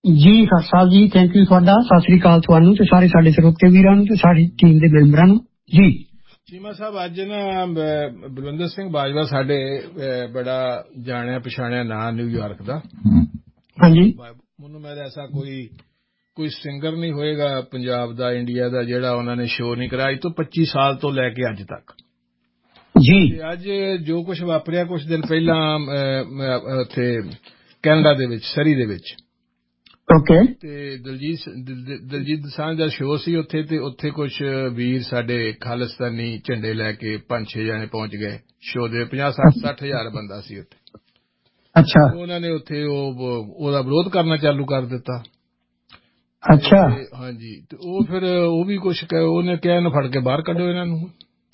ਜੀ ਖਾਲਸਾ ਜੀ, thank you ਤੁਹਾਡਾ। ਸਤਿ ਸ੍ਰੀ ਅਕਾਲ ਤੁਹਾਨੂੰ ਤੇ ਸਾਰੇ ਸਾਡੇ ਸਰੋਤੇ ਵੀਰਾਂ ਨੂੰ ਤੇ ਸਾਡੀ ਟੀਮ ਦੇ ਮੈਂਬਰਾਂ ਨੂੰ ਜੀ। ਚੀਮਾ ਸਾਹਿਬ, ਅੱਜ ਨਾ ਬਲਵਿੰਦਰ ਸਿੰਘ ਬਾਜਵਾ ਸਾਡੇ ਬੜਾ ਜਾਣਿਆ ਪਛਾਣਿਆ ਨਾਂ ਨਿਊਯਾਰਕ ਦਾ। ਹਾਂਜੀ। ਮੈਨੂੰ ਮੈਂ ਐਸਾ ਕੋਈ ਸਿੰਗਰ ਨਹੀਂ ਹੋਏਗਾ ਪੰਜਾਬ ਦਾ, ਇੰਡੀਆ ਦਾ, ਜਿਹੜਾ ਉਹਨਾਂ ਨੇ ਸ਼ੋਅ ਨਹੀਂ ਕਰਾਇਆ ਅੱਜ ਤੋਂ 25 ਸਾਲ ਤੋਂ ਲੈ ਕੇ ਅੱਜ ਤੱਕ ਜੀ। ਅੱਜ ਜੋ ਕੁਝ ਵਾਪਰਿਆ ਕੁਝ ਦਿਨ ਪਹਿਲਾਂ ਉੱਥੇ ਕੈਨੇਡਾ ਦੇ ਵਿੱਚ, ਸਰੀ ਦੇ ਵਿੱਚ, ਓਕੇ, ਤੇ ਦਲਜੀਤ ਦੋਸਾਂਝ ਦਾ ਸ਼ੋਅ ਸੀ ਉੱਥੇ, ਤੇ ਉੱਥੇ ਕੁਝ ਵੀਰ ਸਾਡੇ ਖਾਲਿਸਤਾਨੀ ਝੰਡੇ ਲੈ ਕੇ 5-6 ਜਾਣੇ ਪਹੁੰਚ ਗਏ ਸ਼ੋਅ ਦੇ। 50-60 ਹਜ਼ਾਰ ਬੰਦਾ ਸੀ ਉੱਥੇ। ਅੱਛਾ। ਉਹਨਾਂ ਨੇ ਉੱਥੇ ਉਹਦਾ ਵਿਰੋਧ ਕਰਨਾ ਚਾਲੂ ਕਰ ਦਿੱਤਾ। ਅੱਛਾ। ਹਾਂਜੀ, ਤੇ ਉਹ ਫਿਰ ਉਹ ਵੀ ਕੁਝ ਉਹਨੇ ਕਿਹਾ ਇਹਨੂੰ ਫੜ ਕੇ ਬਾਹਰ ਕੱਢੋ ਇਹਨਾਂ ਨੂੰ।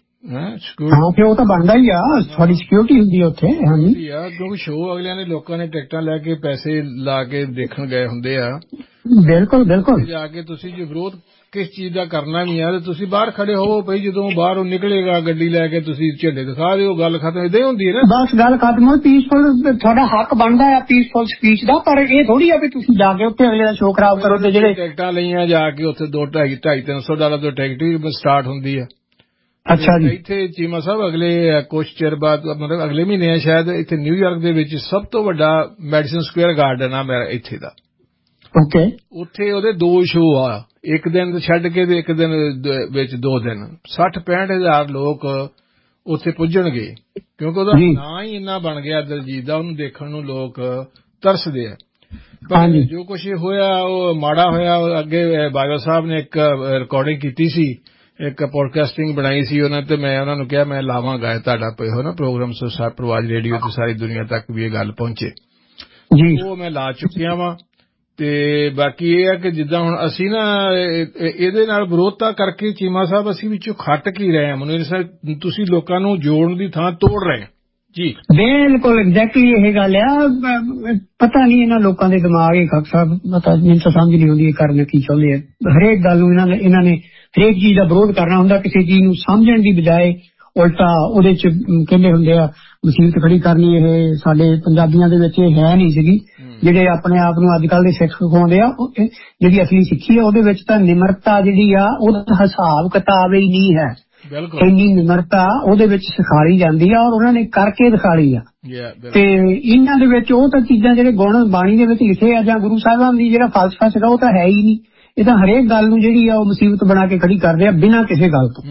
ਉਹ ਤਾਂ ਬਣਦਾ ਹੀ ਆ, ਸਾਡੀ ਸਿਕਿਉਰਿਟੀ ਹੁੰਦੀ ਆ ਉੱਥੇ। ਹਾਂਜੀ, ਕਿਉਂਕਿ ਸ਼ੋਅ ਅਗਲਿਆਂ ਨੇ, ਲੋਕਾਂ ਨੇ ਟਿਕਟਾਂ ਲੈ ਕੇ ਪੈਸੇ ਲਾ ਕੇ ਦੇਖਣ ਗਏ ਹੁੰਦੇ ਆ। ਬਿਲਕੁਲ ਬਿਲਕੁਲ। ਜਾ ਕੇ ਤੁਸੀਂ ਜੇ ਵਿਰੋਧ ਕਿਸ ਚੀਜ਼ ਦਾ ਕਰਨਾ ਵੀ ਆ ਤੇ ਤੁਸੀਂ ਬਾਹਰ ਖੜੇ ਹੋਵੋ ਭਈ, ਜਦੋਂ ਬਾਹਰੋਂ ਨਿਕਲੇਗਾ ਗੱਡੀ ਲੈ ਕੇ ਤੁਸੀਂ ਝੰਡੇ ਦਿਖਾ ਦਿਓ, ਗੱਲ ਖਤਮ। ਏਦਾਂ ਹੀ ਹੁੰਦੀ ਹੈ ਨਾ, ਬਸ ਗੱਲ ਖਤਮ ਹੋ। ਪੀਸਫੁਲ ਤੁਹਾਡਾ ਹੱਕ ਬਣਦਾ ਆ ਪੀਸਫੁਲ ਸਪੀਚ ਦਾ, ਪਰ ਇਹ ਥੋੜੀ ਆ ਵੀ ਤੁਸੀਂ ਜਾ ਕੇ ਉੱਥੇ ਅਗਲੇ ਦਾ ਸ਼ੋਅ ਖਰਾਬ ਕਰੋ। ਤੇ ਜਿਹੜੇ ਟਿਕਟਾਂ ਲਈਆਂ ਜਾ ਕੇ ਉੱਥੇ $200-300 ਤੋਂ ਟਿਕਟ ਵੀ ਸਟਾਰਟ ਹੁੰਦੀ ਆ। ਅੱਛਾ ਜੀ। ਇੱਥੇ ਚੀਮਾ ਸਾਹਿਬ ਅਗਲੇ ਕੁਝ ਚਿਰ ਬਾਅਦ, ਮਤਲਬ ਅਗਲੇ ਮਹੀਨੇ ਆ ਸ਼ਾਇਦ, ਇੱਥੇ ਨਿਊਯਾਰਕ ਦੇ ਵਿੱਚ ਸਭ ਤੋਂ ਵੱਡਾ ਮੈਡੀਸਨ ਸਕੁਏਅਰ ਗਾਰਡਨ ਆ ਮੇਰਾ ਇੱਥੇ ਦਾ। ਓਕੇ। ਉੱਥੇ ਉਹਦੇ 2 ਸ਼ੋਅ ਆ, ਇੱਕ ਦਿਨ ਛੱਡ ਕੇ ਤੇ ਇੱਕ ਦਿਨ ਵਿੱਚ 2 ਦਿਨ। 60-65 ਹਜ਼ਾਰ ਲੋਕ ਉੱਥੇ ਪੁੱਜਣਗੇ, ਕਿਉਂਕਿ ਉਹਦਾ ਨਾਂ ਹੀ ਇੰਨਾ ਬਣ ਗਿਆ ਦਲਜੀਤ ਦਾ, ਉਹਨੂੰ ਦੇਖਣ ਨੂੰ ਲੋਕ ਤਰਸਦੇ ਆ। ਪਰ ਜੋ ਕੁਛ ਹੋਇਆ ਉਹ ਮਾੜਾ ਹੋਇਆ। ਅੱਗੇ ਬਾਜਵਾ ਸਾਹਿਬ ਨੇ ਇੱਕ ਰਿਕਾਰਡਿੰਗ ਕੀਤੀ ਸੀ, ਇੱਕ ਪੋਡਕਾਸਟਿੰਗ ਬਣਾਈ ਸੀ ਉਹਨਾਂ, ਤੇ ਮੈਂ ਉਹਨਾਂ ਨੂੰ ਕਿਹਾ ਮੈਂ ਲਾਵਾਂਗਾ ਤੁਹਾਡਾ ਨਾ ਪ੍ਰੋਗਰਾਮ ਪ੍ਰਵਾਜ ਰੇਡੀਓ ਤੇ ਸਾਰੀ ਦੁਨੀਆ ਤੱਕ ਵੀ ਇਹ ਗੱਲ ਪਹੁੰਚੇ ਜੀ। ਉਹ ਮੈਂ ਲਾ ਚੁੱਕਿਆ ਵਾਂ। ਤੇ ਬਾਕੀ ਇਹ ਹੈ ਕਿ ਜਿੱਦਾਂ ਹੁਣ ਅਸੀਂ ਨਾ ਇਹਦੇ ਨਾਲ ਵਿਰੋਧਤਾ ਕਰਕੇ ਚੀਮਾ ਸਾਹਿਬ ਅਸੀਂ ਵਿੱਚੋਂ ਖੱਟ ਕੀ ਰਹੇ ਹਾਂ। ਮੈਨੂੰ ਤੁਸੀਂ ਲੋਕਾਂ ਨੂੰ ਜੋੜਨ ਦੀ ਥਾਂ ਤੋੜ ਰਹੇ ਜੀ। ਬਿਲਕੁਲ ਐਗਜ਼ੈਕਟਲੀ ਇਹ ਗੱਲ ਆ। ਪਤਾ ਨਹੀਂ ਇਹਨਾਂ ਲੋਕਾਂ ਦੇ ਦਿਮਾਗ ਇਹ ਖੱਕ ਸਾਹਿਬ, ਪਤਾ ਮੈਨੂੰ ਤਾਂ ਸਮਝ ਨਹੀਂ ਆਉਂਦੀ ਇਹ ਕਰਨ ਕੀ ਚਾਹੁੰਦੇ ਆ। ਹਰੇਕ ਗੱਲ ਨੂੰ ਇਹਨਾਂ ਨੇ ਹਰੇਕ ਚੀਜ਼ ਦਾ ਵਿਰੋਧ ਕਰਨਾ ਹੁੰਦਾ, ਕਿਸੇ ਚੀਜ਼ ਨੂੰ ਸਮਝਣ ਦੀ ਬਜਾਏ ਉਲਟਾ ਉਹਦੇ ਚ ਕਹਿੰਦੇ ਹੁੰਦੇ ਆ ਮੁਸੀਬਤ ਖੜੀ ਕਰਨੀ। ਇਹ ਸਾਡੇ ਪੰਜਾਬੀਆਂ ਦੇ ਵਿੱਚ ਇਹ ਹੈ ਨਹੀਂ ਸੀਗੀ। ਜਿਹੜੇ ਆਪਣੇ ਆਪ ਨੂੰ ਅੱਜ ਕੱਲ੍ਹ ਦੇ ਸਿੱਖ ਸਿਖਾਉਂਦੇ ਆ, ਜਿਹੜੀ ਅਸਲੀ ਸਿੱਖੀ ਆ ਉਹਦੇ ਵਿੱਚ ਤਾਂ ਨਿਮਰਤਾ ਜਿਹੜੀ ਆ ਉਹਦਾ ਹਿਸਾਬ ਕਿਤਾਬ ਹੀ ਨਹੀਂ ਹੈ। ਇੰਨੀ ਨਿਮਰਤਾ ਉਹਦੇ ਵਿੱਚ ਸਿਖਾਈ ਜਾਂਦੀ ਆ, ਔਰ ਉਹਨਾਂ ਨੇ ਕਰਕੇ ਦਿਖਾਈ ਆ। ਤੇ ਇਹਨਾਂ ਦੇ ਵਿੱਚ ਉਹ ਤਾਂ ਚੀਜ਼ਾਂ ਜਿਹੜੇ ਗੁਣ ਬਾਣੀ ਦੇ ਵਿੱਚ ਲਿਖੇ ਆ ਜਾਂ ਗੁਰੂ ਸਾਹਿਬਾਨ ਦੀ ਜਿਹੜਾ ਫਲਸਫਾ ਸੀਗਾ ਉਹ ਤਾਂ ਹੈ ਹੀ ਨਹੀਂ। ਇਹ ਤਾਂ ਹਰੇਕ ਗੱਲ ਨੂੰ ਜਿਹੜੀ ਆ ਉਹ ਮੁਸੀਬਤ ਬਣਾ ਕੇ ਖੜੀ ਕਰਦੇ ਆ ਬਿਨਾਂ ਕਿਸੇ ਗੱਲ ਤੋਂ।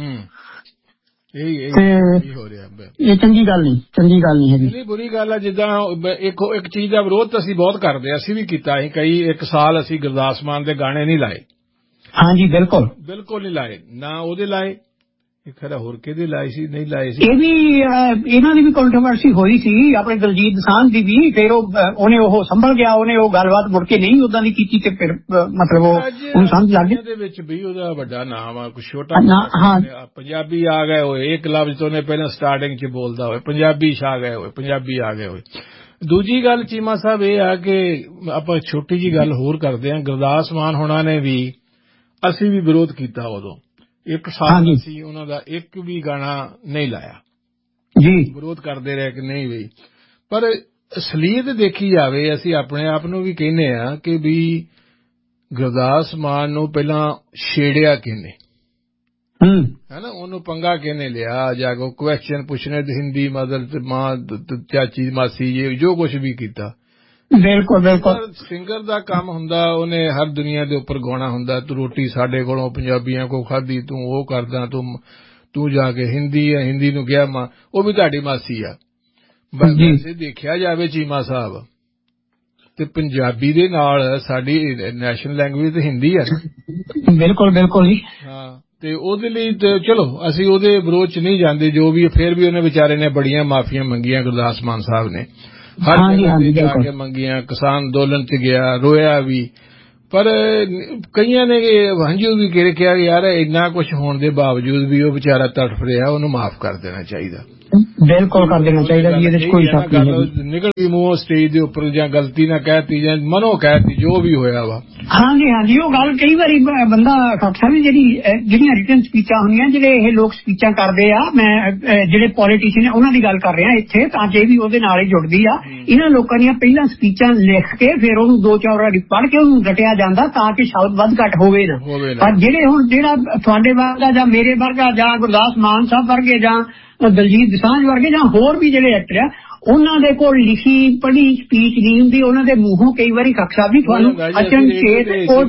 ਇਹ ਚੰਗੀ ਗੱਲ ਨਹੀਂ ਹੈਗੀ। ਨਹੀਂ, ਬੁਰੀ ਗੱਲ ਆ। ਜਿੱਦਾਂ ਇੱਕ ਚੀਜ਼ ਦਾ ਵਿਰੋਧ ਅਸੀਂ ਬਹੁਤ ਕਰਦੇ ਆ, ਅਸੀਂ ਵੀ ਕੀਤਾ। ਅਸੀਂ ਇੱਕ ਸਾਲ ਅਸੀਂ ਗੁਰਦਾਸ ਮਾਨ ਦੇ ਗਾਣੇ ਨਹੀਂ ਲਾਏ। ਹਾਂਜੀ, ਬਿਲਕੁਲ ਨਹੀਂ ਲਾਏ, ਨਾ ਉਹਦੇ ਲਾਏ। ਖਰਾ ਹੋਰ ਕਿਹਦੇ ਲਾਏ ਸੀ, ਨਹੀਂ ਲਾਏ ਸੀ। ਇਹ ਵੀ ਇਹਨਾਂ ਦੀ ਵੀ ਕੰਟਰੋਵਰਸੀ ਹੋਈ ਸੀ, ਆਪਣੇ ਦਲਜੀਤ ਦੋਸਾਂਝ ਦੀ ਵੀ। ਫਿਰ ਉਹਨੇ ਉਹ ਸੰਭਲ ਗਿਆ, ਉਹਨੇ ਉਹ ਗੱਲਬਾਤ ਮੁੜ ਕੇ ਨਹੀਂ ਉਦਾਂ ਦੀ ਕੀਤੀ ਤੇ ਫਿਰ ਮਤਲਬ ਉਹਨੂੰ ਸਮਝ ਲੱਗ ਗਈ। ਦੇ ਵਿੱਚ ਵੀ ਉਹਦਾ ਵੱਡਾ ਨਾਮ ਆ, ਕੁਛ ਛੋਟਾ ਪੰਜਾਬੀ ਆ ਗਏ ਹੋਏ। ਇੱਕ ਲਫ਼ਜ਼ ਤੋਂ ਉਹਨੇ ਪਹਿਲਾਂ ਸਟਾਰਟਿੰਗ ਚ ਬੋਲਦਾ ਹੋਏ ਪੰਜਾਬੀ ਛਾ ਗਏ ਹੋਏ, ਪੰਜਾਬੀ ਆ ਗਏ ਹੋਏ। ਦੂਜੀ ਗੱਲ ਚੀਮਾ ਸਾਹਿਬ ਇਹ ਆ ਕਿ ਆਪਾਂ ਛੋਟੀ ਜਿਹੀ ਗੱਲ ਹੋਰ ਕਰਦੇ ਹਾਂ। ਗੁਰਦਾਸ ਮਾਨ ਹੋਣਾ ਨੇ ਵੀ, ਅਸੀਂ ਵੀ ਵਿਰੋਧ ਕੀਤਾ ਉਦੋਂ। ਇੱਕ ਸਾਲ ਅਸੀਂ ਉਹਨਾਂ ਦਾ ਇੱਕ ਵੀ ਗਾਣਾ ਨਹੀਂ ਲਾਇਆ ਜੀ। ਵਿਰੋਧ ਕਰਦੇ ਰਹੇ ਕਿ ਨਹੀਂ ਬਈ। ਪਰ ਅਸਲੀਅਤ ਦੇਖੀ ਜਾਵੇ, ਅਸੀਂ ਆਪਣੇ ਆਪ ਨੂੰ ਵੀ ਕਹਿੰਦੇ ਆ ਕਿ ਵੀ ਗੁਰਦਾਸ ਮਾਨ ਨੂੰ ਪਹਿਲਾਂ ਛੇੜਿਆ ਕਿਹਨੇ ਹੈ ਨਾ, ਉਹਨੂੰ ਪੰਗਾ ਕਿਹਨੇ ਲਿਆ, ਜਾ ਕੇ ਕੁਐਸਚਨ ਪੁੱਛਣੇ ਤੇ ਹਿੰਦੀ ਮਦਰ ਤੇ ਮਾਂ ਚਾਚੀ ਮਾਸੀ ਜੀ ਜੋ ਕੁਛ ਵੀ ਕੀਤਾ। ਬਿਲਕੁਲ ਸਿੰਗਰ ਦਾ ਕੰਮ ਹੁੰਦਾ, ਉਹਨੇ ਹਰ ਦੁਨੀਆ ਦੇ ਉੱਪਰ ਗਾਉਣਾ ਹੁੰਦਾ। ਤੂੰ ਰੋਟੀ ਸਾਡੇ ਕੋਲੋਂ ਪੰਜਾਬੀਆਂ ਕੋਲ ਖਾਧੀ, ਤੂੰ ਉਹ ਕਰਦਾ, ਤੂੰ ਜਾ ਕੇ ਹਿੰਦੀ ਨੂੰ ਕਿਹਾ ਮਾਂ, ਉਹ ਵੀ ਤੁਹਾਡੀ ਮਾਸੀ ਆ। ਵੈਸੇ ਦੇਖਿਆ ਜਾਵੇ ਚੀਮਾ ਸਾਹਿਬ, ਤੇ ਪੰਜਾਬੀ ਦੇ ਨਾਲ ਸਾਡੀ ਨੈਸ਼ਨਲ ਲੈਂਗੁਏਜ ਤੇ ਹਿੰਦੀ ਆ। ਬਿਲਕੁਲ ਜੀ। ਹਾਂ, ਤੇ ਉਹਦੇ ਲਈ ਚਲੋ ਅਸੀਂ ਉਹਦੇ ਵਿਰੋਧ ਚ ਨਹੀਂ ਜਾਂਦੇ ਜੋ ਵੀ। ਫੇਰ ਵੀ ਉਹਨੇ ਵਿਚਾਰੇ ਨੇ ਬੜੀਆਂ ਮਾਫੀਆਂ ਮੰਗੀਆਂ ਗੁਰਦਾਸ ਮਾਨ ਸਾਹਿਬ ਨੇ, ਹਰ ਜਗ੍ਹਾ ਤੇ ਜਾ ਕੇ ਮੰਗੀਆਂ। ਕਿਸਾਨ ਅੰਦੋਲਨ ਚ ਗਿਆ, ਰੋਇਆ ਵੀ, ਪਰ ਕਈਆਂ ਨੇ ਹੰਝੂ ਵੀ ਕਿਹਾ ਕਿ ਯਾਰ ਇੰਨਾ ਕੁਝ ਹੋਣ ਦੇ ਬਾਵਜੂਦ ਵੀ ਉਹ ਵਿਚਾਰਾ ਤੜਫ ਰਿਹਾ, ਉਹਨੂੰ ਮਾਫ ਕਰ ਦੇਣਾ ਚਾਹੀਦਾ। ਬਿਲਕੁਲ ਕਰ ਦੇਣਾ ਚਾਹੀਦਾ ਜੀ, ਇਹਦੇ 'ਚ ਕੋਈ ਸ਼ੱਕ ਨਹੀਂ। ਨਿਕਲ ਗਈ ਮੂੰਹੋਂ ਸਟੇਜ ਦੇ ਉੱਪਰ, ਜਾਂ ਗਲਤੀ ਨਾ ਕਹਿਤੀ ਜਾਂ ਮਨੋਂ ਕਹਿਤੀ, ਜੋ ਵੀ ਹੋਇਆ ਵਾ। ਹਾਂਜੀ ਉਹ ਗੱਲ ਕਈ ਵਾਰੀ ਬੰਦਾ ਖਾਲਸਾ ਵੀ ਜਿਹੜੀਆਂ ਰਿਟਨ ਸਪੀਚਾਂ ਹੁੰਦੀਆਂ, ਜਿਹੜੇ ਇਹ ਲੋਕ ਸਪੀਚਾਂ ਕਰਦੇ ਆ, ਮੈਂ ਜਿਹੜੇ ਪੋਲੀਟੀਸ਼ੀਅਨ ਉਹਨਾਂ ਦੀ ਗੱਲ ਕਰ ਰਿਹਾ ਇੱਥੇ, ਤਾਂ ਕਿ ਵੀ ਉਹਦੇ ਨਾਲ ਹੀ ਜੁੜਦੀ ਆ। ਇਹਨਾਂ ਲੋਕਾਂ ਦੀਆਂ ਪਹਿਲਾਂ ਸਪੀਚਾਂ ਲਿਖ ਕੇ ਫਿਰ ਉਹਨੂੰ 2-4 ਵਾਰੀ ਪੜ੍ਹ ਕੇ ਉਹਨੂੰ ਰਟਿਆ ਜਾਂਦਾ ਤਾਂ ਕਿ ਸ਼ਬਦ ਵੱਧ ਘੱਟ ਹੋਵੇ ਨਾ। ਪਰ ਜਿਹੜੇ ਹੁਣ ਜਿਹੜਾ ਤੁਹਾਡੇ ਵਰਗਾ ਜਾਂ ਮੇਰੇ ਵਰਗਾ ਜਾਂ ਗੁਰਦਾਸ ਮਾਨ ਸਾਹਿਬ ਵਰਗੇ ਜਾਂ ਦਲਜੀਤ ਦੋਸਾਂਝ ਵਰਗੇ ਜਾਂ ਹੋਰ ਵੀ ਜਿਹੜੇ ਐਕਟਰ ਆ, ਉਹਨਾਂ ਦੇ ਕੋਲ ਲਿਖੀ ਪੜ੍ਹੀ ਸਪੀਚ ਨਹੀਂ ਹੁੰਦੀ, ਉਹਨਾਂ ਦੇ ਮੂੰਹੋਂ ਕਈ ਵਾਰੀ ਖਕਸਾ ਵੀ ਤੁਹਾਨੂੰ ਅਚਨਚੇਤ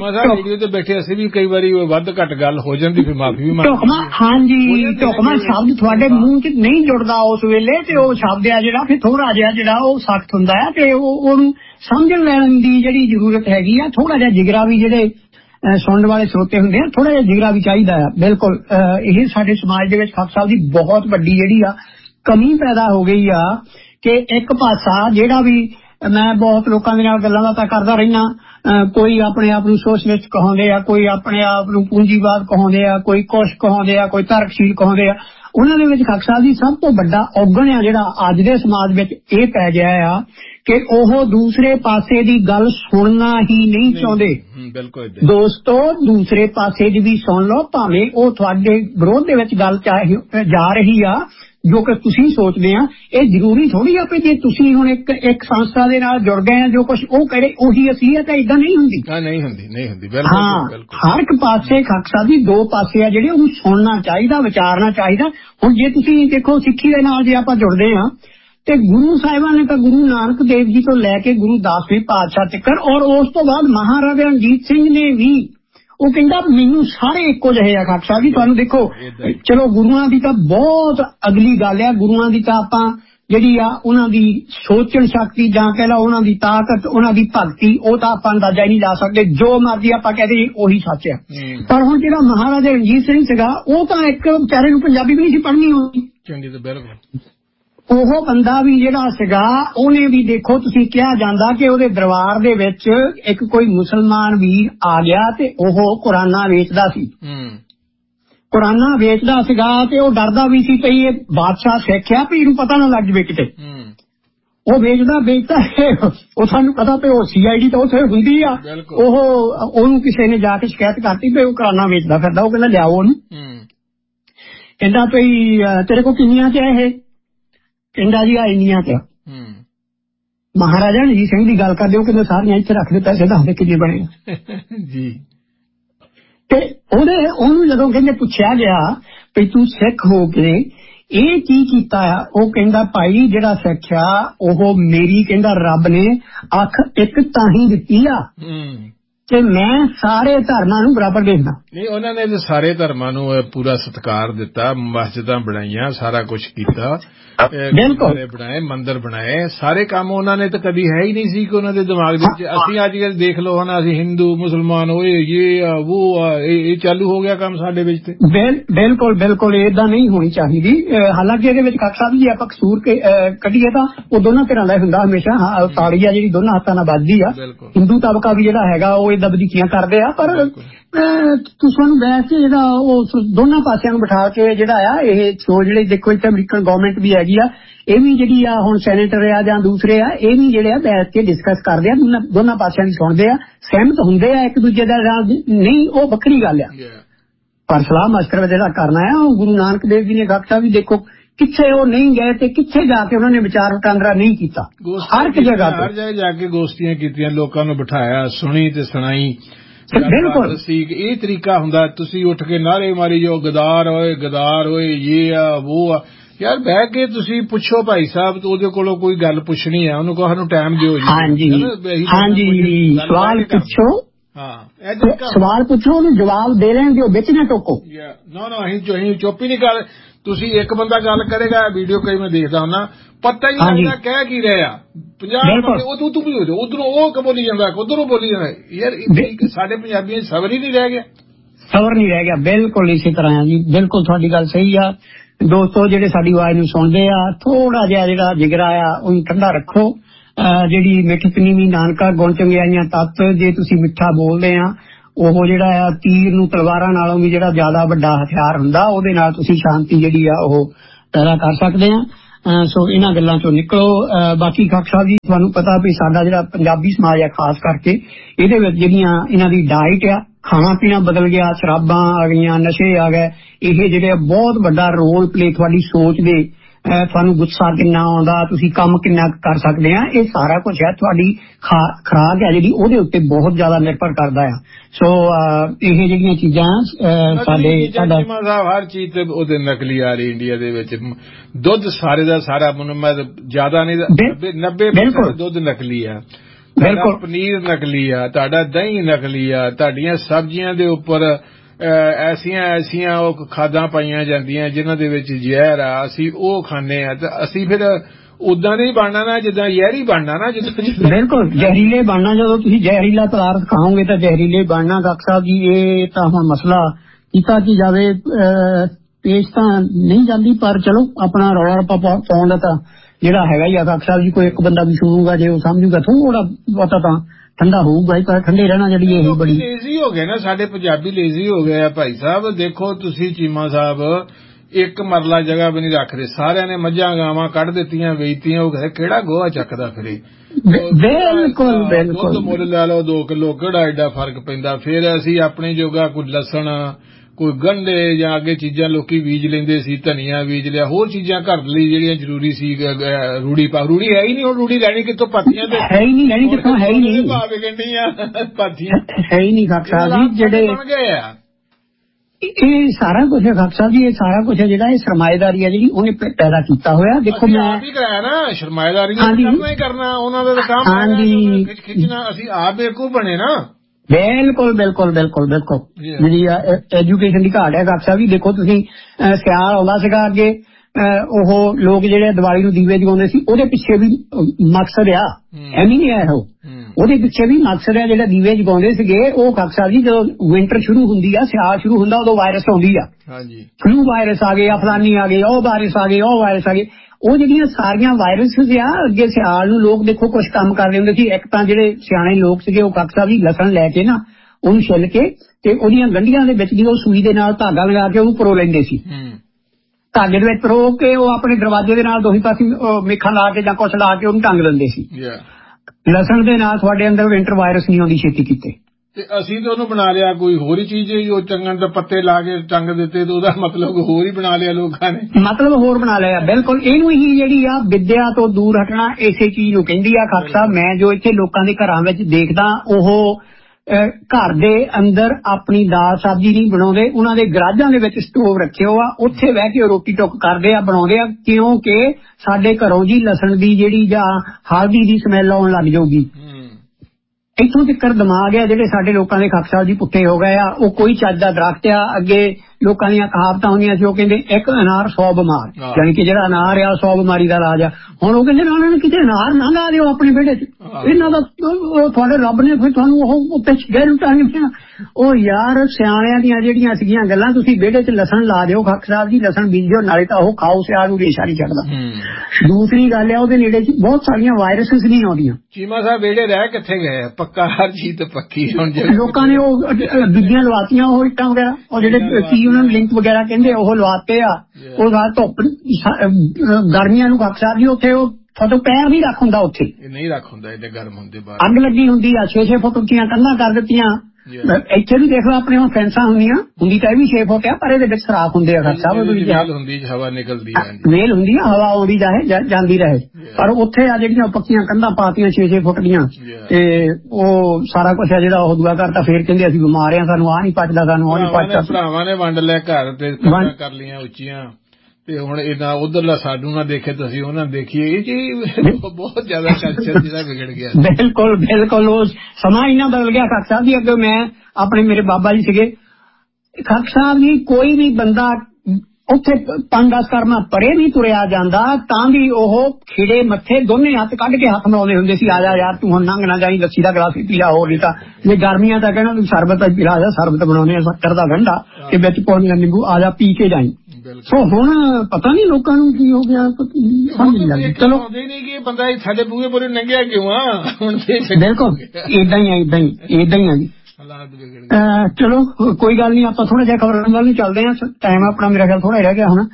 ਤੇ ਬੈਠੇ ਅਸੀਂ ਵੀ ਕਈ ਵਾਰੀ ਵੱਧ ਘੱਟ ਗੱਲ ਹੋ ਜਾਂਦੀ, ਫਿਰ ਮਾਫੀ ਵੀ ਢੁਕਮਾ। ਹਾਂਜੀ ਢੁਕਮਾ ਸ਼ਬਦ ਤੁਹਾਡੇ ਮੂੰਹ 'ਚ ਨਹੀਂ ਜੁੜਦਾ ਉਸ ਵੇਲੇ, ਤੇ ਉਹ ਸ਼ਬਦ ਆ ਜਿਹੜਾ ਫਿਰ ਥੋੜਾ ਜਿਹਾ ਜਿਹੜਾ ਉਹ ਸਖਤ ਹੁੰਦਾ ਹੈ, ਤੇ ਉਹਨੂੰ ਸਮਝ ਲੈਣ ਦੀ ਜਿਹੜੀ ਜ਼ਰੂਰਤ ਹੈਗੀ ਆ। ਥੋੜਾ ਜਿਹਾ ਜਿਗਰਾ ਵੀ ਜਿਹੜੇ ਸੁਣਨ ਵਾਲੇ ਸਰੋਤੇ ਹੁੰਦੇ ਆ, ਥੋੜਾ ਜਿਹਾ ਜਿਗਰਾ ਵੀ ਚਾਹੀਦਾ ਆ। ਬਿਲਕੁਲ ਇਹ ਸਾਡੇ ਸਮਾਜ ਦੇ ਵਿੱਚ ਖਾਲਸਾ ਸਾਹਿਬ ਦੀ ਬਹੁਤ ਵੱਡੀ ਜਿਹੜੀ ਆ ਕਮੀ ਪੈਦਾ ਹੋ ਗਈ ਆ ਕਿ ਇੱਕ ਪਾਸਾ ਜਿਹੜਾ ਵੀ, ਮੈਂ ਬਹੁਤ ਲੋਕਾਂ ਦੇ ਨਾਲ ਗੱਲਾਂ ਬਾਤਾਂ ਕਰਦਾ ਰਹਿਣਾ, ਕੋਈ ਆਪਣੇ ਆਪ ਨੂੰ ਸੋਸ਼ਲਿਸਟ ਕਹਾਉਂਦੇ ਆ, ਕੋਈ ਆਪਣੇ ਆਪ ਨੂੰ ਪੂੰਜੀਵਾਦ ਕਹਾਉਂਦੇ ਆ, ਕੋਈ ਕੁਛ ਕਹਾਉਂਦੇ ਆ, ਕੋਈ ਤਰਕਸ਼ੀਲ ਕਹਾਉਂਦੇ ਆ। ਉਹਨਾਂ ਦੇ ਵਿੱਚ ਖਾਲਸਾ ਦੀ ਸਭ ਤੋਂ ਵੱਡਾ ਔਗਣ ਆ ਜਿਹੜਾ ਅੱਜ ਦੇ ਸਮਾਜ ਵਿੱਚ ਇਹ ਪੈ ਗਿਆ ਆ ਕਿ ਉਹ ਦੂਸਰੇ ਪਾਸੇ ਦੀ ਗੱਲ ਸੁਣਨਾ ਹੀ ਨਹੀਂ ਚਾਹੁੰਦੇ। ਬਿਲਕੁਲ ਦੋਸਤੋ, ਦੂਸਰੇ ਪਾਸੇ ਦੀ ਵੀ ਸੁਣ ਲਓ, ਭਾਵੇਂ ਉਹ ਤੁਹਾਡੇ ਵਿਰੋਧ ਦੇ ਵਿੱਚ ਗੱਲ ਜਾ ਰਹੀ ਆ ਜੋ ਕਿ ਤੁਸੀਂ ਸੋਚਦੇ ਆ। ਇਹ ਜ਼ਰੂਰੀ ਥੋੜੀ ਆ ਕਿ ਜੇ ਤੁਸੀਂ ਹੁਣ ਇੱਕ ਸੰਸਥਾ ਦੇ ਨਾਲ ਜੁੜ ਗਏ ਆ, ਜੋ ਕੁਝ ਉਹ ਕਰੇ ਉਹੀ ਅਸਲੀਅਤ ਹੈ, ਏਦਾਂ ਨਹੀਂ ਹੁੰਦੀ। ਨਹੀਂ ਹੁੰਦੀ ਹਾਂ, ਹਰ ਇੱਕ ਪਾਸੇ ਖਾਲਸਾ ਦੀ ਦੋ ਪਾਸੇ ਆ ਜਿਹੜੇ, ਉਹਨੂੰ ਸੁਣਨਾ ਚਾਹੀਦਾ, ਵਿਚਾਰਨਾ ਚਾਹੀਦਾ। ਹੁਣ ਜੇ ਤੁਸੀਂ ਦੇਖੋ ਸਿੱਖੀ ਦੇ ਨਾਲ ਜੇ ਆਪਾਂ ਜੁੜਦੇ ਆ ਤੇ ਗੁਰੂ ਸਾਹਿਬਾਨ ਨੇ ਤਾਂ ਗੁਰੂ ਨਾਨਕ ਦੇਵ ਜੀ ਤੋਂ ਲੈ ਕੇ ਗੁਰੂ 10ਵੇਂ ਪਾਤਸ਼ਾਹ ਤੱਕ, ਔਰ ਉਸ ਤੋਂ ਬਾਅਦ ਮਹਾਰਾਜਾ ਰਣਜੀਤ ਸਿੰਘ ਨੇ ਵੀ, ਉਹ ਕਹਿੰਦਾ ਮੈਨੂੰ ਸਾਰੇ ਇੱਕੋ ਜਿਹੇ ਆ ਖਾਲਸਾ ਜੀ। ਤੁਹਾਨੂੰ ਦੇਖੋ, ਚਲੋ ਗੁਰੂਆਂ ਦੀ ਤਾਂ ਬਹੁਤ ਅਗਲੀ ਗੱਲ ਆ, ਗੁਰੂਆਂ ਦੀ ਤਾਂ ਆਪਾਂ ਜਿਹੜੀ ਆ ਉਹਨਾਂ ਦੀ ਸੋਚਣ ਸ਼ਕਤੀ ਜਾਂ ਕਹਿ ਲਾ ਉਹਨਾਂ ਦੀ ਤਾਕਤ, ਉਹਨਾਂ ਦੀ ਭਗਤੀ, ਉਹ ਤਾਂ ਆਪਾਂ ਅੰਦਾਜ਼ਾ ਹੀ ਨਹੀਂ ਲਾ ਸਕਦੇ। ਜੋ ਮਰਜ਼ੀ ਆਪਾਂ ਕਹਦੇ ਉਹੀ ਸੱਚ ਆ। ਪਰ ਹੁਣ ਜਿਹੜਾ ਮਹਾਰਾਜਾ ਰਣਜੀਤ ਸਿੰਘ ਸੀਗਾ, ਉਹ ਤਾਂ ਇੱਕ ਵਿਚਾਰੇ ਨੂੰ ਪੰਜਾਬੀ ਵੀ ਨਹੀਂ ਸੀ ਪੜ੍ਹਨੀ ਆਉਂਦੀ। ਚੰਗੀ ਤਾਂ ਬਿਲਕੁਲ ਉਹ ਬੰਦਾ ਵੀ ਜਿਹੜਾ ਸੀਗਾ, ਉਹਨੇ ਵੀ ਦੇਖੋ ਤੁਸੀਂ ਕਿਹਾ ਜਾਂਦਾ ਕਿ ਉਹਦੇ ਦਰਬਾਰ ਦੇ ਵਿੱਚ ਇੱਕ ਕੋਈ ਮੁਸਲਮਾਨ ਵੀਰ ਆ ਗਿਆ ਤੇ ਉਹ ਕੁਰਾਨਾਂ ਵੇਚਦਾ ਸੀ। ਕੁਰਾਨਾਂ ਵੇਚਦਾ ਸੀਗਾ ਤੇ ਉਹ ਡਰਦਾ ਵੀ ਸੀ ਕਿ ਇਹ ਬਾਦਸ਼ਾਹ ਸਿੱਖਿਆ ਵੀ ਇਹਨੂੰ ਪਤਾ ਨਾ ਲੱਗ ਜਵੇ ਕਿਤੇ। ਉਹ ਵੇਚਦਾ ਉਹ ਸਾਨੂੰ ਪਤਾ ਤੇ ਉਹ CID ਤਾਂ ਉੱਥੇ ਹੁੰਦੀ ਆ। ਉਹਨੂੰ ਕਿਸੇ ਨੇ ਜਾ ਕੇ ਸ਼ਿਕਾਇਤ ਕਰਤੀ ਵੀ ਉਹ ਕੁਰਾਨਾਂ ਵੇਚਦਾ ਫਿਰਦਾ। ਉਹ ਕਹਿੰਦਾ ਲਿਆਓ ਉਹਨੂੰ। ਕਹਿੰਦਾ ਭਈ ਤੇਰੇ ਕੋਲ ਕਿੰਨੀਆਂ ਚ ਇਹ? ਕਹਿੰਦਾ ਜੀ ਆ ਇੰਨੀਆਂ ਚ। ਮਹਾਰਾਜਾ ਰਣਜੀਤ ਸਿੰਘ ਦੀ ਗੱਲ ਕਰਦੇ, ਉਹ ਕਹਿੰਦੇ ਸਾਰੀਆਂ ਇੱਥੇ ਰੱਖ ਦੇ, ਪੈਸੇ ਦੱਸਦੇ ਕਿੰਨੇ ਬਣੇ ਜੀ। ਤੇ ਉਹਨੂੰ ਜਦੋਂ ਕਹਿੰਦੇ ਪੁੱਛਿਆ ਗਿਆ ਵੀ ਤੂੰ ਸਿੱਖ ਹੋ ਕੇ ਇਹ ਕੀ ਕੀਤਾ ਆ, ਉਹ ਕਹਿੰਦਾ ਭਾਈ ਜਿਹੜਾ ਸਿੱਖਿਆ ਉਹ ਮੇਰੀ, ਕਹਿੰਦਾ ਰੱਬ ਨੇ ਅੱਖ ਇੱਕ ਤਾਂ ਹੀ ਦਿੱਤੀ ਆ ਤੇ ਮੈਂ ਸਾਰੇ ਧਰਮਾਂ ਨੂੰ ਬਰਾਬਰ ਦੇਖਦਾ। ਨਹੀਂ, ਉਹਨਾਂ ਨੇ ਸਾਰੇ ਧਰਮਾਂ ਨੂੰ ਪੂਰਾ ਸਤਿਕਾਰ ਦਿੱਤਾ, ਮਸਜਿਦਾਂ ਬਣਾਈਆਂ, ਸਾਰਾ ਕੁਛ ਕੀਤਾ, ਬਿਲਕੁਲ ਬਣਾਏ, ਮੰਦਿਰ ਬਣਾਏ, ਸਾਰੇ ਕੰਮ ਉਹਨਾਂ ਨੇ ਤਾਂ ਕਦੀ ਹੈ ਹੀ ਨਹੀਂ ਸੀ ਕਿ ਉਹਨਾਂ ਦੇ ਦਿਮਾਗ ਦੇ ਵਿੱਚ। ਅਸੀਂ ਅੱਜ ਕੱਲ੍ਹ ਦੇਖ ਲਓ ਹੁਣ, ਅਸੀਂ ਹਿੰਦੂ ਮੁਸਲਮਾਨ ਹੋਏ, ਇਹ ਆ ਉਹ ਆ, ਇਹ ਚਾਲੂ ਹੋ ਗਿਆ ਕੰਮ ਸਾਡੇ ਵਿੱਚ। ਤੇ ਬਿਲਕੁਲ ਏਦਾਂ ਨਹੀਂ ਹੋਣੀ ਚਾਹੀਦੀ। ਹਾਲਾਂਕਿ ਇਹਦੇ ਵਿੱਚ ਖਾਲਸਾ ਵੀ ਜੇ ਆਪਾਂ ਕਸੂਰ ਕੱਢੀਏ ਤਾਂ ਉਹ ਦੋਨਾਂ ਤਰ੍ਹਾਂ ਦਾ ਹੁੰਦਾ ਹਮੇਸ਼ਾ। ਤਾੜੀ ਆ ਜਿਹੜੀ ਦੋਨਾਂ ਹੱਥਾਂ ਨਾਲ ਵੱਜਦੀ ਆ। ਹਿੰਦੂ ਤਬਕਾ ਵੀ ਜਿਹੜਾ ਹੈਗਾ ਉਹ ਏਦਾਂ ਵਧੀਕੀਆਂ ਕਰਦੇ ਆ, ਪਰ ਤੁਹਾਨੂੰ ਵੈਸੇ ਜਿਹੜਾ ਉਹ ਦੋਨਾਂ ਪਾਸਿਆਂ ਨੂੰ ਬਿਠਾ ਕੇ ਜਿਹੜਾ ਆ ਇਹ ਸ਼ੋ ਜਿਹੜੇ ਦੇਖੋ, ਇੱਥੇ ਅਮਰੀਕਨ ਗਵਰਨਮੈਂਟ ਵੀ ਹੈਗੀ ਆ, ਇਹ ਵੀ ਜਿਹੜੀ ਆ ਹੁਣ ਸੈਨੇਟਰ ਆ ਜਾਂ ਦੂਸਰੇ ਆ, ਇਹ ਵੀ ਜਿਹੜੇ ਆ ਬੈਠ ਕੇ ਡਿਸਕਸ ਕਰਦੇ ਆ, ਦੋਨਾਂ ਪਾਸਿਆਂ ਦੀ ਸੁਣਦੇ ਆ, ਸਹਿਮਤ ਹੁੰਦੇ ਆ ਇੱਕ ਦੂਜੇ ਦਾ ਨਹੀਂ, ਉਹ ਵੱਖਰੀ ਗੱਲ ਆ। ਪਰ ਸਲਾਹ ਮਸ਼ਵਰਾ ਜਿਹੜਾ ਕਰਨਾ ਆ, ਉਹ ਗੁਰੂ ਨਾਨਕ ਦੇਵ ਜੀ ਨੇ ਖਾਲਸਾ ਵੀ ਦੇਖੋ ਕਿੱਥੇ ਉਹ ਨਹੀਂ ਗਏ ਤੇ ਕਿੱਥੇ ਜਾ ਕੇ ਉਹਨਾਂ ਨੇ ਵਿਚਾਰ ਵਟਾਂਦਰਾ ਨਹੀਂ ਕੀਤਾ। ਹਰ ਇੱਕ ਜਗ੍ਹਾ ਜਾ ਕੇ ਗੋਸ਼ਟੀਆਂ ਕੀਤੀਆਂ, ਲੋਕਾਂ ਨੂੰ ਬਿਠਾਇਆ, ਸੁਣੀ ਤੇ ਸੁਣਾਈ। ਬਿਲਕੁਲ ਇਹ ਤਰੀਕਾ ਹੁੰਦਾ। ਤੁਸੀਂ ਉੱਠ ਕੇ ਨਾਰੇ ਮਾਰੀ ਜਾਓ, ਗਦਾਰ ਹੋਏ ਇਹ ਆ ਉਹ ਆ। ਯਾਰ ਬਹਿ ਕੇ ਤੁਸੀਂ ਪੁੱਛੋ ਭਾਈ ਸਾਹਿਬ, ਉਹਦੇ ਕੋਲੋਂ ਕੋਈ ਗੱਲ ਪੁੱਛਣੀ ਆ, ਉਹਨੂੰ ਕਹੋ ਸਾਨੂੰ ਟਾਈਮ ਦਿਓ ਜੀ। ਹਾਂਜੀ ਸਵਾਲ ਪੁੱਛੋ, ਸਵਾਲ ਪੁੱਛੋ, ਉਹਨੂੰ ਜਵਾਬ ਦੇ ਲੈਣ ਦਿਓ, ਵਿੱਚ ਨਾ ਟੋਕੋ। ਅਸੀਂ ਚੁੱਪ ਹੀ ਨਹੀਂ ਕਰ। ਤੁਸੀਂ ਇੱਕ ਬੰਦਾ ਗੱਲ ਕਰੇਗਾ, ਵੀਡੀਓ ਕਈ ਮੈਂ ਦੇਖਦਾ ਹੁੰਦਾ, ਪਤਾ ਹੀ ਨਹੀਂ ਲੱਗਦਾ ਕਹਿ ਕੀ ਰਿਹਾ। 50 ਬੰਦੇ ਉਧਰੋਂ ਉਹ ਬੋਲੀ ਜਾਂਦਾ, ਉਧਰੋਂ ਬੋਲੀ ਜਾਂਦਾ। ਯਾਰ ਸਾਡੇ ਪੰਜਾਬੀਆਂ ਚ ਸਬਰ ਹੀ ਨਹੀਂ ਰਹਿ ਗਿਆ। ਬਿਲਕੁਲ ਇਸੇ ਤਰ੍ਹਾਂ ਆ ਜੀ, ਬਿਲਕੁਲ ਤੁਹਾਡੀ ਗੱਲ ਸਹੀ ਆ। ਦੋਸਤੋ ਜਿਹੜੇ ਸਾਡੀ ਆਵਾਜ਼ ਨੂੰ ਸੁਣਦੇ ਆ, ਥੋੜਾ ਜਿਹਾ ਜਿਹੜਾ ਜਿਗਰਾ ਆ ਉਹਨੂੰ ਠੰਡਾ ਰੱਖੋ। ਜਿਹੜੀ ਮਿੱਠ ਪਨੀਵੀਂ ਨਾਨਕਾ ਗੁਣ ਚੰਗਿਆਈਆਂ ਤੱਤ, ਜੇ ਤੁਸੀਂ ਮਿੱਠਾ ਬੋਲਦੇ ਆ ਉਹ ਜਿਹੜਾ ਆ ਤੀਰ ਨੂੰ ਤਲਵਾਰਾਂ ਨਾਲੋਂ ਵੀ ਜਿਹੜਾ ਜ਼ਿਆਦਾ ਵੱਡਾ ਹਥਿਆਰ ਹੁੰਦਾ, ਉਹਦੇ ਨਾਲ ਤੁਸੀਂ ਸ਼ਾਂਤੀ ਜਿਹੜੀ ਆ ਉਹ ਪੈਦਾ ਕਰ ਸਕਦੇ ਆ। ਸੋ ਇਹਨਾਂ ਗੱਲਾਂ ਚੋਂ ਨਿਕਲੋ। ਬਾਕੀ ਖਾਕ ਸਾਹਿਬ ਜੀ ਤੁਹਾਨੂੰ ਪਤਾ ਵੀ ਸਾਡਾ ਜਿਹੜਾ ਪੰਜਾਬੀ ਸਮਾਜ ਆ ਖਾਸ ਕਰਕੇ ਇਹਦੇ ਵਿੱਚ ਜਿਹੜੀਆਂ ਇਹਨਾਂ ਦੀ ਡਾਈਟ ਆ, ਖਾਣਾ ਪੀਣਾ ਬਦਲ ਗਿਆ, ਸ਼ਰਾਬਾਂ ਆ ਗਈਆਂ, ਨਸ਼ੇ ਆ ਗਏ, ਇਹ ਜਿਹੜੇ ਬਹੁਤ ਵੱਡਾ ਰੋਲ ਪਲੇ ਤੁਹਾਡੀ ਸੋਚ ਦੇ, ਤੁਹਾਨੂੰ ਗੁੱਸਾ ਕਿੰਨਾ ਆਉਂਦਾ, ਤੁਸੀਂ ਕੰਮ ਕਿੰਨਾ ਕਰ ਸਕਦੇ ਆ, ਇਹ ਸਾਰਾ ਕੁਝ ਹੈ ਤੁਹਾਡੀ ਖੁਰਾਕ ਹੈ ਜਿਹੜੀ ਉਹਦੇ ਉੱਤੇ ਬਹੁਤ ਜ਼ਿਆਦਾ ਨਿਰਭਰ ਕਰਦਾ ਆ। ਸੋ ਇਹ ਜਿਹੜੀਆਂ ਚੀਜ਼ਾਂ ਸਾਡਾ ਹਰ ਚੀਜ਼ ਤੇ ਉਹਦੇ ਨਕਲੀ ਆ ਰਹੀ ਇੰਡੀਆ ਦੇ ਵਿੱਚ। ਦੁੱਧ ਸਾਰੇ ਦਾ ਸਾਰਾ ਮੈਂ ਜ਼ਿਆਦਾ ਨਹੀਂ 90% ਦੁੱਧ ਨਕਲੀ ਆ, ਬਿਲਕੁਲ ਪਨੀਰ ਨਕਲੀ ਆ, ਤੁਹਾਡਾ ਦਹੀਂ ਨਕਲੀ ਆ, ਤੁਹਾਡੀਆਂ ਸਬਜ਼ੀਆਂ ਦੇ ਉੱਪਰ ਐਸੀਆਂ ਉਹ ਖਾਦਾਂ ਪਾਈਆਂ ਜਾਂਦੀਆਂ ਜਿਨ੍ਹਾਂ ਦੇ ਵਿੱਚ ਜ਼ਹਿਰ ਆ, ਅਸੀਂ ਉਹ ਖਾਂਦੇ ਆ ਤੇ ਅਸੀਂ ਫਿਰ ਉਦਾਂ ਨਹੀਂ ਬਣਨਾ ਨਾ ਜਿੱਦਾਂ ਜ਼ਹਿਰੀ ਬਣਨਾ ਨਾ, ਜਿੱਦਾਂ ਬਿਲਕੁਲ ਜ਼ਹਿਰੀਲੇ ਬਣਨਾ। ਜਦੋਂ ਤੁਸੀਂ ਜ਼ਹਿਰੀਲਾ ਪਦਾਰਥ ਖਾਓਗੇ ਤਾਂ ਜ਼ਹਿਰੀਲੇ ਬਣਨਾ। ਡਾਕਟਰ ਸਾਹਿਬ ਜੀ ਇਹ ਤਾਂ ਹੁਣ ਮਸਲਾ ਕੀਤਾ ਕਿ ਜਾਵੇ, ਪੇਸ਼ ਤਾਂ ਨਹੀਂ ਜਾਂਦੀ, ਪਰ ਚਲੋ ਆਪਣਾ ਰੌਲਾ ਰੱਪਾ ਪਾਉਣ ਦਾ ਤਾਂ ਜਿਹੜਾ ਹੈਗਾ ਹੀ ਆ। ਡਾਕਟਰ ਸਾਹਿਬ ਜੀ ਕੋਈ ਇੱਕ ਬੰਦਾ ਵੀ ਸੁਣੂਗਾ, ਜੇ ਉਹ ਸਮਝੂਗਾ ਥੋੜਾ ਬਹੁਤਾ ਤਾਂ ਠੰਡਾ ਹੋਊਗਾ ਹੀ, ਪਰ ਠੰਡੇ ਰਹਿਣਾ ਜਿਹੜੀ ਇਹ ਬੜੀ ਲੇਜ਼ੀ ਹੋ ਗਏ ਨਾ, ਸਾਡੇ ਪੰਜਾਬੀ ਲੇਜ਼ੀ ਹੋ ਗਏ ਆ ਭਾਈ ਸਾਹਿਬ। ਦੇਖੋ ਤੁਸੀਂ ਚੀਮਾ ਸਾਹਿਬ ਇੱਕ ਮਰਲਾ ਜਗ੍ਹਾ ਵੀ ਨਹੀਂ ਰੱਖਦੇ, ਸਾਰਿਆਂ ਨੇ ਮੱਝਾਂ ਗਾਵਾਂ ਕੱਢ ਦਿੱਤੀਆਂ, ਵੇਚਤੀਆਂ, ਉਹ ਕਹਿੰਦੇ ਕਿਹੜਾ ਗੋਹਾ ਚੱਕਦਾ ਫਿਰੇ। ਬਿਲਕੁਲ ਬਿਲਕੁਲ ਦੁੱਧ ਮੁੱਲ ਲੈ ਲਓ 2 ਕਿਲੋ, ਕਿਹੜਾ ਐਡਾ ਫਰਕ ਪੈਂਦਾ। ਫਿਰ ਅਸੀਂ ਆਪਣੇ ਜੋਗਾ ਕੋਈ ਲਸਣ, ਕੋਈ ਗੰਢੇ ਜਾਂ ਅੱਗੇ ਚੀਜ਼ਾਂ ਲੋਕੀ ਬੀਜ ਲੈਂਦੇ ਸੀ, ਧਨੀਆ ਬੀਜ ਲਿਆ, ਹੋਰ ਚੀਜ਼ਾਂ ਘਰ ਲਈ ਜਿਹੜੀਆਂ ਜ਼ਰੂਰੀ ਸੀ। ਰੂੜੀ ਹੈ ਹੀ ਨਹੀਂ, ਹੁਣ ਰੂੜੀ ਲੈਣੀ ਕਿੱਥੋਂ? ਪਾਥੀਆਂ ਤੇ ਹੈ ਹੀ ਨਹੀਂ, ਲੈਣੀ ਕਿੱਥੋਂ? ਹੈ ਹੀ ਨਹੀਂ, ਭਾਵੇਂ ਗੰਢੀਆਂ ਪਾਥੀਆਂ ਹੈ ਹੀ ਨਹੀਂ। ਖਾਕ ਸਾਹਿਬ ਜੀ ਜਿਹੜੇ ਬਣ ਗਏ ਆ, ਇਹ ਸਾਰਾ ਕੁਝ ਹੈ ਖਾਕ ਸਾਹਿਬ ਜੀ, ਇਹ ਸਾਰਾ ਕੁਝ ਹੈ ਜਿਹੜਾ ਇਹ ਸਰਮਾਏਦਾਰੀ ਹੈ ਜਿਹੜੀ ਉਹਨੇ ਪੈਦਾ ਕੀਤਾ ਹੋਇਆ। ਦੇਖੋ ਮੈਂ ਆਪ ਹੀ ਕਰਾਇਆ ਨਾ, ਸਰਮਾਏਦਾਰੀ ਕਰਨਾ ਹੀ ਕਰਨਾ, ਉਹਨਾਂ ਦਾ ਕੰਮ ਖਿੱਚਣਾ, ਅਸੀਂ ਆਪ ਬੇਵਕੂਫ ਬਣੇ ਨਾ। ਬਿਲਕੁਲ ਬਿਲਕੁਲ ਬਿਲਕੁਲ ਬਿਲਕੁਲ ਜਿਹੜੀ ਐਜੂਕੇਸ਼ਨ ਦੀ ਘਾਟ ਹੈ ਡਾਕਟਰ ਸਾਹਿਬ ਜੀ। ਦੇਖੋ ਤੁਸੀਂ ਸਿਆਲ ਆਉਂਦਾ ਸੀਗਾ ਅੱਗੇ, ਉਹ ਲੋਕ ਜਿਹੜੇ ਦੀਵਾਲੀ ਨੂੰ ਦੀਵੇ ਜਗਾਉਂਦੇ ਸੀ, ਉਹਦੇ ਪਿੱਛੇ ਵੀ ਮਕਸਦ ਆ, ਐਵੇਂ ਨਹੀਂ ਆਇਆ ਉਹਦੇ ਪਿੱਛੇ ਵੀ ਮਕਸਦ ਹੈ। ਜਿਹੜਾ ਦੀਵੇ ਜਗਾਉਂਦੇ ਸੀਗੇ ਉਹ ਡਾਕਟਰ ਸਾਹਿਬ ਜੀ ਜਦੋਂ ਵਿੰਟਰ ਸ਼ੁਰੂ ਹੁੰਦੀ ਆ, ਸਿਆਲ ਸ਼ੁਰੂ ਹੁੰਦਾ, ਉਦੋਂ ਵਾਇਰਸ ਆਉਂਦੀ ਆ, ਫਲੂ ਵਾਇਰਸ ਆ ਗਏ, ਫਲਾਨੀ ਆ ਗਏ, ਉਹ ਵਾਇਰਸ ਆ ਗਏ, ਉਹ ਵਾਇਰਸ ਆ ਗਏ। ਉਹ ਜਿਹੜੀਆਂ ਸਾਰੀਆਂ ਵਾਇਰਸ ਆ, ਅੱਗੇ ਸਿਆਲ ਨੂੰ ਲੋਕ ਦੇਖੋ ਕੁਝ ਕੰਮ ਕਰਦੇ ਹੁੰਦੇ ਸੀ। ਇੱਕ ਤਾਂ ਜਿਹੜੇ ਸਿਆਣੇ ਲੋਕ ਸੀਗੇ ਉਹ ਡਾਕਟਰ ਸਾਹਿਬ ਜੀ ਲਸਣ ਲੈ ਕੇ ਨਾ ਉਹਨੂੰ ਛਿੱਲ ਕੇ ਤੇ ਉਹਦੀਆਂ ਗੰਢੀਆਂ ਦੇ ਵਿੱਚ ਦੀ ਉਹ ਸੂਈ ਦੇ ਨਾਲ ਧਾਗਾ ਲਗਾ ਕੇ ਉਹਨੂੰ ਪਰੋ ਲੈਂਦੇ ਸੀ। ਧਾਗੇ ਦੇ ਵਿੱਚ ਪਰੋ ਕੇ ਉਹ ਆਪਣੇ ਦਰਵਾਜ਼ੇ ਦੇ ਨਾਲ ਦੋਹੀ ਪਾਸੇ ਮੇਖਾਂ ਲਾ ਕੇ ਜਾਂ ਕੁਛ ਲਾ ਕੇ ਉਹਨੂੰ ਟੰਗ ਦਿੰਦੇ ਸੀ। ਲਸਣ ਦੇ ਨਾਲ ਤੁਹਾਡੇ ਅੰਦਰ ਵਿੰਟਰ ਵਾਇਰਸ ਨਹੀਂ ਆਉਂਦੀ ਛੇਤੀ ਕੀਤੇ। ਤੇ ਅਸੀਂ ਤਾਂ ਉਹਨੂੰ ਬਣਾ ਲਿਆ ਕੋਈ ਹੋਰ ਹੀ ਚੀਜ਼, ਉਹ ਚੰਗਣ ਦੇ ਪੱਤੇ ਲਾ ਕੇ ਟੰਗ ਦਿੱਤੇ, ਤੇ ਉਹਦਾ ਮਤਲਬ ਹੋਰ ਹੀ ਬਣਾ ਲਿਆ ਲੋਕਾਂ ਨੇ, ਮਤਲਬ ਹੋਰ ਬਣਾ ਲਿਆ। ਬਿਲਕੁਲ ਇਹਨੂੰ ਹੀ ਜਿਹੜੀ ਆ ਵਿਦਿਆ ਤੋਂ ਦੂਰ ਹਟਣਾ ਇਸੇ ਚੀਜ਼ ਨੂੰ ਕਹਿੰਦੀ ਆ। ਖਾਕ ਸਾਹਿਬ ਮੈਂ ਜੋ ਇੱਥੇ ਲੋਕਾਂ ਦੇ ਘਰਾਂ ਵਿੱਚ ਦੇਖਦਾ, ਉਹ ਘਰ ਦੇ ਅੰਦਰ ਆਪਣੀ ਦਾਲ ਸਬਜ਼ੀ ਨਹੀਂ ਬਣਾਉਂਦੇ, ਉਹਨਾਂ ਦੇ ਗਰਾਜਾਂ ਦੇ ਵਿੱਚ ਸਟੋਵ ਰੱਖੇ ਹੋ ਆ, ਉੱਥੇ ਬਹਿ ਕੇ ਰੋਟੀ ਟੁੱਕ ਕਰਦੇ ਆ, ਬਣਾਉਂਦੇ ਆ, ਕਿਉਂਕਿ ਸਾਡੇ ਘਰੋਂ ਜੀ ਲਸਣ ਦੀ ਜਿਹੜੀ ਜਾਂ ਹਲਦੀ ਦੀ ਸਮੈਲ ਆਉਣ ਲੱਗ ਜਾਊਗੀ। ਇੱਥੋਂ ਤੱਕ ਦਿਮਾਗ ਆ ਜਿਹੜੇ ਸਾਡੇ ਲੋਕਾਂ ਦੇ ਖਾਕ ਸਾਹਿਬ ਜੀ ਪੁੱਠੇ ਹੋ ਗਏ ਆ। ਉਹ ਕੋਈ ਚੱਜ ਦਾ ਦਰਖਤ ਆ, ਅੱਗੇ ਲੋਕਾਂ ਦੀਆਂ ਕਹਾਵਤਾਂ ਹੁੰਦੀਆਂ ਸੀ, ਉਹ ਕਹਿੰਦੇ ਇੱਕ ਅਨਾਰ 100 ਬਿਮਾਰ, ਯਾਨੀ ਕਿ ਜਿਹੜਾ ਅਨਾਰ ਆ 100 ਬਿਮਾਰੀ ਦਾ ਇਲਾਜ ਆ। ਹੁਣ ਉਹ ਕਹਿੰਦੇ ਉਹਨਾਂ ਨੇ ਕਿਤੇ ਅਨਾਰ ਨਾ ਲਾ ਦਿਓ ਆਪਣੇ ਵਿਹੜੇ 'ਚ, ਇਹਨਾਂ ਦਾ ਤੁਹਾਡੇ ਰੱਬ ਨੇ ਫਿਰ ਤੁਹਾਨੂੰ ਉਹ ਉੱਤੇ ਛੇ ਲੁਟਾਉਣੀ। ਉਹ ਯਾਰ ਸਿਆਣਿਆਂ ਦੀਆਂ ਜਿਹੜੀਆਂ ਸੀਗੀਆਂ ਗੱਲਾਂ, ਤੁਸੀਂ ਵਿਹੜੇ 'ਚ ਲਸਣ ਲਾ ਦਿਓ ਖਾਕ ਸਾਹਿਬ ਜੀ, ਲਸਣ ਬੀਜੋ, ਨਾਲੇ ਤਾਂ ਉਹ ਖਾਓ, ਸਿਆਲ ਨੂੰ ਰੇਸ਼ਾ ਨਹੀਂ ਚੜਦਾ। ਦੂਸਰੀ ਗੱਲ ਆ ਉਹਦੇ ਨੇੜੇ ਬਹੁਤ ਸਾਰੀਆਂ ਵਾਇਰਸਿਸ ਨਹੀਂ ਆਉਂਦੀਆਂ। ਚੀਮਾ ਸਾਹਿਬ ਵਿਹੜੇ ਰਹਿ ਕਿੱਥੇ ਗਏ? ਪੱਕਾ ਹਰ ਚੀਜ਼ ਤੇ ਪੱਕੀ ਹੁਣ ਲੋਕਾਂ ਨੇ ਉਹ ਬੀਬੀਆਂ ਲਵਾਤੀਆਂ, ਉਹ ਇੱਟਾਂ ਵਗੈਰਾ, ਉਹ ਜਿਹੜੇ ਕੀ ਉਹਨਾਂ ਨੂੰ ਲਿੰਕ ਵਗੈਰਾ ਕਹਿੰਦੇ, ਉਹ ਲਵਾਤੇ ਆ। ਉਹ ਧੁੱਪ ਗਰਮੀਆਂ ਨੂੰ ਖਾਕ ਸਾਹਿਬ ਜੀ ਉੱਥੇ ਉਹ ਤੁਹਾਡੇ ਪੈਰ ਨਹੀਂ ਰੱਖ ਹੁੰਦਾ, ਉੱਥੇ ਨਹੀਂ ਰੱਖ ਹੁੰਦਾ, ਇਹਦੇ ਗਰਮ ਹੁੰਦੇ, ਅੱਗ ਲੱਗੀ ਹੁੰਦੀ ਆ, 6-6 ਫੁੱਟ ਉੱਚੀਆਂ ਕੰਧਾਂ ਕਰ ਦਿੱਤੀਆਂ। ਇੱਥੇ ਵੀ ਦੇਖ ਲਓ ਆਪਣੇ ਹੁਣ ਫੈਂਸਾਂ ਹੁੰਦੀਆਂ, ਹੁੰਦੀ ਤਾਂ ਇਹ ਵੀ 6 ਫੁੱਟ ਆ, ਪਰ ਇਹਦੇ ਵਿੱਚ ਸਰਾਖ ਹੁੰਦੇ ਆ ਖਾਕ ਸਾਹਿਬ, ਹੁੰਦੀ ਹਵਾ ਨਿਕਲਦੀ ਆ, ਵੇਲ ਹੁੰਦੀ ਆ, ਹਵਾ ਆਉਂਦੀ ਜਾਏ ਜਾਂਦੀ ਰਹੇ। ਪਰ ਉੱਥੇ ਆ ਜਿਹੜੀਆਂ ਪੱਕੀਆਂ ਕੰਧਾਂ ਪਾਤੀਆਂ 6-6 ਫੁੱਟ ਦੀਆਂ, ਤੇ ਉਹ ਸਾਰਾ ਕੁਛ ਆ ਜਿਹੜਾ ਉਹ ਦੁਆ ਕਰਤਾ। ਫੇਰ ਕਹਿੰਦੇ ਅਸੀਂ ਬਿਮਾਰ ਆ, ਸਾਨੂੰ ਆਹ ਨਹੀਂ ਪਚਦਾ, ਸਾਨੂੰ ਆਹ ਨਹੀਂ ਪਚਦਾ। ਭਰਾਵਾਂ ਨੇ ਵੰਡ ਲਿਆ ਘਰ ਤੇ ਕਰ ਲਈਆਂ ਉੱਚੀਆਂ, ਤੇ ਹੁਣ ਇਹਨਾਂ ਉਧਰਲਾ ਸਾਨੂੰ ਨਾ ਦੇਖੇ ਤਾਂ ਅਸੀਂ ਉਹਨਾਂ ਦੇਖੀਏ। ਇਹ ਜੀ ਬਹੁਤ ਜ਼ਿਆਦਾ ਕਲਚਰ ਜਿਹੜਾ ਵਿਗੜ ਗਿਆ। ਬਿਲਕੁਲ ਬਿਲਕੁਲ, ਉਹ ਸਮਾਂ ਇੰਨਾ ਬਦਲ ਗਿਆ ਖਾਕ ਸਾਹਿਬ ਜੀ। ਅੱਗੇ ਮੈਂ ਆਪਣੇ ਮੇਰੇ ਬਾਬਾ ਜੀ ਸੀਗੇ ਖਾਕ ਸਾਹਿਬ ਜੀ, ਕੋਈ ਵੀ ਬੰਦਾ ਉੱਥੇ 5-10 ਕਰਮਾਂ ਪਰੇ ਵੀ ਤੁਰਿਆ ਜਾਂਦਾ ਤਾਂ ਵੀ ਉਹ ਖਿੜੇ ਮੱਥੇ ਦੋਨੇ ਹੱਥ ਕੱਢ ਕੇ ਹੱਥ ਮਿਲਾਉਂਦੇ ਹੁੰਦੇ ਸੀ, ਆ ਜਾ ਯਾਰ ਤੂੰ ਹੁਣ ਲੰਘ ਨਾ ਜਾਈ, ਲੱਸੀ ਦਾ ਗਲਾਸ ਹੀ ਪੀ ਲਾ, ਹੋਰ ਨਹੀਂ ਤਾਂ ਜੇ ਗਰਮੀਆਂ ਤਾਂ ਕਹਿਣਾ ਤੂੰ ਸ਼ਰਬਤ ਪੀ ਲਾ, ਜਾ ਸ਼ਰਬਤ ਬਣਾਉਂਦੇ ਆ, 70 ਦਾ ਗੰਢਾ ਤੇ ਵਿੱਚ ਪਾਉਣੀਆਂ ਨਿੰਬੂ, ਆ ਜਾ ਪੀ ਕੇ ਜਾਈ। ਸੋ ਹੁਣ ਪਤਾ ਨਹੀਂ ਲੋਕਾਂ ਨੂੰ ਕੀ ਹੋ ਗਿਆ, ਸਮਝ ਨਹੀਂ ਲੱਗਦੀ। ਚਲੋ ਕਿ ਬੰਦਾ ਸਾਡੇ ਬੂਹੇ ਬੋਰੇ ਲੰਘਿਆ ਕਿਉਂ ਆ ਹੁਣ, ਬਿਲਕੁਲ ਏਦਾਂ ਹੀ ਆ ਜੀ। ਚਲੋ ਕੋਈ ਗੱਲ ਨਹੀਂ, ਆਪਾਂ ਥੋੜਾ ਜਿਹਾ ਖਬਰਾਂ ਵੱਲ ਨੂੰ ਚੱਲਦੇ ਹਾਂ। ਟਾਈਮ ਆਪਣਾ ਮੇਰਾ ਖਿਆਲ ਥੋੜਾ ਰਹਿ ਗਿਆ ਹੁਣ,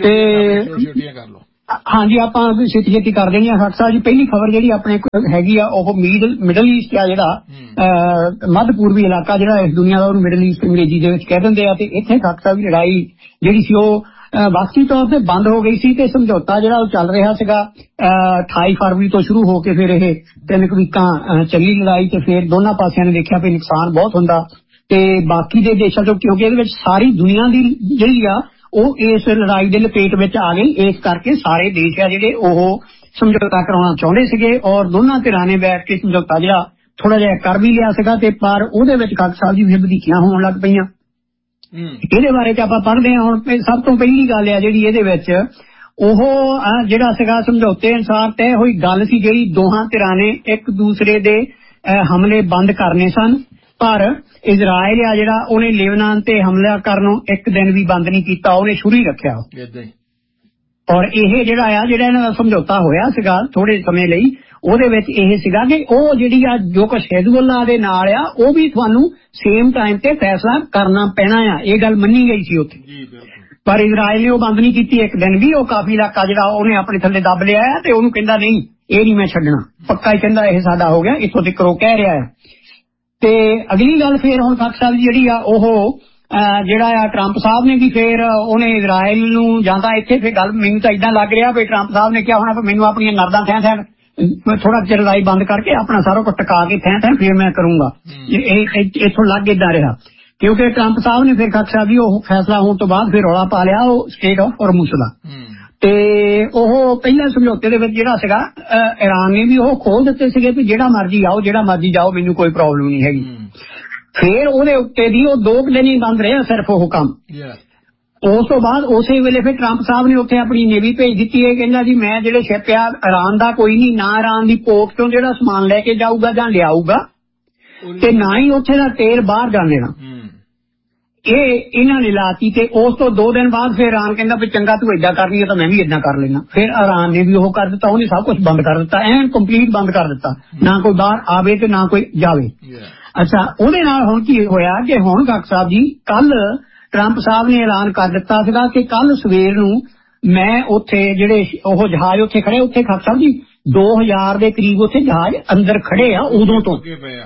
ਤੇ ਹਾਂਜੀ ਆਪਾਂ ਛੇਤੀ ਕਰ ਦੇਣੀ ਆ। ਡਾਕਟਰ ਸਾਹਿਬ ਜੀ, ਪਹਿਲੀ ਖਬਰ ਜਿਹੜੀ ਆਪਣੇ ਕੋਲ ਹੈਗੀ ਆ ਉਹ ਮਿਡਲ ਈਸਟ ਆ, ਜਿਹੜਾ ਮੱਧ ਪੂਰਬੀ ਇਲਾਕਾ ਜਿਹੜਾ ਇਸ ਦੁਨੀਆ ਦਾ, ਉਹਨੂੰ ਮਿਡਲ ਈਸਟ ਅੰਗਰੇਜ਼ੀ ਦੇ ਵਿੱਚ ਕਹਿ ਦਿੰਦੇ ਆ। ਤੇ ਇੱਥੇ ਡਾਕਟਰ ਸਾਹਿਬ ਦੀ ਲੜਾਈ ਜਿਹੜੀ ਸੀ ਉਹ ਵਕਤੀ ਤੌਰ ਤੇ ਬੰਦ ਹੋ ਗਈ ਸੀ, ਤੇ ਸਮਝੌਤਾ ਜਿਹੜਾ ਉਹ ਚੱਲ ਰਿਹਾ ਸੀਗਾ 28 ਫਰਵਰੀ ਤੋਂ ਸ਼ੁਰੂ ਹੋ ਕੇ ਫਿਰ ਇਹ 3 ਵੀਕਾਂ ਚੱਲੀ ਲੜਾਈ। ਤੇ ਫਿਰ ਦੋਨਾਂ ਪਾਸਿਆਂ ਨੇ ਦੇਖਿਆ ਵੀ ਨੁਕਸਾਨ ਬਹੁਤ ਹੁੰਦਾ, ਤੇ ਬਾਕੀ ਦੇ ਦੇਸ਼ਾਂ ਤੋਂ, ਕਿਉਂਕਿ ਇਹਦੇ ਵਿੱਚ ਸਾਰੀ ਦੁਨੀਆ ਦੀ ਜਿਹੜੀ ਆ ਉਹ ਇਸ ਲੜਾਈ ਦੇ ਲਪੇਟ ਵਿੱਚ ਆ ਗਈ। ਇਸ ਕਰਕੇ ਸਾਰੇ ਦੇਸ਼ ਆ ਜਿਹੜੇ ਉਹ ਸਮਝੌਤਾ ਕਰਾਉਣਾ ਚਾਹੁੰਦੇ ਸੀਗੇ, ਔਰ ਦੋਨਾਂ ਧਿਰਾਂ ਨੇ ਬੈਠ ਕੇ ਸਮਝੌਤਾ ਜਿਹੜਾ ਥੋੜਾ ਜਿਹਾ ਕਰ ਵੀ ਲਿਆ ਸੀਗਾ। ਤੇ ਪਰ ਉਹਦੇ ਵਿੱਚ ਖਾਲਸਾ ਸਾਹਿਬ ਜੀ ਫਿਰ ਵਧੀਕੀਆਂ ਹੋਣ ਲੱਗ ਪਈਆਂ। ਇਹਦੇ ਬਾਰੇ ਚ ਆਪਾਂ ਪੜ੍ਹਦੇ ਹਾਂ ਹੁਣ। ਸਭ ਤੋਂ ਪਹਿਲੀ ਗੱਲ ਆ ਜਿਹੜੀ ਇਹਦੇ ਵਿੱਚ, ਉਹ ਜਿਹੜਾ ਸੀਗਾ ਸਮਝੌਤੇ ਅਨੁਸਾਰ ਤੈਅ ਹੋਈ ਗੱਲ ਸੀ, ਜਿਹੜੀ ਦੋਹਾਂ ਧਿਰਾਂ ਨੇ ਇੱਕ ਦੂਸਰੇ ਦੇ ਹਮਲੇ ਬੰਦ ਕਰਨੇ ਸਨ। ਪਰ ਇਜ਼ਰਾਈਲ ਆ ਜਿਹੜਾ, ਉਹਨੇ ਲੈਬਨਾਨ ਤੇ ਹਮਲਾ ਕਰਨੋਂ ਇੱਕ ਦਿਨ ਵੀ ਬੰਦ ਨਹੀਂ ਕੀਤਾ, ਉਹਨੇ ਸ਼ੁਰੂ ਹੀ ਰੱਖਿਆ। ਔਰ ਇਹ ਜਿਹੜਾ ਇਹਨਾਂ ਦਾ ਸਮਝੌਤਾ ਹੋਇਆ ਸੀਗਾ ਥੋੜੇ ਸਮੇਂ ਲਈ, ਉਹਦੇ ਵਿੱਚ ਇਹ ਸੀਗਾ ਕਿ ਉਹ ਜਿਹੜੀ ਆ ਜੋ ਕੁਛ ਹਿਜ਼ਬੁੱਲਾ ਦੇ ਨਾਲ ਆ, ਉਹ ਵੀ ਤੁਹਾਨੂੰ ਸੇਮ ਟਾਈਮ ਤੇ ਫੈਸਲਾ ਕਰਨਾ ਪੈਣਾ ਆ। ਇਹ ਗੱਲ ਮੰਨੀ ਗਈ ਸੀ ਉੱਥੇ, ਪਰ ਇਜ਼ਰਾਈਲ ਨੇ ਉਹ ਬੰਦ ਨਹੀਂ ਕੀਤੀ ਇੱਕ ਦਿਨ ਵੀ। ਉਹ ਕਾਫੀ ਇਲਾਕਾ ਜਿਹੜਾ ਉਹਨੇ ਆਪਣੇ ਥੱਲੇ ਦੱਬ ਲਿਆ ਹੈ, ਤੇ ਉਹਨੂੰ ਕਹਿੰਦਾ ਨਹੀਂ ਇਹ ਨਹੀਂ ਮੈਂ ਛੱਡਣਾ, ਪੱਕਾ ਹੀ ਕਹਿੰਦਾ ਇਹ ਸਾਡਾ ਹੋ ਗਿਆ, ਇੱਥੋਂ ਤੱਕ ਉਹ ਕਹਿ ਰਿਹਾ ਹੈ। ਤੇ ਅਗਲੀ ਗੱਲ ਫਿਰ ਹੁਣ ਖਾਲਸਾ ਸਾਹਿਬ ਜਿਹੜੀ ਆ ਉਹ ਜਿਹੜਾ ਆ ਟਰੰਪ ਸਾਹਿਬ ਨੇ ਵੀ ਫਿਰ ਉਹਨੇ ਇਜ਼ਰਾਈਲ ਨੂੰ ਜਾਂਦਾ ਇੱਥੇ। ਫਿਰ ਗੱਲ ਮੈਨੂੰ ਤਾਂ ਏਦਾਂ ਲੱਗ ਰਿਹਾ ਵੀ ਟਰੰਪ ਸਾਹਿਬ ਨੇ ਕਿਹਾ ਹੋਣਾ ਵੀ ਮੈਨੂੰ ਆਪਣੀਆਂ ਨਰਦਾਂ ਥੈਂ ਥੋੜਾ ਚਿਰ ਲੜਾਈ ਬੰਦ ਕਰਕੇ ਆਪਣਾ ਸਾਰਾ ਕੁਝ ਟਕਾ ਕੇ ਥੈਂ ਫਿਰ ਮੈਂ ਕਰੂੰਗਾ। ਇੱਥੋਂ ਲੱਗ ਏਦਾਂ ਰਿਹਾ, ਕਿਉਂਕਿ ਟਰੰਪ ਸਾਹਿਬ ਨੇ ਫਿਰ ਖਾਲਸਾ ਸਾਹਿਬ ਜੀ ਉਹ ਫੈਸਲਾ ਹੋਣ ਤੋਂ ਬਾਅਦ ਫਿਰ ਰੌਲਾ ਪਾ ਲਿਆ ਉਹ ਸਟੇਟ ਆਫ ਹੌਰਮੁਜ਼ ਦਾ। ਤੇ ਉਹ ਪਹਿਲਾਂ ਸਮਝੌਤੇ ਦੇ ਵਿੱਚ ਜਿਹੜਾ ਸੀਗਾ ਈਰਾਨ ਨੇ ਵੀ ਉਹ ਖੋਲ ਦਿੱਤੇ ਸੀਗੇ ਵੀ ਜਿਹੜਾ ਮਰਜੀ ਆਓ, ਜਿਹੜਾ ਮਰਜੀ ਜਾਓ, ਮੈਨੂੰ ਕੋਈ ਪ੍ਰੋਬਲਮ ਨਹੀਂ ਹੈਗੀ। ਫਿਰ ਉਹਦੇ ਉੱਤੇ ਦੀ ਉਹ 2 ਦਿਨ ਹੀ ਬੰਦ ਰਿਹਾ ਸਿਰਫ ਉਹ ਕੰਮ। ਉਸ ਤੋਂ ਬਾਅਦ ਉਸੇ ਵੇਲੇ ਫਿਰ ਟਰੰਪ ਸਾਹਿਬ ਨੇ ਉੱਥੇ ਆਪਣੀ ਨੇਵੀ ਭੇਜ ਦਿੱਤੀ। ਇਹ ਕਹਿੰਦਾ ਜੀ ਮੈਂ ਜਿਹੜੇ ਸ਼ਿਪ ਆ ਈਰਾਨ ਦਾ ਕੋਈ ਨਹੀਂ, ਨਾ ਈਰਾਨ ਦੀ ਪੋਰਟ ਤੋਂ ਜਿਹੜਾ ਸਮਾਨ ਲੈ ਕੇ ਜਾਊਗਾ ਜਾਂ ਲਿਆਊਗਾ, ਤੇ ਨਾ ਹੀ ਉੱਥੇ ਦਾ ਤੇਲ ਬਾਹਰ ਜਾਣ ਦੇਣਾ। ਇਹ ਇਹਨਾਂ ਨੇ ਲਾਤੀ। ਤੇ ਉਸ ਤੋਂ 2 ਦਿਨ ਬਾਅਦ ਫਿਰ ਈਰਾਨ ਕਹਿੰਦਾ ਵੀ ਚੰਗਾ ਤੂੰ ਏਦਾਂ ਕਰਨੀ ਹੈ ਤਾਂ ਮੈਂ ਵੀ ਏਦਾਂ ਕਰ ਲੈਣਾ। ਫਿਰ ਈਰਾਨ ਨੇ ਵੀ ਉਹ ਕਰ ਦਿੱਤਾ, ਉਹਨੇ ਸਭ ਕੁਝ ਬੰਦ ਕਰ ਦਿੱਤਾ, ਐਨ ਕੰਪਲੀਟ ਬੰਦ ਕਰ ਦਿੱਤਾ, ਨਾ ਕੋਈ ਬਾਹਰ ਆਵੇ ਤੇ ਨਾ ਕੋਈ ਜਾਵੇ। ਅੱਛਾ, ਉਹਦੇ ਨਾਲ ਹੁਣ ਕੀ ਹੋਇਆ ਕਿ ਹੁਣ ਡਾਕਟਰ ਸਾਹਿਬ ਜੀ ਕੱਲ ਟਰੰਪ ਸਾਹਿਬ ਨੇ ਐਲਾਨ ਕਰ ਦਿੱਤਾ ਸੀਗਾ ਕਿ ਕੱਲ ਸਵੇਰ ਨੂੰ ਮੈਂ ਉੱਥੇ ਜਿਹੜੇ ਉਹ ਜਹਾਜ਼ ਉੱਥੇ ਖੜੇ, ਉੱਥੇ ਡਾਕਟਰ ਸਾਹਿਬ ਜੀ 2000 ਦੇ ਕਰੀਬ ਉੱਥੇ ਜਹਾਜ਼ ਅੰਦਰ ਖੜੇ ਆ ਉਦੋਂ ਤੋਂ।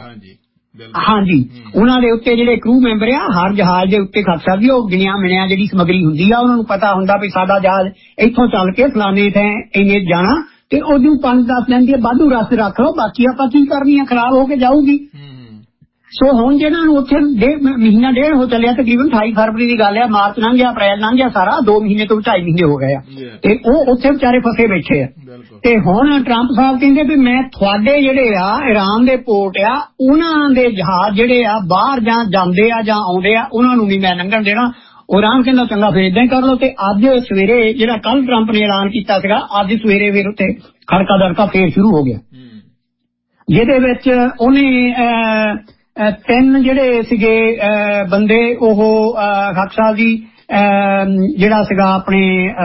ਹਾਂਜੀ, ਉਹਨਾਂ ਦੇ ਉੱਤੇ ਜਿਹੜੇ ਕਰੂ ਮੈਂਬਰ ਆ ਹਰ ਜਹਾਜ਼ ਦੇ ਉੱਤੇ ਖਾਲਸਾ ਸਾਹਿਬ ਜੀ ਉਹ ਗਿਣਿਆ ਮਿਣਿਆ ਜਿਹੜੀ ਸਮੱਗਰੀ ਹੁੰਦੀ ਆ, ਉਹਨਾਂ ਨੂੰ ਪਤਾ ਹੁੰਦਾ ਵੀ ਸਾਡਾ ਜਹਾਜ਼ ਇੱਥੋਂ ਚੱਲ ਕੇ ਫਲਾਣੇ ਥਾਂ ਇੰਨੇ ਜਾਣਾ, ਤੇ ਉਹਨੂੰ 5-10 ਦਿਨ ਦੀ ਵਾਧੂ ਰਸਤੇ ਰੱਖ ਲਓ, ਬਾਕੀ ਆਪਾਂ ਕੀ ਕਰਨੀ ਆ, ਖਰਾਬ ਹੋ ਕੇ ਜਾਊਗੀ। ਸੋ ਹੁਣ ਜਿਹਨਾਂ ਨੂੰ ਉੱਥੇ ਮਹੀਨਾ ਡੇਢ ਹੋ ਚੱਲਿਆ, ਤਕਰੀਬਨ 28 ਫਰਵਰੀ ਦੀ ਗੱਲ ਆ, ਮਾਰਚ ਲੰਘ ਗਿਆ, ਅਪ੍ਰੈਲ ਲੰਘ ਗਿਆ, ਸਾਰਾ 2 ਮਹੀਨੇ ਤੋਂ 2.5 ਮਹੀਨੇ ਹੋ ਗਏ ਆ, ਤੇ ਉਹ ਉੱਥੇ ਵਿਚਾਰੇ ਫਸੇ ਬੈਠੇ ਆ। ਤੇ ਹੁਣ ਟਰੰਪ ਸਾਹਿਬ ਕਹਿੰਦੇ ਵੀ ਮੈਂ ਤੁਹਾਡੇ ਜਿਹੜੇ ਆ ਈਰਾਨ ਦੇ ਪੋਰਟ ਆ, ਉਹਨਾਂ ਦੇ ਜਹਾਜ਼ ਜਿਹੜੇ ਆ ਬਾਹਰ ਜਾਂ ਜਾਂਦੇ ਆ ਜਾਂ ਆਉਂਦੇ ਆ, ਉਹਨਾਂ ਨੂੰ ਨਹੀਂ ਮੈਂ ਲੰਘਣ ਦੇਣਾ। ਈਰਾਨ ਕਹਿੰਦਾ ਚੰਗਾ ਫਿਰ ਏਦਾਂ ਹੀ ਕਰ ਲਓ। ਤੇ ਅੱਜ ਸਵੇਰੇ ਜਿਹੜਾ ਕੱਲ ਟਰੰਪ ਨੇ ਐਲਾਨ ਕੀਤਾ ਸੀਗਾ, ਅੱਜ ਸਵੇਰੇ ਫਿਰ ਉੱਥੇ ਖੜਕਾ ਦੜਕਾ ਫੇਰ ਸ਼ੁਰੂ ਹੋ ਗਿਆ, ਜਿਹਦੇ ਵਿੱਚ ਉਹਨੇ 3 ਜਿਹੜੇ ਸੀਗੇ ਬੰਦੇ ਉਹ ਖਾਲਸਾ ਸਾਹਿਬ ਜੀ ਜਿਹੜਾ ਸੀਗਾ ਆਪਣੇ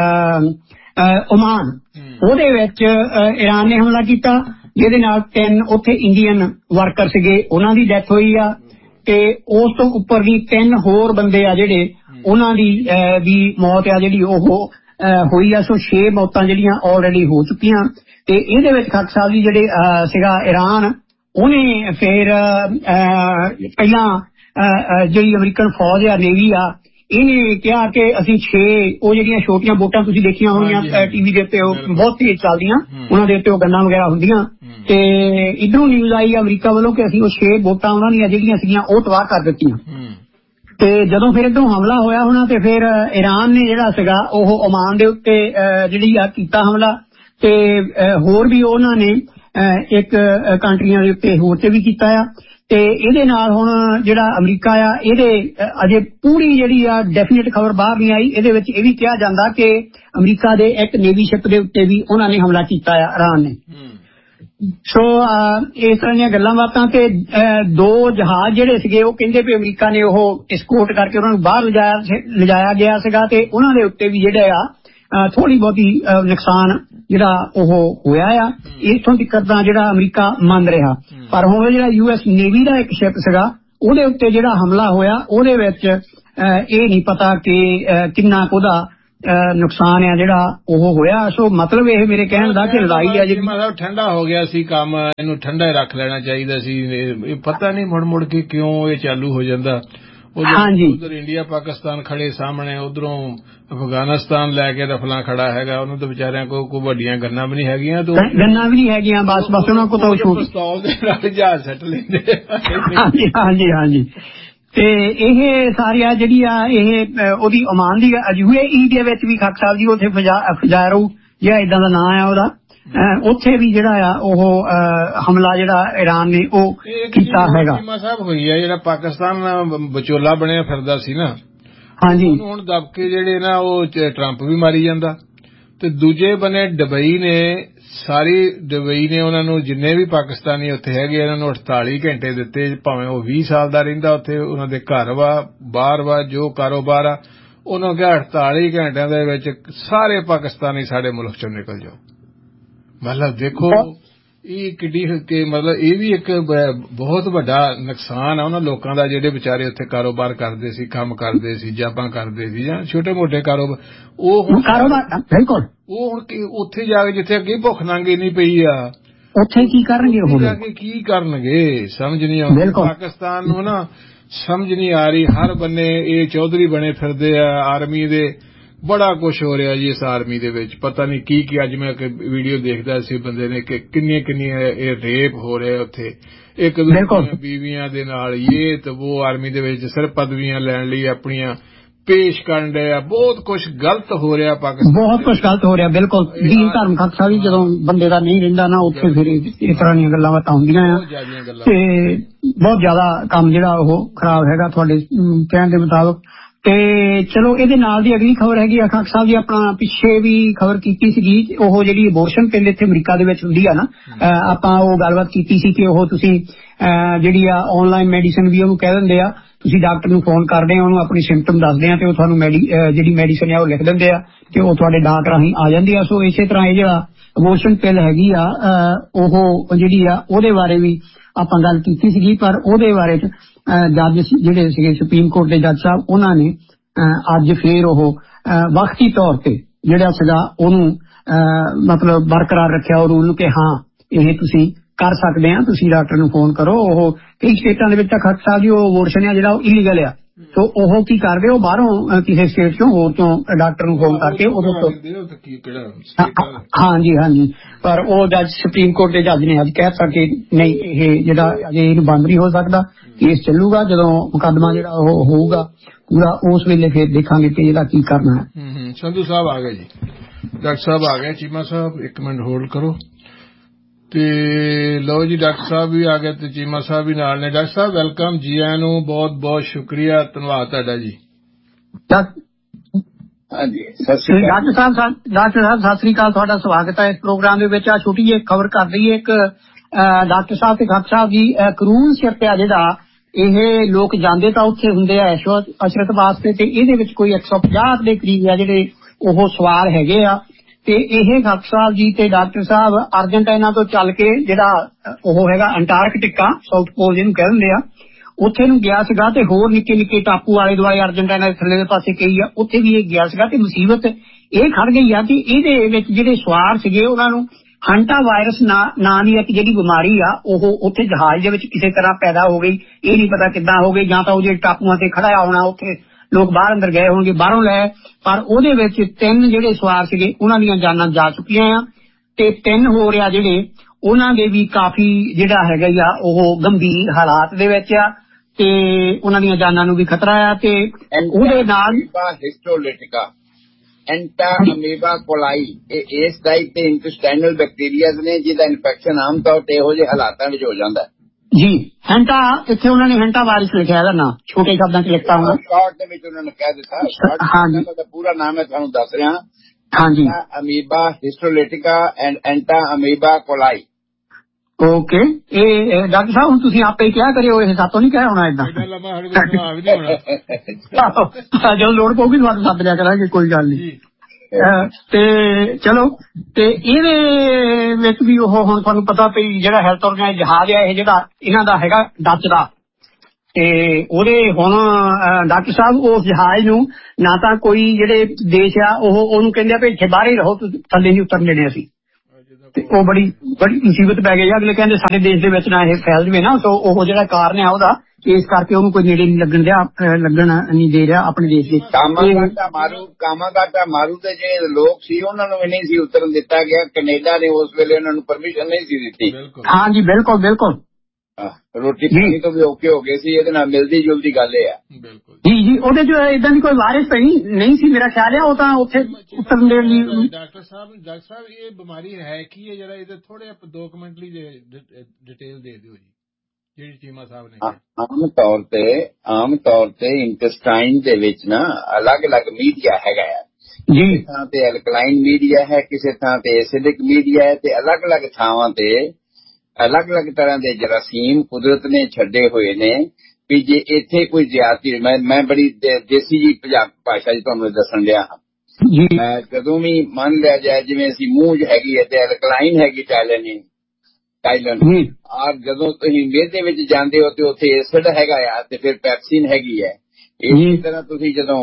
ਓਮਾਨ, ਉਹਦੇ ਵਿੱਚ ਈਰਾਨ ਨੇ ਹਮਲਾ ਕੀਤਾ, ਜਿਹਦੇ ਨਾਲ 3 ਉੱਥੇ ਇੰਡੀਅਨ ਵਰਕਰ ਸੀਗੇ, ਉਹਨਾਂ ਦੀ ਡੈਥ ਹੋਈ ਆ। ਤੇ ਉਸ ਤੋਂ ਉੱਪਰ ਵੀ 3 ਹੋਰ ਬੰਦੇ ਆ ਜਿਹੜੇ ਉਹਨਾਂ ਦੀ ਵੀ ਮੌਤ ਆ ਜਿਹੜੀ ਉਹ ਹੋਈ ਆ। ਸੋ 6 ਮੌਤਾਂ ਜਿਹੜੀਆਂ ਆਲਰੇਡੀ ਹੋ ਚੁੱਕੀਆਂ। ਤੇ ਇਹਦੇ ਵਿੱਚ ਖਾਲਸਾ ਸਾਹਿਬ ਜੀ ਜਿਹੜੇ ਸੀਗਾ ਈਰਾਨ, ਉਹਨੇ ਫਿਰ ਪਹਿਲਾਂ ਜਿਹੜੀ ਅਮਰੀਕਨ ਫੌਜ ਆ, ਨੇਵੀ ਆ, ਇਹਨੇ ਕਿਹਾ ਕਿ ਅਸੀਂ 6 ਉਹ ਜਿਹੜੀਆਂ ਛੋਟੀਆਂ ਬੋਟਾਂ ਤੁਸੀਂ ਦੇਖੀਆਂ ਹੋਣੀਆਂ ਟੀਵੀ ਦੇ ਉੱਤੇ, ਉਹ ਬਹੁਤ ਤੇਜ਼ ਚੱਲਦੀਆਂ, ਉਹਨਾਂ ਦੇ ਉੱਤੇ ਉਹ ਗੰਨਾਂ ਵਗੈਰਾ ਹੁੰਦੀਆਂ। ਤੇ ਇਧਰੋਂ ਨਿਊਜ਼ ਆਈ ਅਮਰੀਕਾ ਵੱਲੋਂ ਕਿ ਅਸੀਂ ਉਹ 6 ਬੋਟਾਂ ਉਹਨਾਂ ਦੀਆਂ ਜਿਹੜੀਆਂ ਸੀਗੀਆਂ ਉਹ ਤਬਾਹ ਕਰ ਦਿੱਤੀਆਂ। ਤੇ ਜਦੋਂ ਫਿਰ ਇਧਰੋਂ ਹਮਲਾ ਹੋਇਆ ਹੋਣਾ, ਤੇ ਫਿਰ ਈਰਾਨ ਨੇ ਜਿਹੜਾ ਸੀਗਾ ਉਹ ਓਮਾਨ ਦੇ ਉੱਤੇ ਜਿਹੜੀ ਆ ਕੀਤਾ ਹਮਲਾ। ਤੇ ਹੋਰ ਵੀ ਉਹਨਾਂ ਨੇ ਇੱਕ ਕੰਟਰੀਆਂ ਦੇ ਉੱਤੇ ਹੋਰ ਤੇ ਵੀ ਕੀਤਾ ਆ। ਤੇ ਇਹਦੇ ਨਾਲ ਹੁਣ ਜਿਹੜਾ ਅਮਰੀਕਾ ਆ, ਇਹਦੇ ਅਜੇ ਪੂਰੀ ਜਿਹੜੀ ਆ ਡੈਫੀਨੇਟ ਖਬਰ ਬਾਹਰ ਨਹੀਂ ਆਈ। ਇਹਦੇ ਵਿੱਚ ਇਹ ਵੀ ਕਿਹਾ ਜਾਂਦਾ ਕਿ ਅਮਰੀਕਾ ਦੇ ਇੱਕ ਨੇਵੀ ਸ਼ਿਪ ਦੇ ਉੱਤੇ ਵੀ ਉਹਨਾਂ ਨੇ ਹਮਲਾ ਕੀਤਾ ਆ ਈਰਾਨ ਨੇ। ਸੋ ਇਸ ਤਰ੍ਹਾਂ ਦੀਆਂ ਗੱਲਾਂ ਬਾਤਾਂ ਤੇ ਦੋ ਜਹਾਜ਼ ਜਿਹੜੇ ਸੀਗੇ ਉਹ ਕਹਿੰਦੇ ਵੀ ਅਮਰੀਕਾ ਨੇ ਉਹ ਐਸਕੋਰਟ ਕਰਕੇ ਉਹਨਾਂ ਨੂੰ ਬਾਹਰ ਲਿਜਾਇਆ ਗਿਆ ਸੀਗਾ ਤੇ ਉਹਨਾਂ ਦੇ ਉੱਤੇ ਵੀ ਜਿਹੜਾ ਆ ਥੋੜੀ ਬਹੁਤੀ ਨੁਕਸਾਨ ਜਿਹੜਾ ਉਹ ਹੋਇਆ ਆ। ਇਥੋਂ ਤੱਕ ਤਾਂ ਜਿਹੜਾ ਅਮਰੀਕਾ ਮੰਨ ਰਿਹਾ, ਪਰ ਹੁਣ ਜਿਹੜਾ US ਨੇਵੀ ਦਾ ਇੱਕ ਸ਼ਿਪ ਸੀਗਾ ਉਹਦੇ ਉੱਤੇ ਜਿਹੜਾ ਹਮਲਾ ਹੋਇਆ ਉਹਦੇ ਵਿੱਚ ਇਹ ਨਹੀਂ ਪਤਾ ਕਿ ਕਿੰਨਾ ਉਹਦਾ ਨੁਕਸਾਨ ਆ ਜਿਹੜਾ ਉਹ ਹੋਇਆ। ਸੋ ਮਤਲਬ ਇਹ ਮੇਰੇ ਕਹਿਣ ਦਾ ਕਿ ਲੜਾਈ ਆ ਜਿਹੜੀ ਮਤਲਬ ਠੰਡਾ ਹੋ ਗਿਆ ਸੀ ਕੰਮ, ਇਹਨੂੰ ਠੰਡਾ ਹੀ ਰੱਖ ਲੈਣਾ ਚਾਹੀਦਾ ਸੀ। ਇਹ ਪਤਾ ਨਹੀਂ ਮੁੜ ਕੇ ਕਿਉਂ ਇਹ ਚਾਲੂ ਹੋ ਜਾਂਦਾ। ਉਧਰ ਇੰਡੀਆ ਪਾਕਿਸਤਾਨ ਖੜੇ ਸਾਹਮਣੇ, ਉਧਰੋਂ ਅਫਗਾਨਿਸਤਾਨ ਲੈ ਕੇ ਰਫਲਾ ਖੜਾ ਹੈਗਾ। ਉਹਨੂੰ ਤਾਂ ਵਿਚਾਰਿਆਂ ਕੋਈ ਵੱਡੀਆਂ ਗੰਨਾਂ ਵੀ ਨਹੀਂ ਹੈਗੀਆਂ, ਗੰਨਾਂ ਵੀ ਨਹੀਂ ਹੈਗੀਆਂ, ਬਸ ਉਹਨਾਂ ਕੋਲ ਤਾਂ ਪਿਸਤੌਲ ਦੇ ਨਾਲ ਜਹਾਜ਼ ਸੱਟ ਲੈਂਦੇ। ਹਾਂਜੀ ਤੇ ਇਹ ਸਾਰੀਆਂ ਜਿਹੜੀ ਆ ਇਹ ਉਹਦੀ ਓਮਾਨ ਦੀ UAE ਦੇ ਵਿੱਚ ਵੀ ਖਾਕ ਸਾਹਿਬ ਜੀ ਉੱਥੇ ਫਜਾਰੋ ਜਾਂ ਏਦਾਂ ਦਾ ਨਾਂ ਆ ਉਹਦਾ, ਉੱਥੇ ਵੀ ਜਿਹੜਾ ਆ ਉਹ ਹਮਲਾ ਜਿਹੜਾ ਈਰਾਨ ਨੇ ਉਹ ਕੀਤਾ ਹੈਗਾ। ਸਾਹਿਬ ਹੋਈ ਆ ਜਿਹੜਾ ਪਾਕਿਸਤਾਨ ਵਿਚੋਲਾ ਬਣਿਆ ਫਿਰਦਾ ਸੀ ਨਾ, ਹਾਂਜੀ, ਹੁਣ ਦਬਕੇ ਜਿਹੜੇ ਨਾ ਉਹ ਟਰੰਪ ਵੀ ਮਾਰੀ ਜਾਂਦਾ। ਤੇ ਦੂਜੇ ਬੰਨੇ ਦੁਬਈ ਨੇ ਉਹਨਾਂ ਨੂੰ ਜਿੰਨੇ ਵੀ ਪਾਕਿਸਤਾਨੀ ਉੱਥੇ ਹੈਗੇ ਇਹਨਾਂ ਨੂੰ 48 ਘੰਟੇ ਦਿੱਤੇ, ਭਾਵੇਂ ਉਹ 20 ਸਾਲ ਦਾ ਰਹਿੰਦਾ ਉੱਥੇ, ਉਹਨਾਂ ਦੇ ਘਰ ਵਾ ਬਾਹਰ ਵਾ ਜੋ ਕਾਰੋਬਾਰ ਆ, ਉਹਨਾਂ ਕਿਹਾ 48 ਘੰਟਿਆਂ ਦੇ ਵਿੱਚ ਸਾਰੇ ਪਾਕਿਸਤਾਨੀ ਸਾਡੇ ਮੁਲਕ ਚੋਂ ਨਿਕਲ ਜਾਓ। ਮਤਲਬ ਦੇਖੋ ਇਹ ਕਿੱਡੀ ਮਤਲਬ ਇਹ ਵੀ ਇੱਕ ਬਹੁਤ ਵੱਡਾ ਨੁਕਸਾਨ ਆ ਉਹਨਾਂ ਲੋਕਾਂ ਦਾ ਜਿਹੜੇ ਵਿਚਾਰੇ ਉੱਥੇ ਕਾਰੋਬਾਰ ਕਰਦੇ ਸੀ, ਕੰਮ ਕਰਦੇ ਸੀ, ਜਾਬਾਂ ਕਰਦੇ ਸੀ ਜਾਂ ਛੋਟੇ ਮੋਟੇ ਕਾਰੋਬਾਰ। ਉਹ ਹੁਣ ਉੱਥੇ ਜਾ ਕੇ ਜਿੱਥੇ ਅੱਗੇ ਭੁੱਖ ਨੰਗ ਇੰਨੀ ਪਈ ਆ, ਉੱਥੇ ਕੀ ਕਰਨਗੇ? ਉਹ ਜਾ ਕੇ ਕੀ ਕਰਨਗੇ ਸਮਝ ਨਹੀਂ ਆਉਂਦੀ। ਪਾਕਿਸਤਾਨ ਨੂੰ ਨਾ ਸਮਝ ਨਹੀਂ ਆ ਰਹੀ, ਹਰ ਬੰਨੇ ਇਹ ਚੌਧਰੀ ਬਣੇ ਫਿਰਦੇ ਆ ਆਰਮੀ ਦੇ। ਬੜਾ ਕੁਛ ਹੋ ਰਿਹਾ ਜੀ ਇਸ ਆਰਮੀ ਦੇ ਵਿੱਚ, ਪਤਾ ਨਹੀਂ ਕੀ ਅੱਜ ਮੈਂ ਵੀਡੀਓ ਦੇਖਦਾ ਸੀ ਬੰਦੇ ਨੇ ਕਿ ਕਿੰਨੀਆਂ ਇਹ ਰੇਪ ਹੋ ਰਿਹਾ ਉੱਥੇ ਇੱਕ ਦੂਜੇ ਬੀਵੀਆਂ ਦੇ ਨਾਲ। ਇਹ ਤੇ ਉਹ ਆਰਮੀ ਦੇ ਵਿੱਚ ਸਿਰਫ ਪਦਵੀਆਂ ਲੈਣ ਲਈ ਆਪਣੀਆਂ ਪੇਸ਼ ਕਰਨ ਡਏ ਆ। ਬਹੁਤ ਕੁਛ ਗਲਤ ਹੋ ਰਿਹਾ ਪਾਕਿਸਤਾਨ, ਬਹੁਤ ਕੁਛ ਗਲਤ ਹੋ ਰਿਹਾ। ਬਿਲਕੁਲ ਦੀਨ ਧਰਮ ਖਾਕ ਸਾਹਿਬ ਜਦੋਂ ਬੰਦੇ ਦਾ ਨਹੀਂ ਰਹਿੰਦਾ ਨਾ ਉੱਥੇ ਫਿਰ ਇਸ ਤਰ੍ਹਾਂ ਦੀਆਂ ਗੱਲਾਂ ਬਾਤਾਂ ਹੁੰਦੀਆਂ ਆ ਤੇ ਬਹੁਤ ਜ਼ਿਆਦਾ ਕੰਮ ਜਿਹੜਾ ਉਹ ਖਰਾਬ ਹੈਗਾ ਤੁਹਾਡੇ ਕਹਿਣ ਦੇ ਮੁਤਾਬਕ। ਤੇ ਚਲੋ ਇਹਦੇ ਨਾਲ ਦੀ ਅਗਲੀ ਖਬਰ ਹੈਗੀ ਖਾਕ ਸਾਹਿਬ ਜੀ, ਆਪਣਾ ਪਿੱਛੇ ਵੀ ਖਬਰ ਕੀਤੀ ਸੀਗੀ ਉਹ ਜਿਹੜੀ ਅਬੋਰਸ਼ਨ ਪਿੰਡ ਇੱਥੇ ਅਮਰੀਕਾ ਦੇ ਵਿੱਚ ਹੁੰਦੀ ਆ ਨਾ, ਆਪਾਂ ਉਹ ਗੱਲਬਾਤ ਕੀਤੀ ਸੀ ਕਿ ਉਹ ਤੁਸੀਂ ਜਿਹੜੀ ਆ ਆਨਲਾਈਨ ਮੈਡੀਸਨ ਵੀ ਉਹਨੂੰ ਕਹਿ ਦਿੰਦੇ ਆ, ਤੁਸੀਂ ਡਾਕਟਰ ਨੂੰ ਫੋਨ ਕਰਦੇ ਆ, ਉਹਨੂੰ ਆਪਣੀ ਸਿੰਪਟਮ ਦੱਸਦੇ ਆ ਤੇ ਉਹ ਤੁਹਾਨੂੰ ਜਿਹੜੀ ਮੈਡੀਸਨ ਆ ਉਹ ਲਿਖ ਦਿੰਦੇ ਆ ਤੇ ਉਹ ਤੁਹਾਡੇ ਡਾਕ ਰਾਹੀਂ ਆ ਜਾਂਦੀ ਆ। ਸੋ ਇਸੇ ਤਰ੍ਹਾਂ ਇਹ ਜਿਹੜਾ ਅਬੋਰਸ਼ਨ ਪਿਲ ਹੈਗੀ ਆ ਉਹ ਜਿਹੜੀ ਆ ਉਹਦੇ ਬਾਰੇ ਵੀ ਆਪਾਂ ਗੱਲ ਕੀਤੀ ਸੀਗੀ, ਪਰ ਉਹਦੇ ਬਾਰੇ ਚ ਜੱਜ ਜਿਹੜੇ ਸੀਗੇ ਸੁਪਰੀਮ ਕੋਰਟ ਦੇ ਜੱਜ ਸਾਹਿਬ ਉਹਨਾਂ ਨੇ ਅੱਜ ਫੇਰ ਉਹ ਵਕਤੀ ਤੌਰ ਤੇ ਜਿਹੜਾ ਸੀਗਾ ਉਹਨੂੰ ਮਤਲਬ ਬਰਕਰਾਰ ਰੱਖਿਆ ਉਹ ਰੂਲ ਨੂੰ ਕਿ ਹਾਂ ਇਹ ਤੁਸੀਂ ਕਰ ਸਕਦੇ ਆ, ਤੁਸੀਂ ਡਾਕਟਰ ਨੂੰ ਫੋਨ ਕਰੋ। ਉਹ ਕਈ ਸਟੇਟਾਂ ਦੇ ਵਿੱਚ ਤਾਂ ਖਾਕ ਸਾਹਿਬ ਜੀ ਉਹ ਅਬੋਰਸ਼ਨ ਆ ਜਿਹੜਾ ਉਹ ਇਲੀਗਲ ਆ, ਸੋ ਉਹ ਕੀ ਕਰਦੇ ਉਹ ਬਾਹਰੋਂ ਕਿਸੇ ਸਟੇਟ ਚੋਂ ਹੋਰ ਤੋਂ ਡਾਕਟਰ ਨੂੰ ਫੋਨ ਕਰਕੇ ਉਹਦੇ ਤੋਂ ਹਾਂਜੀ ਪਰ ਉਹ ਜੱਜ ਸੁਪਰੀਮ ਕੋਰਟ ਦੇ ਜੱਜ ਨੇ ਅੱਜ ਕਹਿ ਦਿੱਤਾ ਕਿ ਨਹੀਂ ਇਹ ਜਿਹੜਾ ਅਜੇ ਇਹਨੂੰ ਬੰਦ ਨਹੀਂ ਹੋ ਸਕਦਾ, ਕੇਸ ਚੱਲੂਗਾ ਜਦੋਂ ਮੁਕੱਦਮਾ ਜਿਹੜਾ ਉਹ ਹੋਊਗਾ ਪੂਰਾ ਉਸ ਵੇਲੇ ਫਿਰ ਦੇਖਾਂਗੇ ਕਿ ਇਹਦਾ ਕੀ ਕਰਨਾ ਹੈ। ਸੰਧੂ ਸਾਹਿਬ ਆ ਗਏ ਜੀ, ਡਾਕਟਰ ਸਾਹਿਬ ਆ ਗਏ। ਚੀਮਾ ਸਾਹਿਬ ਇੱਕ ਮਿੰਟ ਹੋਲਡ ਕਰੋ ਤੇ ਲਓ ਜੀ ਡਾਕਟਰ ਸਾਹਿਬ ਵੀ ਆ ਗਏ ਤੇ ਚੀਮਾ ਸਾਹਿਬ ਵੀ ਨਾਲ ਨੇ। ਡਾਕਟਰ ਸਾਹਿਬ ਵੈਲਕਮ ਜੀ ਆਇਆਂ ਨੂੰ, ਬਹੁਤ ਬਹੁਤ ਸ਼ੁਕਰੀਆ, ਧੰਨਵਾਦ ਤੁਹਾਡਾ ਜੀ। ਡਾਕਟਰ ਸਾਹਿਬ ਸਤਿ ਸ੍ਰੀ ਅਕਾਲ, ਤੁਹਾਡਾ ਸਵਾਗਤ ਹੈ ਇਸ ਪ੍ਰੋਗਰਾਮ ਦੇ ਵਿੱਚ। ਆ ਛੋਟੀ ਜਿਹੀ ਖਬਰ ਕਰ ਦਈਏ ਇੱਕ ਡਾਕਟਰ ਸਾਹਿਬ ਤੇ ਖਾਕ ਸਾਹਿਬ ਜੀ ਕਰੂਨ ਸ਼ਿਪ ਆ ਜਿਹੜਾ ਇਹ ਲੋਕ ਜਾਂਦੇ ਤਾਂ ਉੱਥੇ ਹੁੰਦੇ ਆ ਅਸ਼ਰਤ ਵਾਸਤੇ ਤੇ ਇਹਦੇ ਵਿੱਚ ਕੋਈ 150 ਦੇ ਕਰੀਬ ਆ ਜਿਹੜੇ ਉਹ ਸਵਾਰ ਹੈਗੇ ਆ ਤੇ ਇਹ ਖਾਕ ਸਾਹਿਬ ਜੀ ਤੇ ਡਾਕਟਰ ਸਾਹਿਬ ਅਰਜਨਟਾਈਨਾ ਤੋਂ ਚੱਲ ਕੇ ਜਿਹੜਾ ਉਹ ਹੈਗਾ ਅੰਟਾਰਕਟਿਕਾ ਸਾਊਥ ਪੋਲ ਜਿਹਨੂੰ ਕਹਿ ਦਿੰਦੇ ਆ ਉੱਥੇ ਨੂੰ ਗਿਆ ਸੀਗਾ ਤੇ ਹੋਰ ਨਿੱਕੇ ਟਾਪੂ ਆਲੇ ਦੁਆਲੇ ਅਰਜਨਟਾਈਨਾ ਦੇ ਥੱਲੇ ਦੇ ਪਾਸੇ ਕਈ ਆ ਉੱਥੇ ਵੀ ਇਹ ਗਿਆ ਸੀਗਾ ਤੇ ਮੁਸੀਬਤ ਇਹ ਖੜ ਗਈ ਆ ਕਿ ਇਹਦੇ ਵਿੱਚ ਜਿਹੜੇ ਸਵਾਰ ਸੀਗੇ ਉਹਨਾਂ ਨੂੰ ਹੰਟਾ ਵਾਇਰਸ ਨਾਂ ਦੀ ਇੱਕ ਜਿਹੜੀ ਬਿਮਾਰੀ ਆ ਉਹ ਉੱਥੇ ਜਹਾਜ਼ ਦੇ ਵਿੱਚ ਕਿਸੇ ਤਰ੍ਹਾਂ ਪੈਦਾ ਹੋ ਗਈ। ਇਹ ਨਹੀਂ ਪਤਾ ਕਿੱਦਾਂ ਹੋ ਗਈ, ਜਾਂ ਤਾਂ ਉਹ ਜਿਹੜੇ ਟਾਪੂਆਂ ਤੇ ਖੜਾ ਹੋਣਾ ਉੱਥੇ ਲੋਕ ਬਾਹਰ ਅੰਦਰ ਗਏ ਹੋਣਗੇ ਬਾਹਰੋਂ ਲੈ, ਪਰ ਉਹਦੇ ਵਿੱਚ 3 ਜਿਹੜੇ ਸਵਾਰ ਸੀਗੇ ਉਹਨਾਂ ਦੀਆਂ ਜਾਨਾਂ ਜਾ ਚੁੱਕੀਆਂ ਆ ਤੇ 3 ਹੋਰ ਆ ਜਿਹੜੇ ਉਹਨਾਂ ਦੇ ਵੀ ਕਾਫੀ ਜਿਹੜਾ ਹੈਗਾ ਆ ਉਹ ਗੰਭੀਰ ਹਾਲਾਤ ਦੇ ਵਿੱਚ ਆ ਤੇ ਉਹਨਾਂ ਦੀਆਂ ਜਾਨਾਂ ਨੂੰ ਵੀ ਖਤਰਾ ਆ ਤੇ ਉਹਦੇ ਨਾਲ ਹਿਸਟੋਲੇਟਿਕਾ ਐਂਟਾ ਅਮੀਬਾ ਕੋਲਾਈ ਇਹ ਇਸ ਟਾਈਪ ਦੇ ਇੰਟੈਸਟਾਈਨਲ ਬੈਕਟੀਰੀਆਜ਼ ਨੇ ਜਿਹਦਾ ਇਨਫੈਕਸ਼ਨ ਆਮ ਤੌਰ ਤੇ ਇਹੋ ਜਿਹੇ ਹਾਲਾਤਾਂ ਵਿੱਚ ਹੋ ਜਾਂਦਾ ਜੀ। ਹੈਂਟਾ ਇੱਥੇ ਉਹਨਾਂ ਨੇ ਹੈਂਟਾ ਵਾਇਰਸ ਲਿਖਿਆ ਇਹਦਾ ਨਾਂ ਛੋਟੇ ਸ਼ਬਦਾਂ ਚ ਲਿਖਤਾ ਹੁੰਦਾ, ਸ਼ਾਰਟ ਦੇ ਵਿੱਚ ਉਹਨਾਂ ਨੇ ਕਹਿ ਦਿੱਤਾ। ਹਾਂਜੀ ਦਾ ਪੂਰਾ ਨਾਮ ਹੈ ਤੁਹਾਨੂੰ ਦੱਸ ਰਿਹਾ। ਹਾਂਜੀ, ਅਮੀਬਾ ਹਿਸਟੋਲੇਟਿਕਾ ਐਂਡ ਐਂਟਾ ਅਮੀਬਾ ਕੋਲਾਈ। ਓਕੇ, ਇਹ ਡਾਕਟਰ ਸਾਹਿਬ ਹੁਣ ਤੁਸੀਂ ਆਪੇ ਕਿਹਾ ਕਰਿਓ, ਇਹ ਸਾਤੋਂ ਨਹੀਂ ਕਹਿ ਹੋਣਾ ਏਦਾਂ। ਜਦੋਂ ਲੋੜ ਪਊਗੀ ਤੁਹਾਨੂੰ ਸੱਦ ਲਿਆ ਕਰਾਂਗੇ, ਕੋਈ ਗੱਲ ਨਹੀਂ। ਤੇ ਚਲੋ, ਤੇ ਇਹਦੇ ਵਿੱਚ ਵੀ ਉਹ ਹੁਣ ਤੁਹਾਨੂੰ ਪਤਾ ਵੀ ਜਿਹੜਾ ਹੈਲਥ ਆਰਗੇਨਾਈਜ਼ ਜਹਾਜ਼ ਹੈ ਇਹ ਜਿਹੜਾ ਇਹਨਾਂ ਦਾ ਹੈਗਾ ਡੱਚ ਦਾ, ਤੇ ਉਹਦੇ ਹੁਣ ਡਾਕਟਰ ਸਾਹਿਬ ਉਸ ਜਹਾਜ਼ ਨੂੰ ਨਾ ਤਾਂ ਕੋਈ ਜਿਹੜੇ ਦੇਸ਼ ਆ ਉਹਨੂੰ ਕਹਿੰਦੇ ਆ ਵੀ ਇੱਥੇ ਬਾਹਰ ਹੀ ਰਹੋ, ਥੱਲੇ ਨਹੀਂ ਉਤਰਨ ਦੇਣੇ ਅਸੀਂ, ਤੇ ਉਹ ਬੜੀ ਮੁਸੀਬਤ ਪੈ ਗਈ। ਅਗਲੇ ਕਹਿੰਦੇ ਸਾਡੇ ਦੇਸ਼ ਦੇ ਵਿੱਚ ਨਾ ਇਹ ਫੈਲ ਜਵੇ ਨਾ, ਸੋ ਉਹ ਜਿਹੜਾ ਕਾਰਨ ਹੈ ਉਹਦਾ, ਇਸ ਕਰਕੇ ਉਹਨੂੰ ਕੋਈ ਨੇੜੇ ਨਹੀਂ ਲੱਗਣ ਨਹੀਂ ਦੇ ਰਿਹਾ ਆਪਣੇ ਦੇਸ਼ ਦੇ। ਕਾਮਾਗਾਟਾ ਮਾਰੂ ਤੇ ਜਿਹੜੇ ਲੋਕ ਸੀ ਉਹਨਾਂ ਨੂੰ ਵੀ ਨਹੀਂ ਸੀ ਉਤਰਨ ਦਿੱਤਾ ਗਿਆ, ਕੈਨੇਡਾ ਨੇ ਉਸ ਵੇਲੇ ਉਹਨਾਂ ਨੂੰ ਪਰਮਿਸ਼ਨ ਨਹੀਂ ਸੀ ਦਿੱਤੀ। ਹਾਂਜੀ ਬਿਲਕੁਲ ਬਿਲਕੁਲ, ਰੋਟੀ ਪਾਣੀ ਤੋਂ ਵੀ ਔਖੇ ਹੋ ਗਏ ਸੀ। ਇਹਦੇ ਨਾਲ ਮਿਲਦੀ ਜੁਲਦੀ ਗੱਲ ਇਹ ਆ। ਜੀ ਉਹਦੇ ਚ ਏਦਾਂ ਦੀ ਕੋਈ ਵਾਰਿਸ ਨਹੀਂ ਸੀ ਮੇਰਾ ਖਿਆਲ ਹੈ, ਉਹ ਤਾਂ ਉੱਥੇ ਉਤਰਨ ਦੇ ਲਈ। ਡਾਕਟਰ ਸਾਹਿਬ ਇਹ ਬਿਮਾਰੀ ਹੈ ਕੀ ਹੈ ਜਰਾ ਇਹਦੇ ਥੋੜੇ 2 ਮਿੰਟ ਲਈ ਡਿਟੇਲ ਦੇ ਦਿਓ ਜੀ, ਜਿਹੜੀ ਚੀਮਾ ਸਾਹਿਬ ਨੇ। ਆਮ ਤੌਰ ਤੇ ਇੰਟੈਸਟਾਈਨ ਦੇ ਵਿੱਚ ਨਾ ਅਲੱਗ-ਅਲੱਗ ਮੀਡੀਆ ਹੈਗਾ ਆ ਜੀ। ਕਿਸੇ ਥਾਂ ਤੇ ਐਲਕਲਾਈਨ ਮੀਡੀਆ ਹੈ, ਕਿਸੇ ਥਾਂ ਤੇ ਐਸਿਡਿਕ ਮੀਡੀਆ ਹੈ, ਤੇ ਅਲੱਗ-ਅਲੱਗ ਥਾਵਾਂ ਤੇ ਅਲੱਗ-ਅਲੱਗ ਤਰ੍ਹਾਂ ਦੇ ਜਰਾਸੀਮ ਕੁਦਰਤ ਨੇ ਛੱਡੇ ਹੋਏ ਨੇ। ਵੀ ਜੇ ਇੱਥੇ ਕੋਈ ਜ਼ਿਆਦਤੀ, ਮੈਂ ਬੜੀ ਦੇਸੀ ਜੀ ਭਾਸ਼ਾ ਜੀ ਤੁਹਾਨੂੰ ਦੱਸਣ ਡਿਆ ਹਾਂ। ਜਦੋਂ ਵੀ ਮੰਨ ਲਿਆ ਜਾਏ ਜਿਵੇਂ ਅਸੀਂ ਮੂੰਹ ਹੈਗੀ ਹੈ ਤੇ ਐਲਕਲਾਈਨ ਹੈਗੀ ਟਾਈਲਨ, ਔਰ ਜਦੋਂ ਤੁਸੀਂ ਮੇਦੇ ਵਿੱਚ ਜਾਂਦੇ ਹੋ ਤੇ ਉੱਥੇ ਐਸਿਡ ਹੈਗਾ ਆ, ਤੇ ਫਿਰ ਪੈਪਸਿਨ ਹੈਗੀ ਹੈ। ਇਸੇ ਤਰ੍ਹਾਂ ਤੁਸੀਂ ਜਦੋਂ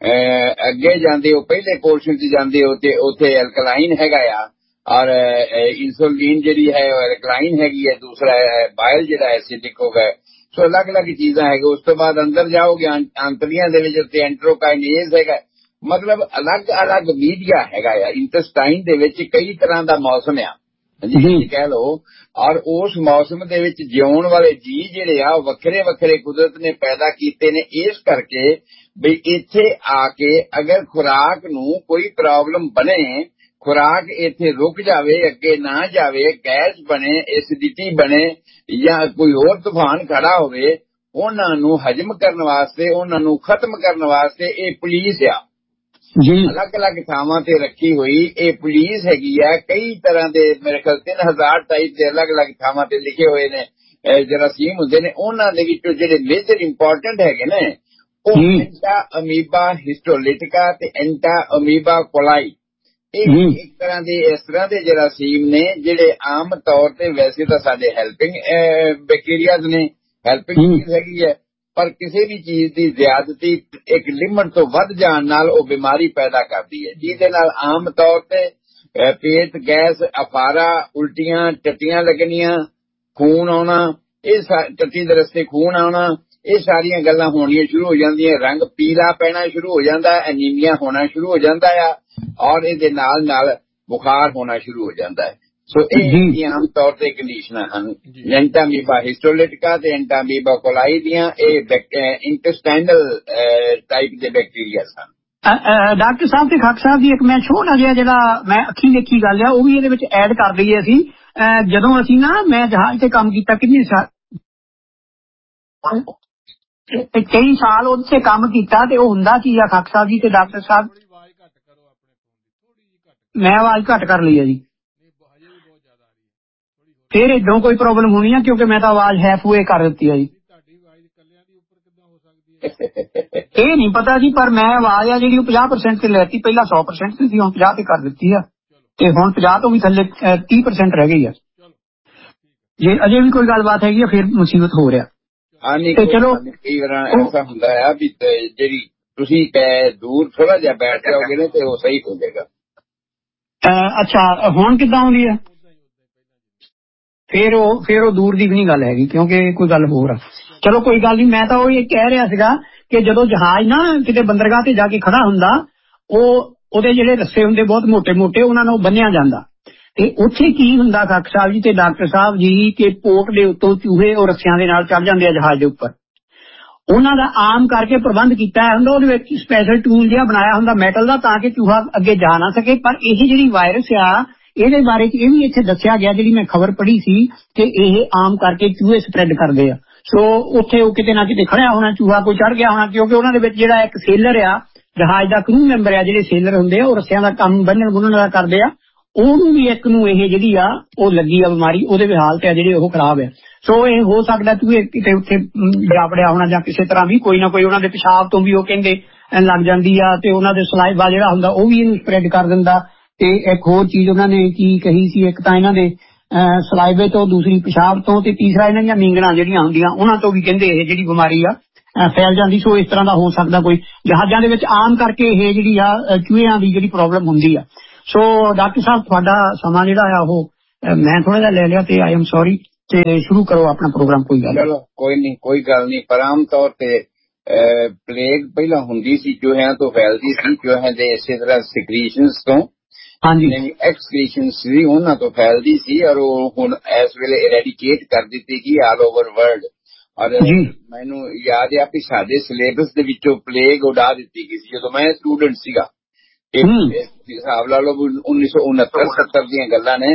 ਅੱਗੇ ਜਾਂਦੇ ਹੋ, ਪਹਿਲੇ ਪੋਰਸ਼ਨ 'ਚ ਜਾਂਦੇ ਹੋ ਤੇ ਉੱਥੇ ਐਲਕਲਾਈਨ ਹੈਗਾ ਆ, ਔਰ ਇੰਸੂਲਿਨ ਜਿਹੜੀ ਹੈ ਉਹ ਐਲਕਲਾਈਨ ਹੈਗੀ ਹੈ, ਦੂਸਰਾ ਬਾਇਲ ਜਿਹੜਾ ਐਸਿਡਿਕ ਹੋ ਗਿਆ। ਸੋ ਅਲੱਗ-ਅਲੱਗ ਚੀਜ਼ਾਂ ਹੈਗੀਆਂ। ਉਸ ਤੋਂ ਬਾਅਦ ਅੰਦਰ ਜਾਓਗੇ ਆਂਤੜੀਆਂ ਦੇ ਵਿੱਚ ਉੱਤੇ ਐਂਟਰੋਕਾਈਨੇਜ਼ ਹੈਗਾ। ਮਤਲਬ ਅਲੱਗ-ਅਲੱਗ ਮੀਡੀਆ ਹੈਗਾ ਆ। ਇੰਟੈਸਟਾਈਨ ਦੇ ਵਿੱਚ ਕਈ ਤਰ੍ਹਾਂ ਦਾ ਮੌਸਮ ਆ ਜੀ ਕਹਿ ਲਓ, ਔਰ ਉਸ ਮੌਸਮ ਦੇ ਵਿੱਚ ਜਿਉਣ ਵਾਲੇ ਜੀ ਜਿਹੜੇ ਆ ਉਹ ਵੱਖਰੇ ਵੱਖਰੇ ਕੁਦਰਤ ਨੇ ਪੈਦਾ ਕੀਤੇ ਨੇ। ਇਸ ਕਰਕੇ ਵੀ ਇੱਥੇ ਆ ਕੇ ਅਗਰ ਖੁਰਾਕ ਨੂੰ ਕੋਈ ਪ੍ਰੋਬਲਮ ਬਣੇ, ਖੁਰਾਕ ਇੱਥੇ ਰੁਕ ਜਾਵੇ, ਅੱਗੇ ਨਾ ਜਾਵੇ, ਗੈਸ ਬਣੇ, ਐਸਿਡਿਟੀ ਬਣੇ ਜਾਂ ਕੋਈ ਹੋਰ ਤੂਫਾਨ ਖੜਾ ਹੋਵੇ, ਉਹਨਾਂ ਨੂੰ ਹਜਮ ਕਰਨ ਵਾਸਤੇ, ਉਹਨਾਂ ਨੂੰ ਖਤਮ ਕਰਨ ਵਾਸਤੇ ਇਹ ਪੁਲਿਸ ਆ ਜੀ ਅਲੱਗ-ਅਲੱਗ ਥਾਵਾਂ ਤੇ ਰੱਖੀ ਹੋਈ। ਇਹ ਪੁਲਿਸ ਹੈਗੀ ਆ ਕਈ ਤਰ੍ਹਾਂ ਦੇ, ਮੇਰੇ ਖਿਆਲ 3000 ਟਾਈਪ ਦੇ ਅਲੱਗ-ਅਲੱਗ ਥਾਵਾਂ ਤੇ ਲਿਖੇ ਹੋਏ ਨੇ ਜਰਾਸੀਮ ਹੁੰਦੇ ਨੇ। ਉਹਨਾਂ ਦੇ ਵਿੱਚੋਂ ਜਿਹੜੇ ਮੇਜਰ ਇੰਪੋਰਟੈਂਟ ਹੈਗੇ ਨੇ ਉਹ ਐਂਟਾ ਅਮੀਬਾ ਹਿਸਟੋਲਿਟਿਕਾ ਤੇ ਐਂਟਾ ਅਮੀਬਾ ਕੋਲਾਈ। ਇਹ ਇੱਕ ਤਰ੍ਹਾਂ ਦੇ ਇਸ ਤਰ੍ਹਾਂ ਦੇ ਜਰਾਸੀਮ ਨੇ ਜਿਹੜੇ ਆਮ ਤੌਰ ਤੇ ਵੈਸੇ ਤਾਂ ਸਾਡੇ ਹੈਲਪਿੰਗ ਬੈਕਟੀਰੀਆਜ਼ ਨੇ, ਹੈਲਪਿੰਗ ਹੈਗੀ ਹੈ, ਪਰ ਕਿਸੇ ਵੀ ਚੀਜ਼ ਦੀ ਜ਼ਿਆਦਤੀ ਇੱਕ ਲਿਮਟ ਤੋਂ ਵੱਧ ਜਾਣ ਨਾਲ ਉਹ ਬਿਮਾਰੀ ਪੈਦਾ ਕਰਦੀ ਹੈ, ਜਿਹਦੇ ਨਾਲ ਆਮ ਤੌਰ ਤੇ ਪੇਟ ਗੈਸ, ਅਫਾਰਾ, ਉਲਟੀਆਂ, ਟੱਟੀਆਂ ਲੱਗਣੀਆਂ, ਖੂਨ ਆਉਣਾ, ਇਹ ਟੱਟੀ ਦੇ ਰਸਤੇ ਖੂਨ ਆਉਣਾ, ਇਹ ਸਾਰੀਆਂ ਗੱਲਾਂ ਹੋਣੀਆਂ ਸ਼ੁਰੂ ਹੋ ਜਾਂਦੀਆਂ। ਰੰਗ ਪੀਲਾ ਪੈਣਾ ਸ਼ੁਰੂ ਹੋ ਜਾਂਦਾ, ਐਨੀਮੀਆ ਹੋਣਾ ਸ਼ੁਰੂ ਹੋ ਜਾਂਦਾ ਆ, ਔਰ ਇਹਦੇ ਨਾਲ ਨਾਲ ਬੁਖਾਰ ਹੋਣਾ ਸ਼ੁਰੂ ਹੋ ਜਾਂਦਾ ਹੈ। ਸੋ ਇਹ ਆਮ ਤੌਰ ਤੇ ਕੰਡੀਸ਼ਨਾਂ ਹਨ ਐਂਟਾਮੀਬਾ ਹਿਸਟੋਲਿਟਿਕਾ ਤੇ ਐਂਟਾਮੀਬਾ ਕੋਲਾਈ ਦੀਆਂ। ਇਹ ਇੰਟੈਸਟਾਈਨਲ ਟਾਈਪ ਦੇ ਬੈਕਟੀਰੀਆ ਹਨ। ਡਾਕਟਰ ਸਾਹਿਬ ਤੇ ਖਾਕ ਸਾਹਿਬ ਦੀ ਇੱਕ ਮੈਂ ਛੋਟਾ ਜਿਹਾ ਜਿਹੜਾ ਮੈਂ ਅੱਖੀਂ ਦੇਖੀ ਗੱਲ ਆ ਉਹ ਵੀ ਇਹਦੇ ਵਿੱਚ ਐਡ ਕਰ ਦਈਏ ਅਸੀਂ। ਜਦੋਂ ਅਸੀਂ ਨਾ ਮੈਂ ਜਹਾਜ਼ ਤੇ ਕੰਮ ਕੀਤਾ ਕਿੰਨੇ ਸਾਲ, ਕਈ ਸਾਲ ਉੱਥੇ ਕੰਮ ਕੀਤਾ, ਤੇ ਉਹ ਹੁੰਦਾ ਕੀ ਆ ਖਾਕ ਸਾਹਿਬ ਜੀ ਤੇ ਡਾਕਟਰ ਸਾਹਿਬ, ਮੈਂ ਆਵਾਜ਼ ਘੱਟ ਕਰ ਲਈ ਆ ਜੀ, ਫਿਰ ਇਦੋਂ ਕੋਈ ਪ੍ਰੋਬਲਮ ਹੋਣੀ ਆ ਕਿਉਂਕਿ ਮੈਂ ਤਾਂ ਆਵਾਜ਼ ਹੈਫ ਵੇ ਕਰ ਦਿੱਤੀ ਆ ਜੀ। ਇਹ ਨਹੀਂ ਪਤਾ ਜੀ, ਪਰ ਮੈਂ ਆਵਾਜ਼ ਆ ਜਿਹੜੀ ਉਹ 50% ਤੇ ਲੈਤੀ, ਪਹਿਲਾਂ 100% ਸੀ, ਹੁਣ 50 ਤੇ ਕਰ ਦਿੱਤੀ ਆ, ਤੇ ਹੁਣ 50 ਤੋਂ ਵੀ ਥੱਲੇ 30% ਰਹਿ ਗਈ ਆ। ਜੇ ਅਜੇ ਵੀ ਕੋਈ ਗੱਲਬਾਤ ਹੈਗੀ ਆ ਫਿਰ ਮੁਸੀਬਤ ਹੋ ਰਿਹਾ। ਤੇ ਚਲੋ ਕਈ ਵਾਰ ਐਸਾ ਹੁੰਦਾ ਆ ਵੀ ਜਿਹੜੀ ਤੁਸੀਂ ਦੂਰ ਥੋੜਾ ਜਿਹਾ ਬੈਠ ਜਾਓਗੇ ਨਾ ਤੇ ਉਹ ਸਹੀ ਹੋ ਜਾਏਗਾ। ਅੱਛਾ ਹੁਣ ਕਿੱਦਾਂ ਆਉਂਦੀ ਆ? ਫਿਰ ਉਹ ਦੂਰ ਦੀ ਵੀ ਨਹੀਂ ਗੱਲ ਹੈਗੀ ਕਿਉਂਕਿ ਕੋਈ ਗੱਲ ਹੋਰ ਆ। ਚਲੋ ਕੋਈ ਗੱਲ ਨਹੀਂ, ਮੈਂ ਤਾਂ ਉਹ ਇਹ ਕਹਿ ਰਿਹਾ ਸੀਗਾ ਕਿ ਜਦੋਂ ਜਹਾਜ਼ ਨਾ ਕਿਤੇ ਬੰਦਰਗਾਹ ਤੇ ਜਾ ਕੇ ਖੜਾ ਹੁੰਦਾ, ਉਹਦੇ ਜਿਹੜੇ ਰੱਸੇ ਹੁੰਦੇ ਬਹੁਤ ਮੋਟੇ ਮੋਟੇ, ਉਹਨਾਂ ਨੂੰ ਬੰਨਿਆ ਜਾਂਦਾ, ਤੇ ਉੱਥੇ ਕੀ ਹੁੰਦਾ ਖਾਕ ਸਾਹਿਬ ਜੀ ਤੇ ਡਾਕਟਰ ਸਾਹਿਬ ਜੀ ਕਿ ਪੋਰਟ ਦੇ ਉੱਤੋਂ ਚੂਹੇ ਉਹ ਰੱਸਿਆਂ ਦੇ ਨਾਲ ਚੜ ਜਾਂਦੇ ਆ ਜਹਾਜ਼ ਦੇ ਉੱਪਰ। ਉਹਨਾਂ ਦਾ ਆਮ ਕਰਕੇ ਪ੍ਰਬੰਧ ਕੀਤਾ ਹੁੰਦਾ, ਉਹਦੇ ਵਿੱਚ ਸਪੈਸ਼ਲ ਟੂਲ ਜਿਹਾ ਬਣਾਇਆ ਹੁੰਦਾ ਮੈਟਲ ਦਾ, ਤਾਂ ਕਿ ਚੂਹਾ ਅੱਗੇ ਜਾ ਨਾ ਸਕੇ। ਪਰ ਇਹ ਜਿਹੜੀ ਵਾਇਰਸ ਆ ਇਹਦੇ ਬਾਰੇ ਚ ਇਹ ਵੀ ਇੱਥੇ ਦੱਸਿਆ ਗਿਆ, ਜਿਹੜੀ ਮੈਂ ਖਬਰ ਪੜ੍ਹੀ ਸੀ, ਕਿ ਇਹ ਆਮ ਕਰਕੇ ਚੂਹੇ ਸਪਰੈਡ ਕਰਦੇ ਆ। ਸੋ ਉੱਥੇ ਉਹ ਕਿਤੇ ਨਾ ਕਿਤੇ ਖੜਿਆ ਹੋਣਾ ਚੂਹਾ, ਕੋਈ ਚੜ ਗਿਆ ਹੋਣਾ, ਕਿਉਂਕਿ ਉਹਨਾਂ ਦੇ ਵਿੱਚ ਜਿਹੜਾ ਇੱਕ ਸੇਲਰ ਆ, ਜਹਾਜ਼ ਦਾ ਕਰੂ ਮੈਂਬਰ ਆ, ਜਿਹੜੇ ਸੇਲਰ ਹੁੰਦੇ ਆ ਉਹ ਰੱਸਿਆਂ ਦਾ ਕੰਮ ਬੰਨਣ ਬੁੰਨਣ ਦਾ ਕਰਦੇ ਆ, ਉਹਨੂੰ ਵੀ ਇੱਕ ਨੂੰ ਇਹ ਜਿਹੜੀ ਆ ਉਹ ਲੱਗੀ ਆ ਬਿਮਾਰੀ, ਉਹਦੇ ਵੀ ਹਾਲਤ ਆ ਜਿਹੜੇ ਉਹ ਖਰਾਬ ਆ। ਸੋ ਇਹ ਹੋ ਸਕਦਾ ਤੂੰ ਕਿਤੇ ਉੱਥੇ ਜਾ ਵੜਿਆ ਹੋਣਾ ਜਾਂ ਕਿਸੇ ਤਰ੍ਹਾਂ ਵੀ ਕੋਈ ਨਾ ਕੋਈ ਉਹਨਾਂ ਦੇ ਪਿਸ਼ਾਬ ਤੋਂ ਵੀ ਉਹ ਕਹਿੰਦੇ ਲੱਗ ਜਾਂਦੀ ਆ, ਤੇ ਉਹਨਾਂ ਦੇ ਸਲਾਈਵਾ ਜਿਹੜਾ ਹੁੰਦਾ ਉਹ ਵੀ ਇਹਨੂੰ ਸਪਰੈਡ ਕਰ ਦਿੰਦਾ। ਤੇ ਇੱਕ ਹੋਰ ਚੀਜ਼ ਉਹਨਾਂ ਨੇ ਕੀ ਕਹੀ ਸੀ, ਇੱਕ ਤਾਂ ਇਹਨਾਂ ਦੇ ਸਲਾਈਵੇ ਤੋਂ, ਦੂਸਰੀ ਪਿਸ਼ਾਬ ਤੋਂ, ਤੇ ਤੀਸਰਾ ਇਹਨਾਂ ਦੀਆਂ ਮੀਂਗਣਾਂ ਜਿਹੜੀਆਂ ਹੁੰਦੀਆਂ ਉਹਨਾਂ ਤੋਂ ਵੀ ਕਹਿੰਦੇ ਇਹ ਜਿਹੜੀ ਬਿਮਾਰੀ ਆ ਫੈਲ ਜਾਂਦੀ। ਸੋ ਇਸ ਤਰ੍ਹਾਂ ਦਾ ਹੋ ਸਕਦਾ ਕੋਈ ਜਹਾਜ਼ਾਂ ਦੇ ਵਿੱਚ ਆਮ ਕਰਕੇ ਇਹ ਜਿਹੜੀ ਆ ਚੂਹਿਆਂ ਦੀ ਜਿਹੜੀ ਪ੍ਰੋਬਲਮ ਹੁੰਦੀ ਆ। ਸੋ ਡਾਕਟਰ ਸਾਹਿਬ ਤੁਹਾਡਾ ਸਮਾਂ ਜਿਹੜਾ ਆ ਉਹ ਮੈਂ ਥੋੜਾ ਜਿਹਾ ਲੈ ਲਿਆ ਤੇ ਆਈ ਐਮ ਸੌਰੀ, ਤੇ ਸ਼ੁਰੂ ਕਰੋ ਆਪਣਾ ਪ੍ਰੋਗਰਾਮ। ਕੋਈ ਗੱਲ ਚਲੋ ਕੋਈ ਗੱਲ ਨਹੀਂ। ਪਰ ਆਮ ਤੌਰ ਤੇ ਪਲੇਗ ਪਹਿਲਾਂ ਹੁੰਦੀ ਸੀ, ਚੂਹਿਆਂ ਤੋਂ ਫੈਲਦੀ ਸੀ, ਚੂਹਿਆਂ ਦੇ ਇਸੇ ਤਰ੍ਹਾਂ ਸਿਕਰੀਸ਼ਨਸ ਤੋਂ, ਹਾਂਜੀ ਐਕਸਕ੍ਰੀਸ਼ਨਸ ਵੀ ਉਹਨਾਂ ਤੋਂ ਫੈਲਦੀ ਸੀ, ਔਰ ਉਹ ਹੁਣ ਇਸ ਵੇਲੇ ਇਰੈਡੀਕੇਟ ਕਰ ਦਿੱਤੀ ਗਈ ਆਲ ਓਵਰ ਵਰਲਡ। ਔਰ ਮੈਨੂੰ ਯਾਦ ਆ ਕਿ ਸਾਡੇ ਸਿਲੇਬਸ ਦੇ ਵਿੱਚੋਂ ਪਲੇਗ ਉਡਾ ਦਿੱਤੀ ਗਈ ਸੀ ਜਦੋਂ ਮੈਂ ਸਟੂਡੈਂਟ ਸੀਗਾ। ਹਿਸਾਬ ਲਾ ਲਓ 1969-70 ਦੀਆਂ ਗੱਲਾਂ ਨੇ,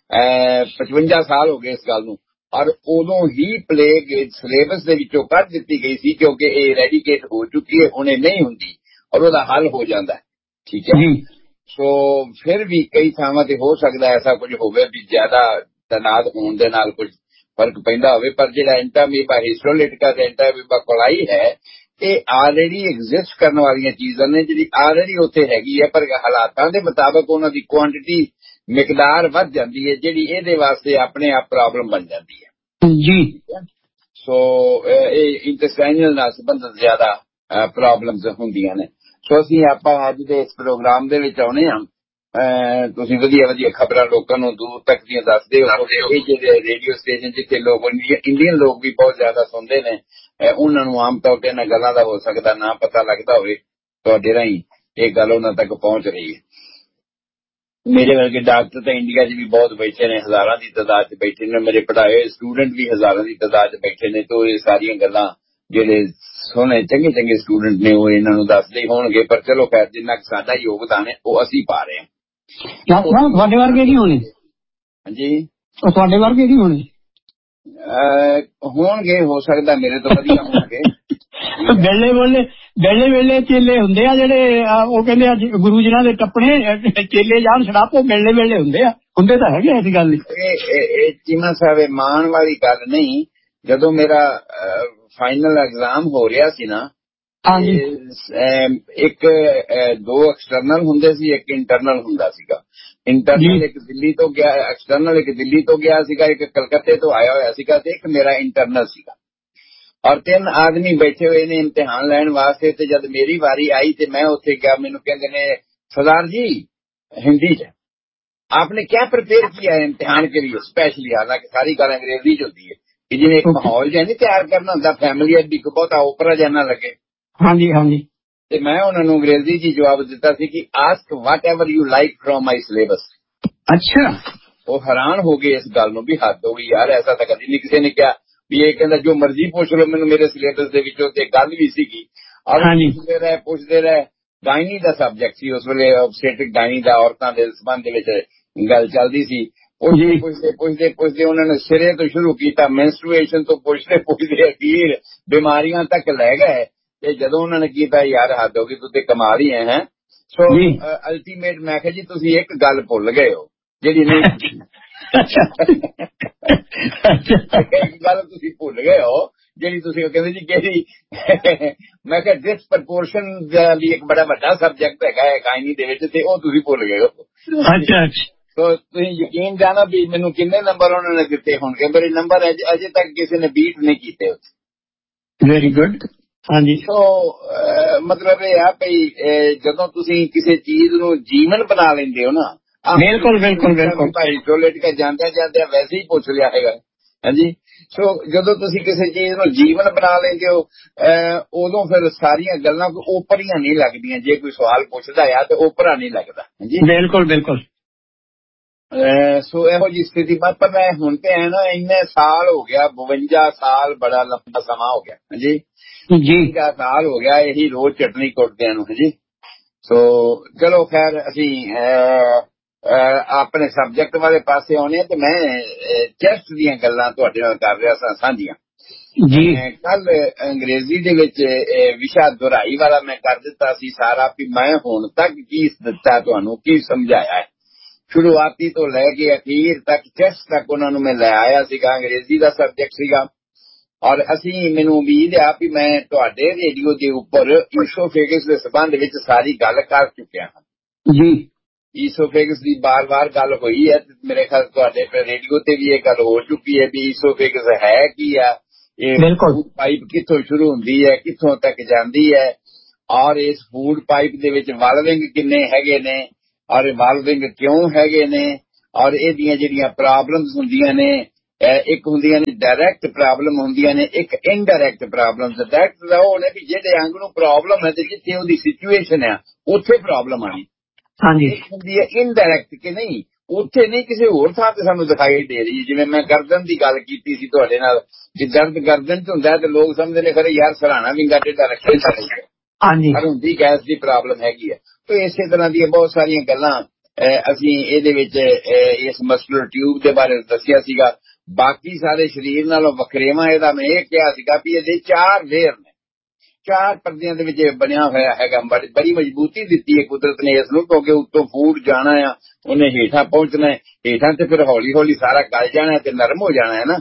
55 ਸਾਲ ਹੋ ਗਏ ਇਸ ਗੱਲ ਨੂੰ। ਔਰ ਉਦੋਂ ਹੀ ਪਲੇਗ ਸਿਲੇਬਸ ਦੇ ਵਿੱਚੋਂ ਕੱਢ ਦਿੱਤੀ ਗਈ ਸੀ ਕਿਉਂਕਿ ਇਹ ਇਰੈਡੀਕੇਟ ਹੋ ਚੁੱਕੀ ਹੈ, ਹੁਣ ਇਹ ਨਹੀਂ ਹੁੰਦੀ ਔਰ ਉਹਦਾ ਹੱਲ ਹੋ ਜਾਂਦਾ। ਠੀਕ ਹੈ। ਸੋ ਫਿਰ ਵੀ ਕਈ ਥਾਵਾਂ ਤੇ ਹੋ ਸਕਦਾ ਐਸਾ ਕੁਝ ਹੋਵੇ ਵੀ ਜ਼ਿਆਦਾ ਤਨਾਦ ਹੋਣ ਦੇ ਨਾਲ ਕੁਝ ਫਰਕ ਪੈਂਦਾ ਹੋਵੇ, ਪਰ ਜਿਹੜਾ ਐਂਟਾਮੀਬਾ ਹਿਸਟੋਲਿਟਿਕਾ ਤੇ ਐਂਟਾਮੀਬਾ ਕੋਲਾਈ ਹੈ ਇਹ ਆਲਰੇਡੀ ਐਗਜ਼ਿਸਟ ਕਰਨ ਵਾਲੀਆਂ ਚੀਜ਼ਾਂ ਨੇ, ਜਿਹੜੀ ਆਲਰੇਡੀ ਉੱਥੇ ਹੈਗੀ ਹੈ, ਪਰ ਹਾਲਾਤਾਂ ਦੇ ਮੁਤਾਬਕ ਉਹਨਾਂ ਦੀ ਕੁਆਂਟੀਟੀ ਮਿਕਦਾਰ ਵੱਧ ਜਾਂਦੀ ਹੈ, ਜਿਹੜੀ ਇਹਦੇ ਵਾਸਤੇ ਆਪਣੇ ਆਪ ਪ੍ਰੋਬਲਮ ਬਣ ਜਾਂਦੀ ਹੈ ਜੀ। ਸੋ ਇਹ ਇੰਟੈਸਟਾਈਨਲ ਨਾਲ ਸੰਬੰਧਿਤ ਜ਼ਿਆਦਾ ਪ੍ਰੋਬਲਮਸ ਹੁੰਦੀਆਂ ਨੇ। ਸੋ ਅਸੀਂ ਆਪਾਂ ਅੱਜ ਦੇ ਇਸ ਪ੍ਰੋਗਰਾਮ ਦੇ ਵਿੱਚ ਆਉਣੇ ਹਾਂ, ਤੁਸੀਂ ਵਧੀਆ ਵਧੀਆ ਖਬਰਾਂ ਲੋਕਾਂ ਨੂੰ ਦੂਰ ਤੱਕ ਦੀਆਂ ਦੱਸਦੇ ਹੋ। ਇਹ ਜਿਹੜੇ ਰੇਡੀਓ ਸਟੇਸ਼ਨ ਜਿੱਥੇ ਲੋਕ ਇੰਡੀਅਨ ਲੋਕ ਵੀ ਬਹੁਤ ਜ਼ਿਆਦਾ ਸੁਣਦੇ ਨੇ, ਉਹਨਾਂ ਨੂੰ ਆਮ ਤੌਰ ਤੇ ਇਹਨਾਂ ਗੱਲਾਂ ਦਾ ਹੋ ਸਕਦਾ ਨਾ ਪਤਾ ਲੱਗਦਾ ਹੋਵੇ, ਤੁਹਾਡੇ ਰਾਹੀਂ ਇਹ ਗੱਲ ਉਹਨਾਂ ਤੱਕ ਪਹੁੰਚ ਰਹੀ ਹੈ। ਮੇਰੇ ਵਰਗੇ ਡਾਕਟਰ ਤਾਂ ਇੰਡੀਆ 'ਚ ਵੀ ਬਹੁਤ ਬੈਠੇ ਨੇ, ਹਜ਼ਾਰਾਂ ਦੀ ਤਾਦਾਦ 'ਚ ਬੈਠੇ ਨੇ, ਮੇਰੇ ਪੜ੍ਹਾਏ ਸਟੂਡੈਂਟ ਵੀ ਹਜ਼ਾਰਾਂ ਦੀ ਤਾਦਾਦ 'ਚ ਬੈਠੇ ਨੇ। ਤੋਂ ਇਹ ਸਾਰੀਆਂ ਗੱਲਾਂ ਜਿਹੜੇ ਸੋਹਣੇ ਚੰਗੇ ਚੰਗੇ ਸਟੂਡੈਂਟ ਨੇ ਉਹ ਇਹਨਾਂ ਨੂੰ ਦੱਸਦੇ ਹੀ ਹੋਣਗੇ, ਪਰ ਚਲੋ ਖੈਰ ਜਿੰਨਾ ਸਾਡਾ ਯੋਗਦਾਨ ਹੈ ਉਹ ਅਸੀਂ ਪਾ ਰਹੇ ਹਾਂ। ਤੁਹਾਡੇ ਵਰਗੇ ਨਹੀਂ ਹੋਣੇ? ਹਾਂਜੀ, ਤੁਹਾਡੇ ਵਰਗੇ ਨਹੀਂ ਹੋਣੇ? ਹੋਣਗੇ, ਹੋ ਸਕਦਾ ਮੇਰੇ ਤੋਂ ਵਧੀਆ ਹੋਣਗੇ। ਵੇਲੇ ਚੇਲੇ ਹੁੰਦੇ ਆ ਜਿਹੜੇ ਉਹ ਕਹਿੰਦੇ ਆ ਗੁਰੂ ਜੀ ਦੇ ਟੱਪਣੇ ਚੇਲੇ ਜਾਣ ਛੜਾਪੋ, ਵੇਲੇ ਹੁੰਦੇ ਆ, ਹੁੰਦੇ ਤਾਂ ਹੈਗੇ। ਐਸੀ ਗੱਲ ਨਹੀਂ। ਇਹ ਚੀਮਾ ਸਾਹਿਬ ਮਾਣ ਵਾਲੀ ਗੱਲ ਨਹੀਂ। ਜਦੋਂ ਮੇਰਾ ਫਾਈਨਲ ਐਗਜ਼ਾਮ ਹੋ ਰਿਹਾ ਸੀ ਨਾ, ਇੱਕ 2 ਐਕਸਟਰਨਲ ਹੁੰਦੇ ਸੀ, ਇੱਕ ਇੰਟਰਨਲ ਹੁੰਦਾ ਸੀਗਾ। ਇੰਟਰਨਲ ਇੱਕ ਦਿੱਲੀ ਤੋਂ ਗਿਆ, ਐਕਸਟਰਨਲ ਇੱਕ ਦਿੱਲੀ ਤੋਂ ਗਿਆ ਸੀਗਾ, ਇੱਕ ਕਲਕੱਤੇ ਤੋਂ ਆਇਆ ਹੋਇਆ ਸੀਗਾ, ਤੇ ਇੱਕ ਮੇਰਾ ਇੰਟਰਨਲ ਸੀਗਾ। ਔਰ 3 ਆਦਮੀ ਬੈਠੇ ਹੋਏ ਨੇ ਇਮਤਿਹਾਨ ਲੈਣ ਵਾਸਤੇ। ਤੇ ਜਦ ਮੇਰੀ ਵਾਰੀ ਆਈ ਤੇ ਮੈਂ ਉੱਥੇ ਗਿਆ, ਮੈਨੂੰ ਕਹਿੰਦੇ ਨੇ सरदार जी हिंदी च आपने क्या प्रिपेयर किया है इम्तिहान के लिए स्पेशली, हालांकि सारी गल अंग्रेजी च होती है कि जिन्हें एक माहौल जो नहीं तैयार करना होंगे फैमिली भी बहुता ओपरा जाना लगे। हाँ जी हाँ जी। ते मैं उन्होंने अंग्रेजी च जवाब दिता सी कि ask what ever you like from my syllabus. अच्छा, वो हैरान हो गए इस गल नूं भी हद हो गई यार, ऐसा तो कदी नहीं किसी ने कहा भी ये कहता जो मर्जी पूछ लो मैनूं मेरे सिलेबस दे विचों। ते गल भी सीगी और पुछदे रहे गायनी का सबजैक्ट सी उस वेले, ऑब्सटेट्रिक गायनी का औरतां दे संबंध विच गल चलदी सी। पुछदे उन्होंने सिरे तो शुरू किया, मेंस्ट्रुएशन तो पुछदे अखीर बीमारियां तक लै गए। ते जदों उन्होंने किया यार हद हो गई, तुसीं कमाल ही हैं। सो अल्टीमेट मैं कहा जी तुसीं एक गल भुल गए हो जिहड़ी नहीं एक गल तुसीं भुल गए हो ਜਿਹੜੀ ਤੁਸੀਂ ਕਹਿੰਦੇ ਜੀ ਕਿਹੜੀ ਮੈਂ ਕਿਹਾ ਡਿਸਪ੍ਰਪੋਰਸ਼ਨ ਲਈ ਇੱਕ ਬੜਾ ਵੱਡਾ ਸਬਜੈਕਟ ਹੈਗਾ ਹੈ ਗਾਇਨੀ ਦੇ ਵਿੱਚ, ਤੇ ਉਹ ਤੁਸੀਂ ਭੁੱਲ ਗਏ ਹੋ। ਅੱਛਾ ਅੱਛਾ। ਸੋ ਤੁਸੀਂ ਯਕੀਨ ਜਾਣਾ ਵੀ ਮੈਨੂੰ ਕਿੰਨੇ ਨੰਬਰ ਉਹਨਾਂ ਨੇ ਦਿੱਤੇ ਹੋਣਗੇ, ਮੇਰੇ ਨੰਬਰ ਅਜੇ ਤੱਕ ਕਿਸੇ ਨੇ ਬੀਟ ਨਹੀਂ ਕੀਤੇ। Very good. ਹਾਂਜੀ। ਸੋ ਮਤਲਬ ਇਹ ਆ ਭਈ ਜਦੋਂ ਤੁਸੀਂ ਕਿਸੇ ਚੀਜ਼ ਨੂੰ ਜੀਵਨ ਬਣਾ ਲੈਂਦੇ ਹੋ ਨਾ, ਬਿਲਕੁਲ ਬਿਲਕੁਲ ਬਿਲਕੁਲ ਭਾਈ ਟੋਇਲਟ ਕੇ ਜਾਂਦੇ ਜਾਂਦੇ ਵੈਸੇ ਹੀ ਪੁੱਛ ਲਿਆ ਹੈਗਾ। ਹਾਂਜੀ। ਸੋ ਜਦੋਂ ਤੁਸੀਂ ਕਿਸੇ ਚੀਜ਼ ਨੂੰ ਜੀਵਨ ਬਣਾ ਲੈਂਦੇ ਹੋ ਉਦੋਂ ਫਿਰ ਸਾਰੀਆਂ ਗੱਲਾਂ ਕੋਈ ਓਪਰੀਆਂ ਨਹੀਂ ਲੱਗਦੀਆਂ। ਜੇ ਕੋਈ ਸਵਾਲ ਪੁੱਛਦਾ ਆ ਤੇ ਓਪਰਾ ਨਹੀਂ ਲੱਗਦਾ। ਹਾਂਜੀ ਬਿਲਕੁਲ ਬਿਲਕੁਲ। ਸੋ ਇਹੋ ਜਿਹੀ ਸਥਿਤੀ ਪਰ ਮੈਂ ਹੁਣ ਤੇ ਹੈ ਨਾ ਇੰਨੇ ਸਾਲ ਹੋ ਗਿਆ, 52 ਸਾਲ ਬੜਾ ਲੰਬਾ ਸਮਾਂ ਹੋ ਗਿਆ। ਹਾਂਜੀ ਜੀ 52 ਸਾਲ ਹੋ ਗਿਆ ਇਹੀ ਰੋਜ਼ ਚਟਨੀ ਕੁੱਟਦਿਆਂ ਨੂੰ। ਹਾਂਜੀ। ਸੋ ਚਲੋ ਖੈਰ ਅਸੀਂ ਆਪਣੇ ਸਬਜੈਕਟ ਵਾਲੇ ਪਾਸੇ ਆਉਣੇ ਤੇ ਮੈਂ ਚੈਸਟ ਦੀਆਂ ਗੱਲਾਂ ਤੁਹਾਡੇ ਨਾਲ ਕਰ ਰਿਹਾ ਸਾਂ ਸਾਂਝੀਆਂ ਜੀ। ਕੱਲ ਅੰਗਰੇਜ਼ੀ ਦੇ ਵਿੱਚ ਵਿਸ਼ਾ ਦੁਹਰਾਈ ਵਾਲਾ ਮੈਂ ਕਰ ਦਿੱਤਾ ਸੀ ਸਾਰਾ ਵੀ ਮੈਂ ਹੁਣ ਤੱਕ ਕੀ ਦਿੱਤਾ ਤੁਹਾਨੂੰ, ਕੀ ਸਮਝਾਇਆ ਹੈ। ਸ਼ੁਰੂਆਤੀ ਤੋਂ ਲੈ ਕੇ ਅਖੀਰ ਤੱਕ ਚੈਸਟ ਤੱਕ ਉਹਨਾਂ ਨੂੰ ਮੈਂ ਲੈ ਆਇਆ ਸੀਗਾ। ਅੰਗਰੇਜ਼ੀ ਦਾ ਸਬਜੈਕਟ ਸੀਗਾ ਔਰ ਮੈਨੂੰ ਉਮੀਦ ਆ ਵੀ ਮੈਂ ਤੁਹਾਡੇ ਰੇਡੀਓ ਦੇ ਉੱਪਰ ਈਸੋਫੇਗਸ ਦੇ ਸੰਬੰਧ ਵਿੱਚ ਸਾਰੀ ਗੱਲ ਕਰ ਚੁੱਕਿਆ ਹਾਂ ਜੀ। ਈਸੋਫੇਗਸ ਦੀ ਬਾਰ-ਬਾਰ ਗੱਲ ਹੋਈ ਹੈ, ਮੇਰੇ ਖਿਆਲ ਤੁਹਾਡੇ ਰੇਡੀਓ ਤੇ ਵੀ ਇਹ ਗੱਲ ਹੋ ਚੁੱਕੀ ਹੈ ਵੀ ਈਸੋਫੇਗਸ ਹੈ ਕੀ ਆ, ਇਹ ਫੂਡ ਪਾਈਪ ਕਿੱਥੋਂ ਸ਼ੁਰੂ ਹੁੰਦੀ ਹੈ, ਕਿੱਥੋਂ ਤੱਕ ਜਾਂਦੀ ਹੈ ਔਰ ਇਸ ਫੂਡ ਪਾਈਪ ਦੇ ਵਿੱਚ ਵਾਲਵਿੰਗ ਕਿੰਨੇ ਹੈਗੇ ਨੇ ਔਰ ਵਾਲਵਿੰਗ ਕਿਉਂ ਹੈਗੇ ਨੇ ਔਰ ਇਹਦੀਆਂ ਜਿਹੜੀਆਂ ਪ੍ਰੋਬਲਮਸ ਹੁੰਦੀਆਂ ਨੇ, ਇੱਕ ਹੁੰਦੀਆਂ ਨੇ ਡਾਇਰੈਕਟ ਪ੍ਰੋਬਲਮ ਹੁੰਦੀਆਂ ਨੇ, ਇੱਕ ਇਨਡਾਇਰੈਕਟ ਪ੍ਰੋਬਲਮਸ। ਡਾਇਰੈਕਟ ਉਹ ਨੇ ਵੀ ਜਿਹੜੇ ਅੰਗ ਨੂੰ ਪ੍ਰੋਬਲਮ ਹੈ ਤੇ ਜਿੱਥੇ ਉਹਦੀ ਸਿਚੁਏਸ਼ਨ ਆ ਉੱਥੇ ਪ੍ਰੋਬਲਮ ਆਣੀ। ਹਾਂਜੀ, ਹੁੰਦੀ ਹੈ ਇਨਡਾਇਰੈਕਟ ਕਿ ਨਹੀਂ, ਉੱਥੇ ਨਹੀਂ ਕਿਸੇ ਹੋਰ ਥਾਂ ਤੇ ਸਾਨੂੰ ਦਿਖਾਈ ਦੇ ਰਹੀ। ਜਿਵੇਂ ਮੈਂ ਗਰਦਨ ਦੀ ਗੱਲ ਕੀਤੀ ਸੀ ਤੁਹਾਡੇ ਨਾਲ ਕਿ ਦਰਦ ਗਰਦਨ ਚ ਹੁੰਦਾ ਤੇ ਲੋਕ ਸਮਝਦੇ ਨੇ ਖਰੇ ਯਾਰ ਸਰਾਣਾ ਵਿੰਗਾ ਟੇਢਾ ਰੱਖਿਆ ਚਾਹੀਦਾ। ਹਾਂਜੀ, ਪਰ ਹੁੰਦੀ ਗੈਸ ਦੀ ਪ੍ਰੋਬਲਮ ਹੈਗੀ ਹੈ। ਤੇ ਇਸੇ ਤਰ੍ਹਾਂ ਦੀਆਂ ਬਹੁਤ ਸਾਰੀਆਂ ਗੱਲਾਂ ਅਸੀਂ ਇਹਦੇ ਵਿੱਚ ਇਸ ਮਸਕੂਲਰ ਟਿਊਬ ਦੇ ਬਾਰੇ ਦੱਸਿਆ ਸੀਗਾ। ਬਾਕੀ ਸਾਰੇ ਸਰੀਰ ਨਾਲੋਂ ਵੱਖਰੇਵਾਂ ਇਹਦਾ ਮੈਂ ਇਹ ਕਿਹਾ ਸੀਗਾ ਵੀ ਇਹਦੇ 4 ਲੇਅਰ ਨੇ, 4 ਪਰਦਿਆਂ ਦੇ ਵਿੱਚ ਬਣਿਆ ਹੋਇਆ ਹੈਗਾ। ਬੜੀ ਮਜ਼ਬੂਤੀ ਦਿੱਤੀ ਹੈ ਕੁਦਰਤ ਨੇ ਇਸ ਨੂੰ, ਕਿਉਂਕਿ ਉੱਤੋਂ ਫੂਡ ਜਾਣਾ ਆ, ਉਹਨੇ ਹੇਠਾਂ ਪਹੁੰਚਣਾ, ਹੇਠਾਂ ਤੇ ਫਿਰ ਹੌਲੀ ਹੌਲੀ ਸਾਰਾ ਗਲ ਜਾਣਾ ਤੇ ਨਰਮ ਹੋ ਜਾਣਾ ਹੈ ਨਾ।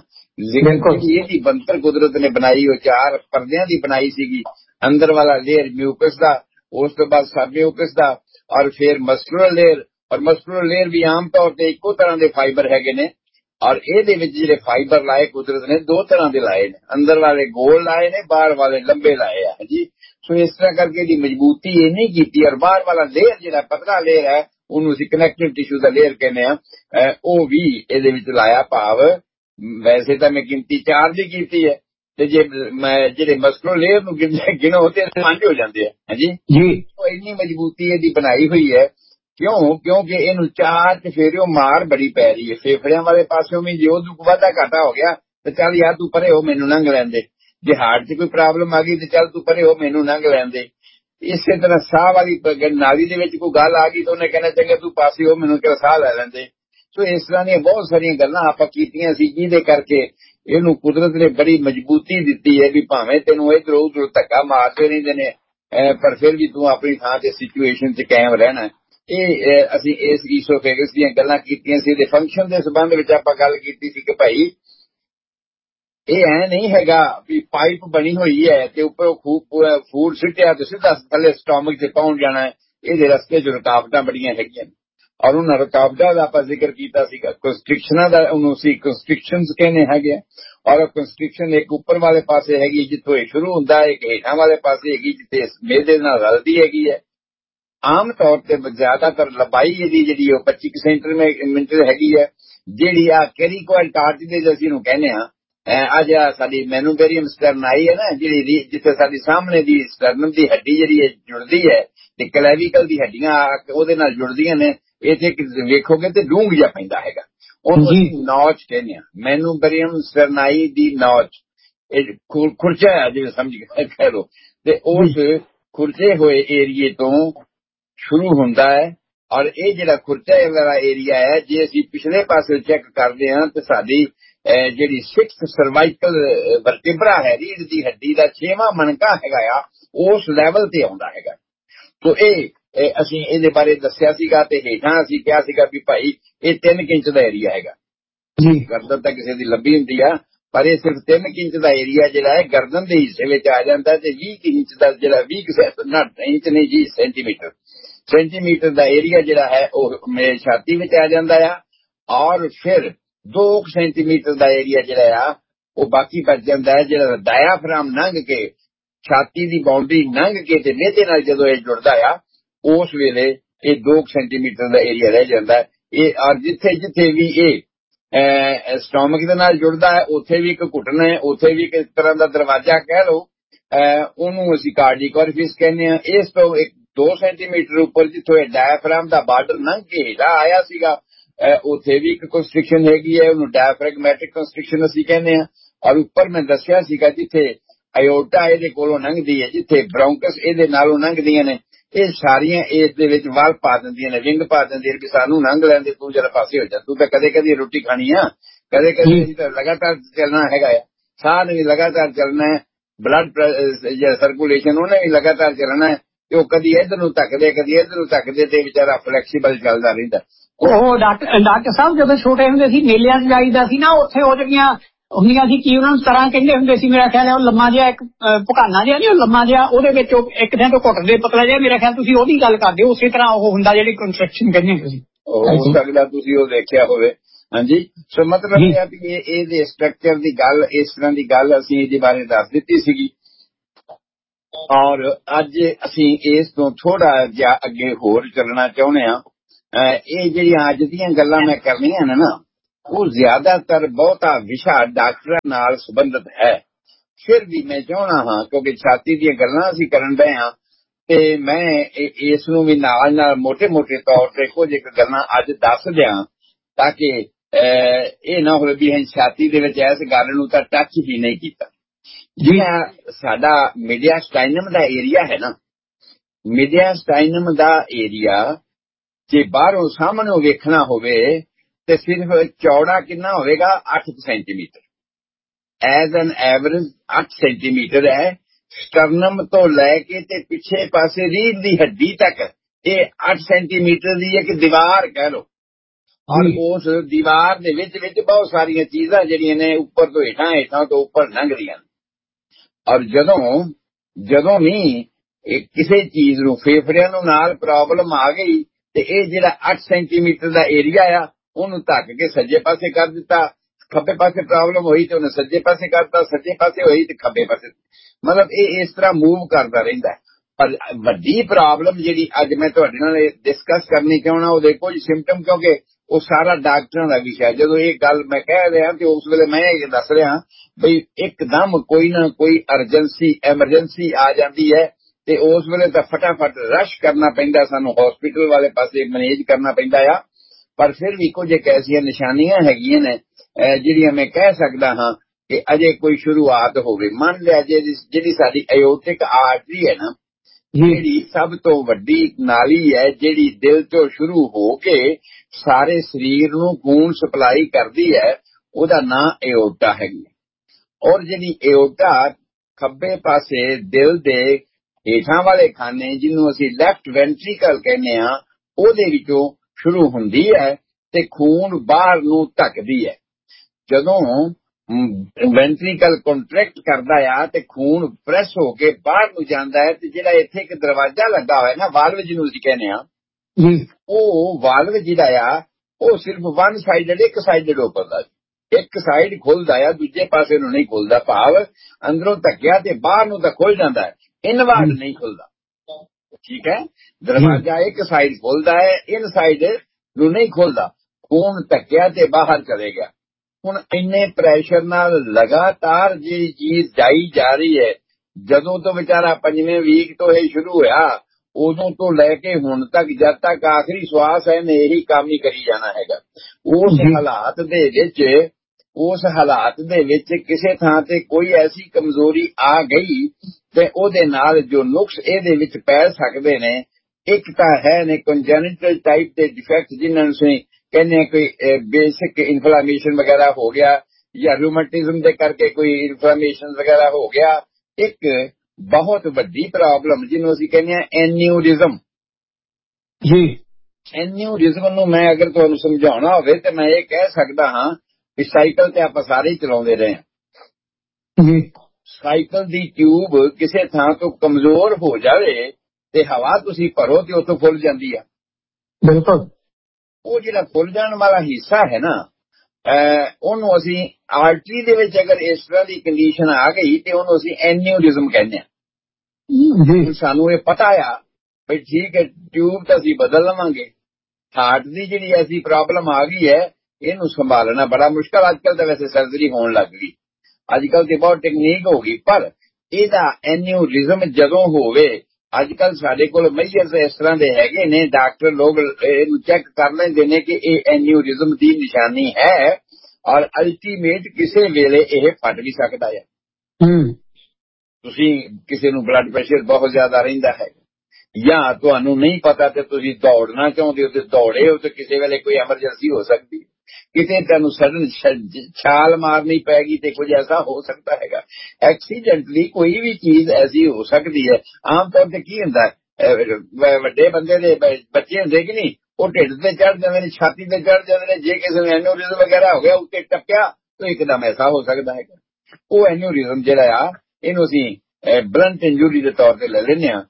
ਇਹਦੀ ਬਣਤਰ ਕੁਦਰਤ ਨੇ ਬਣਾਈ ਉਹ 4 ਪਰਦਿਆਂ ਦੀ ਬਣਾਈ ਸੀਗੀ। ਅੰਦਰ ਵਾਲਾ ਲੇਅਰ ਮਿਊਕਸ ਦਾ, ਉਸ ਤੋਂ ਬਾਅਦ ਸਬ ਮਿਊਕਸ ਦਾ ਔਰ ਫਿਰ ਮਸਕੂਲਰ ਲੇਅਰ। ਔਰ ਮਸਕੂਲਰ ਲੇਅਰ ਵੀ ਆਮ ਤੌਰ ਤੇ ਇੱਕੋ ਤਰ੍ਹਾਂ ਦੇ ਫਾਈਬਰ ਹੈਗੇ ਨੇ ਔਰ ਇਹਦੇ ਵਿੱਚ ਜਿਹੜੇ ਫਾਈਬਰ ਲਾਏ ਕੁਦਰਤ ਨੇ 2 ਤਰ੍ਹਾਂ ਦੇ ਲਾਏ ਨੇ, ਅੰਦਰ ਵਾਲੇ ਗੋਲ ਲਾਏ ਨੇ, ਬਾਹਰ ਵਾਲੇ ਲੰਬੇ ਲਾਏ ਆ ਜੀ। ਸੋ ਇਸ ਤਰ੍ਹਾਂ ਕਰਕੇ ਇਹਦੀ ਮਜ਼ਬੂਤੀ ਇਹ ਨਹੀਂ ਕੀਤੀ। ਔਰ ਬਾਹਰ ਵਾਲਾ ਲੇਅਰ ਜਿਹੜਾ ਪਤਲਾ ਲੇਅਰ ਹੈ ਉਹਨੂੰ ਅਸੀਂ ਕਨੈਕਟਿਵ ਟਿਸ਼ੂ ਦਾ ਲੇਅਰ ਕਹਿੰਦੇ ਆ, ਉਹ ਵੀ ਇਹਦੇ ਵਿੱਚ ਲਾਇਆ। ਭਾਵ ਵੈਸੇ ਤਾਂ ਮੈਂ ਗਿਣਤੀ 4 ਦੀ ਕੀਤੀ ਹੈ ਤੇ ਜੇ ਮੈਂ ਜਿਹੜੇ ਮਸਕੂਲਰ ਲੇਅਰ ਨੂੰ ਗਿਣੋ ਤੇ 5 ਹੋ ਜਾਂਦੇ ਆ ਜੀ। ਉਹ ਇੰਨੀ ਮਜ਼ਬੂਤੀ ਇਹਦੀ ਬਣਾਈ ਹੋਈ ਹੈ। ਕਿਉਂਕਿ ਇਹਨੂੰ 4 ਚਫੇਰਿਓ ਮਾਰ ਬੜੀ ਪੈ ਰਹੀ ਹੈ ਫੇਫੜਿਆਂ ਵਾਲੇ ਪਾਸਿਓਂ ਵੀ। ਜੇ ਉਹਨੂੰ ਵਾਧਾ ਘਾਟਾ ਹੋ ਗਿਆ ਤੇ ਚੱਲ ਯਾਰ ਤੂੰ ਪਰੇ ਹੋ ਮੈਨੂੰ ਲੰਘ ਲੈਂਦੇ, ਜੇ ਹਾਰਟ 'ਚ ਕੋਈ ਪ੍ਰੋਬਲਮ ਆ ਗਈ ਤੇ ਚੱਲ ਤੂੰ ਪਰੇ ਹੋ ਮੈਨੂੰ ਲੰਘ ਲੈਂਦੇ। ਇਸੇ ਤਰ੍ਹਾਂ ਸਾਹ ਵਾਲੀ ਨਾਲੀ ਦੇ ਵਿੱਚ ਕੋਈ ਗੱਲ ਆ ਗਈ ਤਾਂ ਉਹਨੇ ਕਹਿਣਾ ਚੰਗਾ ਤੂੰ ਪਾਸੇ ਹੋ ਮੈਨੂੰ ਕਿਹੜਾ ਸਾਹ ਲੈ ਲੈਂਦੇ। ਸੋ ਇਸ ਤਰ੍ਹਾਂ ਦੀਆਂ ਬਹੁਤ ਸਾਰੀਆਂ ਗੱਲਾਂ ਆਪਾਂ ਕੀਤੀਆਂ ਸੀ ਜਿਹਦੇ ਕਰਕੇ ਇਹਨੂੰ ਕੁਦਰਤ ਨੇ ਬੜੀ ਮਜ਼ਬੂਤੀ ਦਿੱਤੀ ਹੈ ਵੀ ਭਾਵੇਂ ਤੈਨੂੰ ਇੱਧਰੋਂ ਉੱਧਰੋਂ ਧੱਕਾ ਮਾਰਦੇ ਰਹਿੰਦੇ ਨੇ ਪਰ ਫਿਰ ਵੀ ਤੂੰ ਆਪਣੀ ਥਾਂ ਤੇ ਸਿਚੁਏਸ਼ਨ 'ਚ ਕਾਇਮ ਰਹਿਣਾ। ਇਹ ਅਸੀਂ ਇਸ ਈਸੋਫੇਗਸ ਦੀਆਂ ਗੱਲਾਂ ਕੀਤੀਆਂ ਸੀ। ਇਹਦੇ ਫੰਕਸ਼ਨ ਦੇ ਸੰਬੰਧ ਵਿੱਚ ਆਪਾਂ ਗੱਲ ਕੀਤੀ ਸੀ ਕਿ ਭਾਈ ਇਹ ਐ ਨਹੀਂ ਹੈਗਾ ਵੀ ਪਾਈਪ ਬਣੀ ਹੋਈ ਹੈ ਤੇ ਉੱਪਰੋਂ ਫੂਡ ਸਿੱਟਿਆ ਤੇ ਸਿੱਧਾ ਥੱਲੇ ਸਟੋਮਕ 'ਚ ਪਹੁੰਚ ਜਾਣਾ। ਇਹਦੇ ਰਸਤੇ 'ਚ ਰੁਕਾਵਟਾਂ ਬੜੀਆਂ ਹੈਗੀਆਂ ਔਰ ਉਹਨਾਂ ਰੁਕਾਵਟਾਂ ਦਾ ਆਪਾਂ ਜ਼ਿਕਰ ਕੀਤਾ ਸੀਗਾ। ਕੰਸਟ੍ਰਿਕਸ਼ਨਾਂ ਦਾ ਉਹਨੂੰ ਅਸੀਂ ਕੰਸਟ੍ਰਿਕਸ਼ਨਸ ਕਹਿੰਦੇ ਹੈਗੇ ਔਰ ਕੰਸਟ੍ਰਿਕਸ਼ਨ ਇੱਕ ਉੱਪਰ ਵਾਲੇ ਪਾਸੇ ਹੈਗੀ ਜਿੱਥੋਂ ਇਹ ਸ਼ੁਰੂ ਹੁੰਦਾ ਹੈ, ਇੱਕ ਹੇਠਾਂ ਵਾਲੇ ਪਾਸੇ ਹੈਗੀ ਜਿੱਥੇ ਮੇਦੇ ਨਾਲ ਰਲਦੀ ਹੈਗੀ ਹੈ। ਆਮ ਤੌਰ ਤੇ ਜ਼ਿਆਦਾਤਰ ਲੰਬਾਈ ਇਹਦੀ ਜਿਹੜੀ ਉਹ 25 ਸੈਂਟੀਮੀਟਰ ਹੈਗੀ ਹੈ। ਜਿਹੜੀ ਆ ਕੈਰੀਕੋਇਡ ਟਾਰਚ ਦੇ ਅਸੀਂ ਨੂੰ ਕਹਿੰਦੇ ਆ। ਅੱਜ ਸਾਡੀ ਮੈਨੂਬੇਰੀਅਮ ਸਟਰਨਾਈ ਹੈ ਨਾ ਜਿਹੜੀ ਜਿੱਥੇ ਸਾਡੀ ਸਾਹਮਣੇ ਦੀ ਸਟਰਨਮ ਦੀ ਹੱਡੀ ਜਿਹੜੀ ਹੈ ਜੁੜਦੀ ਹੈ ਤੇ ਕਲੈਵੀਕਲ ਦੀ ਹੱਡੀਆਂ ਉਹਦੇ ਨਾਲ ਜੁੜਦੀਆਂ ਨੇ। ਇੱਥੇ ਵੇਖੋਗੇ ਤੇ ਡੂੰਘ ਜਿਹਾ ਪੈਂਦਾ ਹੈਗਾ, ਉਹਨੂੰ ਅਸੀਂ ਨੌਚ ਕਹਿੰਦੇ ਆ। ਮੈਨੂਬੇਰੀਅਮ ਸਟਰਨਾਈ ਦੀ ਨੌਚ ਇਹ ਖੁਰਚਾ ਹੈ ਜਿਵੇਂ ਸਮਝ ਕਹਿ ਲੋ ਤੇ ਉਸ ਖੁਰਚੇ ਹੋਏ ਏਰੀਏ ਤੋਂ ਸ਼ੁਰੂ ਹੁੰਦਾ ਹੈ। ਔਰ ਇਹ ਜਿਹੜਾ ਖੁਰਚਾ ਵਾਲਾ ਏਰੀਆ ਹੈ ਜੇ ਅਸੀਂ ਪਿਛਲੇ ਪਾਸੇ ਚੈੱਕ ਕਰਦੇ ਹਾਂ ਤੇ ਸਾਡੀ ਜਿਹੜੀ 6th ਸਰਵਾਈਕਲ ਵਰਟੇਬਰਾ ਹੈ ਰੀੜ ਦੀ ਹੱਡੀ ਦਾ 6ਵਾਂ ਮਣਕਾ ਹੈਗਾ ਆ ਉਸ ਲੈਵਲ ਤੇ ਆਉਂਦਾ ਹੈਗਾ। ਤੋ ਇਹ ਅਸੀਂ ਇਹਦੇ ਬਾਰੇ ਦੱਸਿਆ ਸੀਗਾ ਤੇ ਹੇਠਾਂ ਅਸੀਂ ਕਿਹਾ ਸੀਗਾ ਵੀ ਭਾਈ ਇਹ 3 ਇੰਚ ਦਾ ਏਰੀਆ ਹੈਗਾ ਜੀ। ਗਰਦਨ ਤਾਂ ਕਿਸੇ ਦੀ ਲੰਬੀ ਹੁੰਦੀ ਆ ਪਰ ਇਹ ਸਿਰਫ 3 ਇੰਚ ਦਾ ਏਰੀਆ ਜਿਹੜਾ ਹੈ ਗਰਦਨ ਦੇ ਹਿੱਸੇ ਵਿੱਚ ਆ ਜਾਂਦਾ ਤੇ 20 ਇੰਚ ਦਾ ਜਿਹੜਾ 20 ਇੰਚ ਨਹੀਂ ਜੀ ਸੈਂਟੀਮੀਟਰ ਦਾ ਏਰੀਆ ਜਿਹੜਾ ਹੈ ਉਹ ਮੇਰੇ ਛਾਤੀ ਵਿੱਚ ਆ ਜਾਂਦਾ ਆ। ਔਰ ਫਿਰ 2 ਸੈਂਟੀਮੀਟਰ ਦਾ ਏਰੀਆ ਜਿਹੜਾ ਆ ਉਹ ਬਾਕੀ ਬਚ ਜਾਂਦਾ ਹੈ ਜਿਹੜਾ ਡਾਇਆਫਰਾਮ ਲੰਘ ਕੇ ਛਾਤੀ ਦੀ ਬਾਉਂਡਰੀ ਲੰਘ ਕੇ ਤੇ ਮੇਦੇ ਨਾਲ ਜਦੋਂ ਇਹ ਜੁੜਦਾ ਆ ਉਸ ਵੇਲੇ ਇਹ 2 ਸੈਂਟੀਮੀਟਰ ਦਾ ਏਰੀਆ ਰਹਿ ਜਾਂਦਾ ਹੈ। ਇਹ ਔਰ ਜਿੱਥੇ ਵੀ ਇਹ ਸਟੋਮਕ ਦੇ ਨਾਲ ਜੁੜਦਾ ਹੈ ਉੱਥੇ ਵੀ ਇੱਕ ਘੁੱਟਣ ਹੈ, ਉੱਥੇ ਵੀ ਇੱਕ ਤਰ੍ਹਾਂ ਦਾ ਦਰਵਾਜ਼ਾ ਕਹਿ ਲਓ, ਉਹਨੂੰ ਅਸੀਂ ਕਾਰਡਿਕ ਔਰੀਫਿਸ ਕਹਿੰਦੇ ਆ। ਇਸ ਤੋਂ 2 ਸੈਂਟੀਮੀਟਰ ਉੱਪਰ ਜਿੱਥੋਂ ਇਹ ਡਾਇਆਫਰਾਮ ਦਾ ਬਾਰਡਰ ਲੰਘ ਕੇ ਹੇਠਾਂ ਆਇਆ ਸੀਗਾ ਉੱਥੇ ਵੀ ਇੱਕ ਕੰਸਟ੍ਰਿਕਸ਼ਨ ਹੈਗੀ ਹੈ, ਉਹਨੂੰ ਡਾਇਫਰੈਗਮੈਟਿਕ ਕੰਸਟ੍ਰਿਕਸ਼ਨ ਅਸੀਂ ਕਹਿੰਦੇ ਆ। ਔਰ ਉੱਪਰ ਮੈਂ ਦੱਸਿਆ ਸੀਗਾ ਜਿੱਥੇ ਆਇਓਟਾ ਇਹਦੇ ਕੋਲੋਂ ਲੰਘਦੀ ਹੈ, ਜਿੱਥੇ ਬ੍ਰੌਂਕਸ ਇਹਦੇ ਨਾਲੋਂ ਲੰਘਦੀਆਂ ਨੇ, ਇਹ ਸਾਰੀਆਂ ਇਸ ਦੇ ਵਿੱਚ ਵੱਲ ਪਾ ਦਿੰਦੀਆਂ ਨੇ, ਵਿੰਗ ਪਾ ਦਿੰਦੀਆਂ ਕਿ ਸਾਨੂੰ ਲੰਘ ਲੈਂਦੇ ਤੂੰ ਜਰਾ ਪਾਸੇ ਹੋ ਜਾ, ਤੂੰ ਤਾਂ ਕਦੇ ਰੋਟੀ ਖਾਣੀ ਆ, ਕਦੇ ਅਸੀਂ ਤਾਂ ਲਗਾਤਾਰ ਚੱਲਣਾ ਹੈਗਾ ਆ। ਸਾਹ ਨੇ ਵੀ ਲਗਾਤਾਰ ਚੱਲਣਾ ਹੈ, ਬਲੱਡ ਸਰਕੂਲੇਸ਼ਨ ਉਹਨੇ ਵੀ ਲਗਾਤਾਰ ਚੱਲਣਾ ਹੈ ਤੇ ਉਹ ਕਦੀ ਇੱਧਰ ਨੂੰ ਧੱਕਦੇ ਕਦੀ ਇੱਧਰ ਨੂੰ ਧੱਕਦੇ ਤੇ ਵਿਚਾਰਾ ਫਲੈਕਸੀਬਲ ਚੱਲਦਾ ਰਹਿੰਦਾ। ਉਹ ਡਾਕਟਰ ਸਾਹਿਬ ਜਦੋਂ ਛੋਟੇ ਹੁੰਦੇ ਸੀ ਮੇਲਿਆਂ 'ਚ ਜਾਈਦਾ ਸੀ ਨਾ, ਉੱਥੇ ਉਹ ਜਿਹੜੀਆਂ ਹੁੰਦੀਆਂ ਸੀ ਕੀ ਉਹਨਾਂ ਨੂੰ ਤਰ੍ਹਾਂ ਕਹਿੰਦੇ ਹੁੰਦੇ ਸੀ, ਮੇਰਾ ਖਿਆਲ ਹੈ ਉਹ ਲੰਮਾ ਜਿਹਾ ਇੱਕ ਭੁਕਾਨਾ ਜਿਹਾ ਨਹੀਂ, ਉਹ ਲੰਮਾ ਜਿਹਾ, ਉਹਦੇ ਵਿੱਚ ਉਹ ਇੱਕ ਥਾਂ ਤੋਂ ਘੁੱਟਦੇ ਪਤਲਾ ਜਿਹਾ, ਮੇਰਾ ਖਿਆਲ ਤੁਸੀਂ ਉਹਦੀ ਗੱਲ ਕਰਦੇ ਹੋ, ਉਸੇ ਤਰ੍ਹਾਂ ਉਹ ਹੁੰਦਾ ਜਿਹੜੀ ਕੰਸਟਰਕਸ਼ਨ ਕਹਿੰਦੇ ਤੁਸੀਂ, ਹੋ ਸਕਦਾ ਤੁਸੀਂ ਉਹ ਦੇਖਿਆ ਹੋਵੇ। ਹਾਂਜੀ, ਸੋ ਮਤਲਬ ਇਹ ਆ ਵੀ ਇਹਦੇ ਸਟਰਕਚਰ ਦੀ ਗੱਲ, ਇਸ ਤਰ੍ਹਾਂ ਦੀ ਗੱਲ ਅਸੀਂ ਇਹਦੇ ਬਾਰੇ ਦੱਸ ਦਿੱਤੀ ਸੀਗੀ। ਔਰ ਅੱਜ ਅਸੀਂ ਇਸ ਤੋਂ ਥੋੜਾ ਜਿਹਾ ਅੱਗੇ ਹੋਰ ਚੱਲਣਾ ਚਾਹੁੰਦੇ ਹਾਂ। ਇਹ ਜਿਹੜੀਆਂ ਅੱਜ ਦੀਆਂ ਗੱਲਾਂ ਮੈਂ ਕਰਨੀਆਂ ਨੇ ਨਾ, ਉਹ ਜ਼ਿਆਦਾਤਰ ਬਹੁਤਾ ਵਿਸ਼ਾ ਡਾਕਟਰਾਂ ਨਾਲ ਸੰਬੰਧਿਤ ਹੈ। ਫਿਰ ਵੀ ਮੈਂ ਚਾਹੁੰਦਾ ਹਾਂ, ਕਿਉਂਕਿ ਛਾਤੀ ਦੀਆਂ ਗੱਲਾਂ ਅਸੀਂ ਕਰਨ ਡਏ ਹਾਂ, ਤੇ ਮੈਂ ਇਸ ਨੂੰ ਵੀ ਨਾਲ ਨਾਲ ਮੋਟੇ ਮੋਟੇ ਤੌਰ ਤੇ ਕੁਝ ਇੱਕ ਗੱਲਾਂ ਅੱਜ ਦੱਸ ਦਿਆਂ, ਤਾਂ ਕਿ ਇਹ ਨਾ ਹੋਵੇ ਵੀ ਅਸੀਂ ਛਾਤੀ ਦੇ ਵਿੱਚ ਇਸ ਗੱਲ ਨੂੰ ਤਾਂ ਟੱਚ ਹੀ ਨਹੀਂ ਕੀਤਾ। ਜਿਹੜਾ ਸਾਡਾ ਮੀਡੀਆਸਟਾਈਨਮ ਦਾ ਏਰੀਆ ਹੈ ਨਾ, ਮੀਡੀਆਸਟਾਈਨਮ ਦਾ ਏਰੀਆ ਜੇ ਬਾਹਰੋਂ ਸਾਹਮਣੇ ਵੇਖਣਾ ਹੋਵੇ ਤੇ ਸਿਰਫ ਚੌੜਾ ਕਿੰਨਾ ਹੋਵੇਗਾ, 8 centimetre. As an average 8 centimetre ਹੈ। ਸਟਰਨਮ ਤੋਂ ਲੈ ਕੇ ਤੇ ਪਿੱਛੇ ਪਾਸੇ ਰੀੜ੍ਹ ਦੀ ਹੱਡੀ ਤੱਕ ਇਹ 8 ਸੈਂਟੀਮੀਟਰ ਦੀ ਇੱਕ ਦੀਵਾਰ ਕਹਿ ਲਓ। ਔਰ ਉਸ ਦੀਵਾਰ ਦੇ ਵਿੱਚ ਬਹੁਤ ਸਾਰੀਆਂ ਚੀਜ਼ਾਂ ਜਿਹੜੀਆਂ ਨੇ ਉੱਪਰ ਤੋਂ ਹੇਠਾਂ, ਹੇਠਾਂ ਤੋਂ ਉੱਪਰ ਲੰਘਦੀਆਂ ਨੇ। ਔਰ ਜਦੋਂ ਵੀ ਕਿਸੇ ਚੀਜ਼ ਨੂੰ, ਫੇਫੜਿਆਂ ਨੂੰ ਨਾਲ ਪ੍ਰੋਬਲਮ ਆ ਗਈ ਤੇ ਇਹ ਜਿਹੜਾ 8 ਸੈਂਟੀਮੀਟਰ ਦਾ ਏਰੀਆ ਆ ਉਹਨੂੰ ਢੱਕ ਕੇ ਸੱਜੇ ਪਾਸੇ ਕਰ ਦਿੱਤਾ। ਖੱਬੇ ਪਾਸੇ ਪ੍ਰੋਬਲਮ ਹੋਈ ਤੇ ਉਹਨੇ ਸੱਜੇ ਪਾਸੇ ਕਰਤਾ, ਸੱਜੇ ਪਾਸੇ ਹੋਈ ਤੇ ਖੱਬੇ ਪਾਸੇ। ਮਤਲਬ ਇਹ ਇਸ ਤਰ੍ਹਾਂ ਮੂਵ ਕਰਦਾ ਰਹਿੰਦਾ। ਪਰ ਵੱਡੀ ਪ੍ਰੋਬਲਮ ਜਿਹੜੀ ਅੱਜ ਮੈਂ ਤੁਹਾਡੇ ਨਾਲ ਡਿਸਕਸ ਕਰਨੀ ਚਾਹੁੰਦਾ, ਉਹਦੇ ਕੁਝ ਸਿੰਪਟਮ, ਕਿਉਂਕਿ ਉਹ ਸਾਰਾ ਡਾਕਟਰਾਂ ਦਾ ਵਿਸ਼ਾ। ਜਦੋਂ ਇਹ ਗੱਲ ਮੈਂ ਕਹਿ ਰਿਹਾ ਤੇ ਉਸ ਵੇਲੇ ਮੈਂ ਇਹ ਦੱਸ ਰਿਹਾ ਬਈ ਇੱਕਦਮ ਕੋਈ ਨਾ ਕੋਈ ਐਮਰਜੈਂਸੀ ਆ ਜਾਂਦੀ ਹੈ ਤੇ ਉਸ ਵੇਲੇ ਤਾਂ ਫਟਾਫਟ ਰਸ਼ ਕਰਨਾ ਪੈਂਦਾ, ਸਾਨੂੰ ਹਸਪੀਟਲ ਵਾਲੇ ਪਾਸੇ ਮੈਨੇਜ ਕਰਨਾ ਪੈਂਦਾ ਆ। ਪਰ ਫਿਰ ਵੀ ਕੁਝ ਇੱਕ ਐਸੀਆਂ ਨਿਸ਼ਾਨੀਆਂ ਹੈਗੀਆਂ ਨੇ ਜਿਹੜੀਆਂ ਮੈਂ ਕਹਿ ਸਕਦਾ ਹਾਂ ਕਿ ਅਜੇ ਕੋਈ ਸ਼ੁਰੂਆਤ ਹੋਵੇ। ਮੰਨ ਲਿਆ ਜਿਹੜੀ ਸਾਡੀ ਐਓਰਟਿਕ ਆਰਟਰੀ ਹੈ ਨਾ, ਜਿਹੜੀ ਸਭ ਤੋਂ ਵੱਡੀ ਨਾਲੀ ਹੈ, ਜਿਹੜੀ ਦਿਲ ਤੋਂ ਸ਼ੁਰੂ ਹੋ ਕੇ ਸਾਰੇ ਸਰੀਰ ਨੂੰ ਖੂਨ ਸਪਲਾਈ ਕਰਦੀ ਹੈ, ਉਹਦਾ ਨਾਂ ਐਓਰਟਾ ਹੈਗੀ। ਔਰ ਜਿਹੜੀ ਐਓਰਟਾ ਖੱਬੇ ਪਾਸੇ ਦਿਲ ਦੇ ਹੇਠਾਂ ਵਾਲੇ ਖਾਨੇ, ਜਿਹਨੂੰ ਅਸੀਂ ਲੈਫਟ ਵੈਂਟਰੀਕਲ ਕਹਿੰਦੇ ਆ, ਉਹਦੇ ਵਿੱਚੋਂ ਸ਼ੁਰੂ ਹੁੰਦੀ ਹੈ ਤੇ ਖੂਨ ਬਾਹਰ ਨੂੰ ਧੱਕਦੀ ਹੈ। ਜਦੋਂ ਵੈਂਟਰੀਕਲ ਕੰਟਰੈਕਟ ਕਰਦਾ ਆ ਤੇ ਖੂਨ ਪ੍ਰੈਸ ਹੋ ਕੇ ਬਾਹਰ ਨੂੰ ਜਾਂਦਾ ਹੈ, ਤੇ ਜਿਹੜਾ ਇੱਥੇ ਇੱਕ ਦਰਵਾਜ਼ਾ ਲੱਗਾ ਹੋਇਆ ਨਾ, ਵਾਲਵ ਜਿਹਨੂੰ ਅਸੀਂ ਕਹਿੰਦੇ ਆ, ਉਹ ਵਾਲਵ ਜਿਹੜਾ ਆ ਉਹ ਸਿਰਫ ਵਨ ਸਾਈਡਡ, ਇੱਕ ਸਾਈਡਡ ਓਪਨ, ਇੱਕ ਸਾਈਡ ਖੁੱਲਦਾ ਆ, ਦੂਜੇ ਪਾਸੇ ਨੂੰ ਨਹੀਂ ਖੁੱਲਦਾ। ਭਾਵ ਅੰਦਰੋਂ ਧੱਕਿਆ ਤੇ ਬਾਹਰ ਨੂੰ ਤਾਂ ਖੁੱਲ ਜਾਂਦਾ ਹੈ, ਇਨਵਾਰਡ ਨਹੀਂ ਖੁੱਲਦਾ। ਠੀਕ ਹੈ, ਦਰਵਾਜ਼ਾ ਇੱਕ ਸਾਈਡ ਖੁੱਲਦਾ ਹੈ, ਇਨ ਸਾਈਡ ਨੂੰ ਨਹੀਂ ਖੁੱਲਦਾ। ਖੂਨ ਧੱਕਿਆ ਤੇ ਬਾਹਰ ਚਲੇ ਗਿਆ। ਹੁਣ ਇੰਨੇ ਪ੍ਰੈਸ਼ਰ ਨਾਲ ਲਗਾਤਾਰ ਜਿਹੜੀ ਚੀਜ਼ ਜਾਈ ਜਾ ਰਹੀ ਹੈ, ਜਦੋਂ ਤੋਂ ਵਿਚਾਰਾ 5ਵੇਂ ਵੀਕ ਤੋਂ ਇਹ ਸ਼ੁਰੂ ਹੋਇਆ, ਉਦੋਂ ਤੋਂ ਲੈ ਕੇ ਹੁਣ ਤੱਕ, ਜਦ ਤੱਕ ਆਖਰੀ ਸਵਾਸ ਹੈ, ਨੇ ਇਹੀ ਕੰਮ ਹੀ ਕਰੀ ਜਾਣਾ ਹੈਗਾ। ਉਸ ਹਾਲਾਤ ਦੇ ਵਿੱਚ ਕਿਸੇ ਥਾਂ ਤੇ ਕੋਈ ਐਸੀ ਕਮਜ਼ੋਰੀ ਆ ਗਈ ਤੇ ਉਹਦੇ ਨਾਲ ਜੋ ਨੁਕਸ ਇਹਦੇ ਵਿੱਚ ਪੈ ਸਕਦੇ ਨੇ, ਇੱਕ ਤਾਂ ਹੈ ਨੇ ਕੰਜੈਨਿਟਲ ਟਾਈਪ ਦੇ ਡਿਫੈਕਟ, ਜਿਨ੍ਹਾਂ ਨੂੰ ਅਸੀਂ ਕਹਿੰਦੇ ਆ ਕੋਈ ਬੇਸਿਕ ਇਨਫਲਾਮੇਸ਼ਨ ਵਗੈਰਾ ਹੋ ਗਿਆ, ਜਾਂ ਰੂਮੈਟਿਜ਼ਮ ਦੇ ਕਰਕੇ ਕੋਈ ਇਨਫਲਾਮੇਸ਼ਨ ਵਗੈਰਾ ਹੋ ਗਿਆ। ਇੱਕ ਬਹੁਤ ਵੱਡੀ ਪ੍ਰੋਬਲਮ ਜਿਹਨੂੰ ਅਸੀਂ ਕਹਿੰਦੇ ਆ ਐਨਿਊਰਿਜ਼ਮ। ਐਨਿਊਰਿਜ਼ਮ ਨੂੰ ਮੈਂ ਅਗਰ ਤੁਹਾਨੂੰ ਸਮਝਾਉਣਾ ਹੋਵੇ ਤੇ ਮੈਂ ਇਹ ਕਹਿ ਸਕਦਾ ਹਾਂ ਵੀ ਸਾਈਕਲ ਤੇ ਆਪਾਂ ਸਾਰੇ ਹੀ ਚਲਾਉਂਦੇ ਰਹੇ ਹਾਂ। ਸਾਈਕਲ ਦੀ ਟਿਊਬ ਕਿਸੇ ਥਾਂ ਤੋਂ ਕਮਜ਼ੋਰ ਹੋ ਜਾਵੇ ਤੇ ਹਵਾ ਤੁਸੀਂ ਭਰੋ ਤੇ ਉੱਥੋਂ ਫੁੱਲ ਜਾਂਦੀ ਆ। ਬਿਲਕੁਲ। ਉਹ ਜਿਹੜਾ ਫੁੱਲ ਜਾਣ ਵਾਲਾ ਹਿੱਸਾ ਹੈ ਨਾ, ਉਹਨੂੰ ਅਸੀਂ ਆਰਟਰੀ ਦੇ ਵਿੱਚ ਅਗਰ ਇਸ ਤਰ੍ਹਾਂ ਦੀ ਕੰਡੀਸ਼ਨ ਆ ਗਈ ਤੇ ਉਹਨੂੰ ਅਸੀਂ ਐਨਿਊਰਿਜ਼ਮ ਕਹਿੰਦੇ ਹਾਂ। ਸਾਨੂੰ ਇਹ ਪਤਾ ਆ ਵੀ ਠੀਕ ਹੈ, ਟਿਊਬ ਤਾਂ ਅਸੀਂ ਬਦਲ ਲਵਾਂਗੇ। ਹਾਰਟ ਦੀ ਜਿਹੜੀ ਐਸੀ ਪ੍ਰੋਬਲਮ ਆ ਗਈ ਹੈ, ਇਹਨੂੰ ਸੰਭਾਲਣਾ ਬੜਾ ਮੁਸ਼ਕਲ। ਅੱਜ ਕੱਲ ਤਾਂ ਵੈਸੇ ਸਰਜਰੀ ਹੋਣ ਲੱਗ ਗਈ, ਅੱਜ ਕੱਲ ਤੇ ਬਹੁਤ ਟੈਕਨੀਕ ਹੋ ਗਈ। ਪਰ ਇਹਦਾ ਐਨਿਊਰਿਜ਼ਮ ਜਦੋਂ ਹੋਵੇ, ਅੱਜ ਕੱਲ ਸਾਡੇ ਕੋਲ ਮੇਜਰਸ ਇਸ ਤਰ੍ਹਾਂ ਦੇ ਹੈਗੇ ਨੇ, ਡਾਕਟਰ ਲੋਕ ਇਹਨੂੰ ਚੈੱਕ ਕਰ ਲੈਂਦੇ ਨੇ ਕਿ ਇਹ ਐਨਿਊਰਿਜ਼ਮ ਦੀ ਨਿਸ਼ਾਨੀ ਹੈ, ਔਰ ਅਲਟੀਮੇਟ ਕਿਸੇ ਵੇਲੇ ਇਹ ਫਟ ਵੀ ਸਕਦਾ ਹੈ। ਤੁਸੀਂ ਕਿਸੇ ਨੂੰ ਬਲੱਡ ਪ੍ਰੈਸ਼ਰ ਬਹੁਤ ਜ਼ਿਆਦਾ ਰਹਿੰਦਾ ਹੈ, ਜਾਂ ਤੁਹਾਨੂੰ ਨਹੀਂ ਪਤਾ ਤੇ ਤੁਸੀਂ ਦੌੜਨਾ ਚਾਹੁੰਦੇ ਹੋ ਤੇ ਦੌੜੇ ਹੋ, ਤੇ ਕਿਸੇ ਵੇਲੇ ਕੋਈ ਐਮਰਜੈਂਸੀ ਹੋ ਸਕਦੀ, ਕਿਤੇ ਤੁਹਾਨੂੰ ਸਡਨ ਛਾਲ ਮਾਰਨੀ ਪੈਗੀ ਤੇ ਕੁਝ ਐਸਾ ਹੋ ਸਕਦਾ ਹੈਗਾ। ਐਕਸੀਡੈਂਟਲੀ ਕੋਈ ਵੀ ਚੀਜ਼ ਐਸੀ ਹੋ ਸਕਦੀ ਹੈ। ਆਮ ਤੌਰ ਤੇ ਕੀ ਹੁੰਦਾ, ਵੱਡੇ ਬੰਦੇ ਦੇ ਬੱਚੇ ਹੁੰਦੇ ਕਿ ਨਹੀਂ, ਉਹ ਢਿੱਡ ਤੇ ਚੜ ਜਾਂਦੇ ਨੇ, ਛਾਤੀ ਤੇ ਚੜ ਜਾਂਦੇ ਨੇ। ਜੇ ਕਿਸੇ ਨੂੰ ਐਨਿਊਰਿਜ਼ਮ ਵਗੈਰਾ ਹੋ ਗਿਆ, ਉੱਤੇ ਟੱਪਿਆ ਤਾਂ ਇੱਕਦਮ ਐਸਾ ਹੋ ਸਕਦਾ ਹੈਗਾ। ਉਹ ਐਨਿਊਰਿਜ਼ਮ ਜਿਹੜਾ ਆ, ਇਹਨੂੰ ਅਸੀਂ ਬਲੰਟ ਇੰਜੂਰੀ ਦੇ ਤੌਰ ਤੇ ਲੈ ਲੈਂਦੇ ਹਾਂ।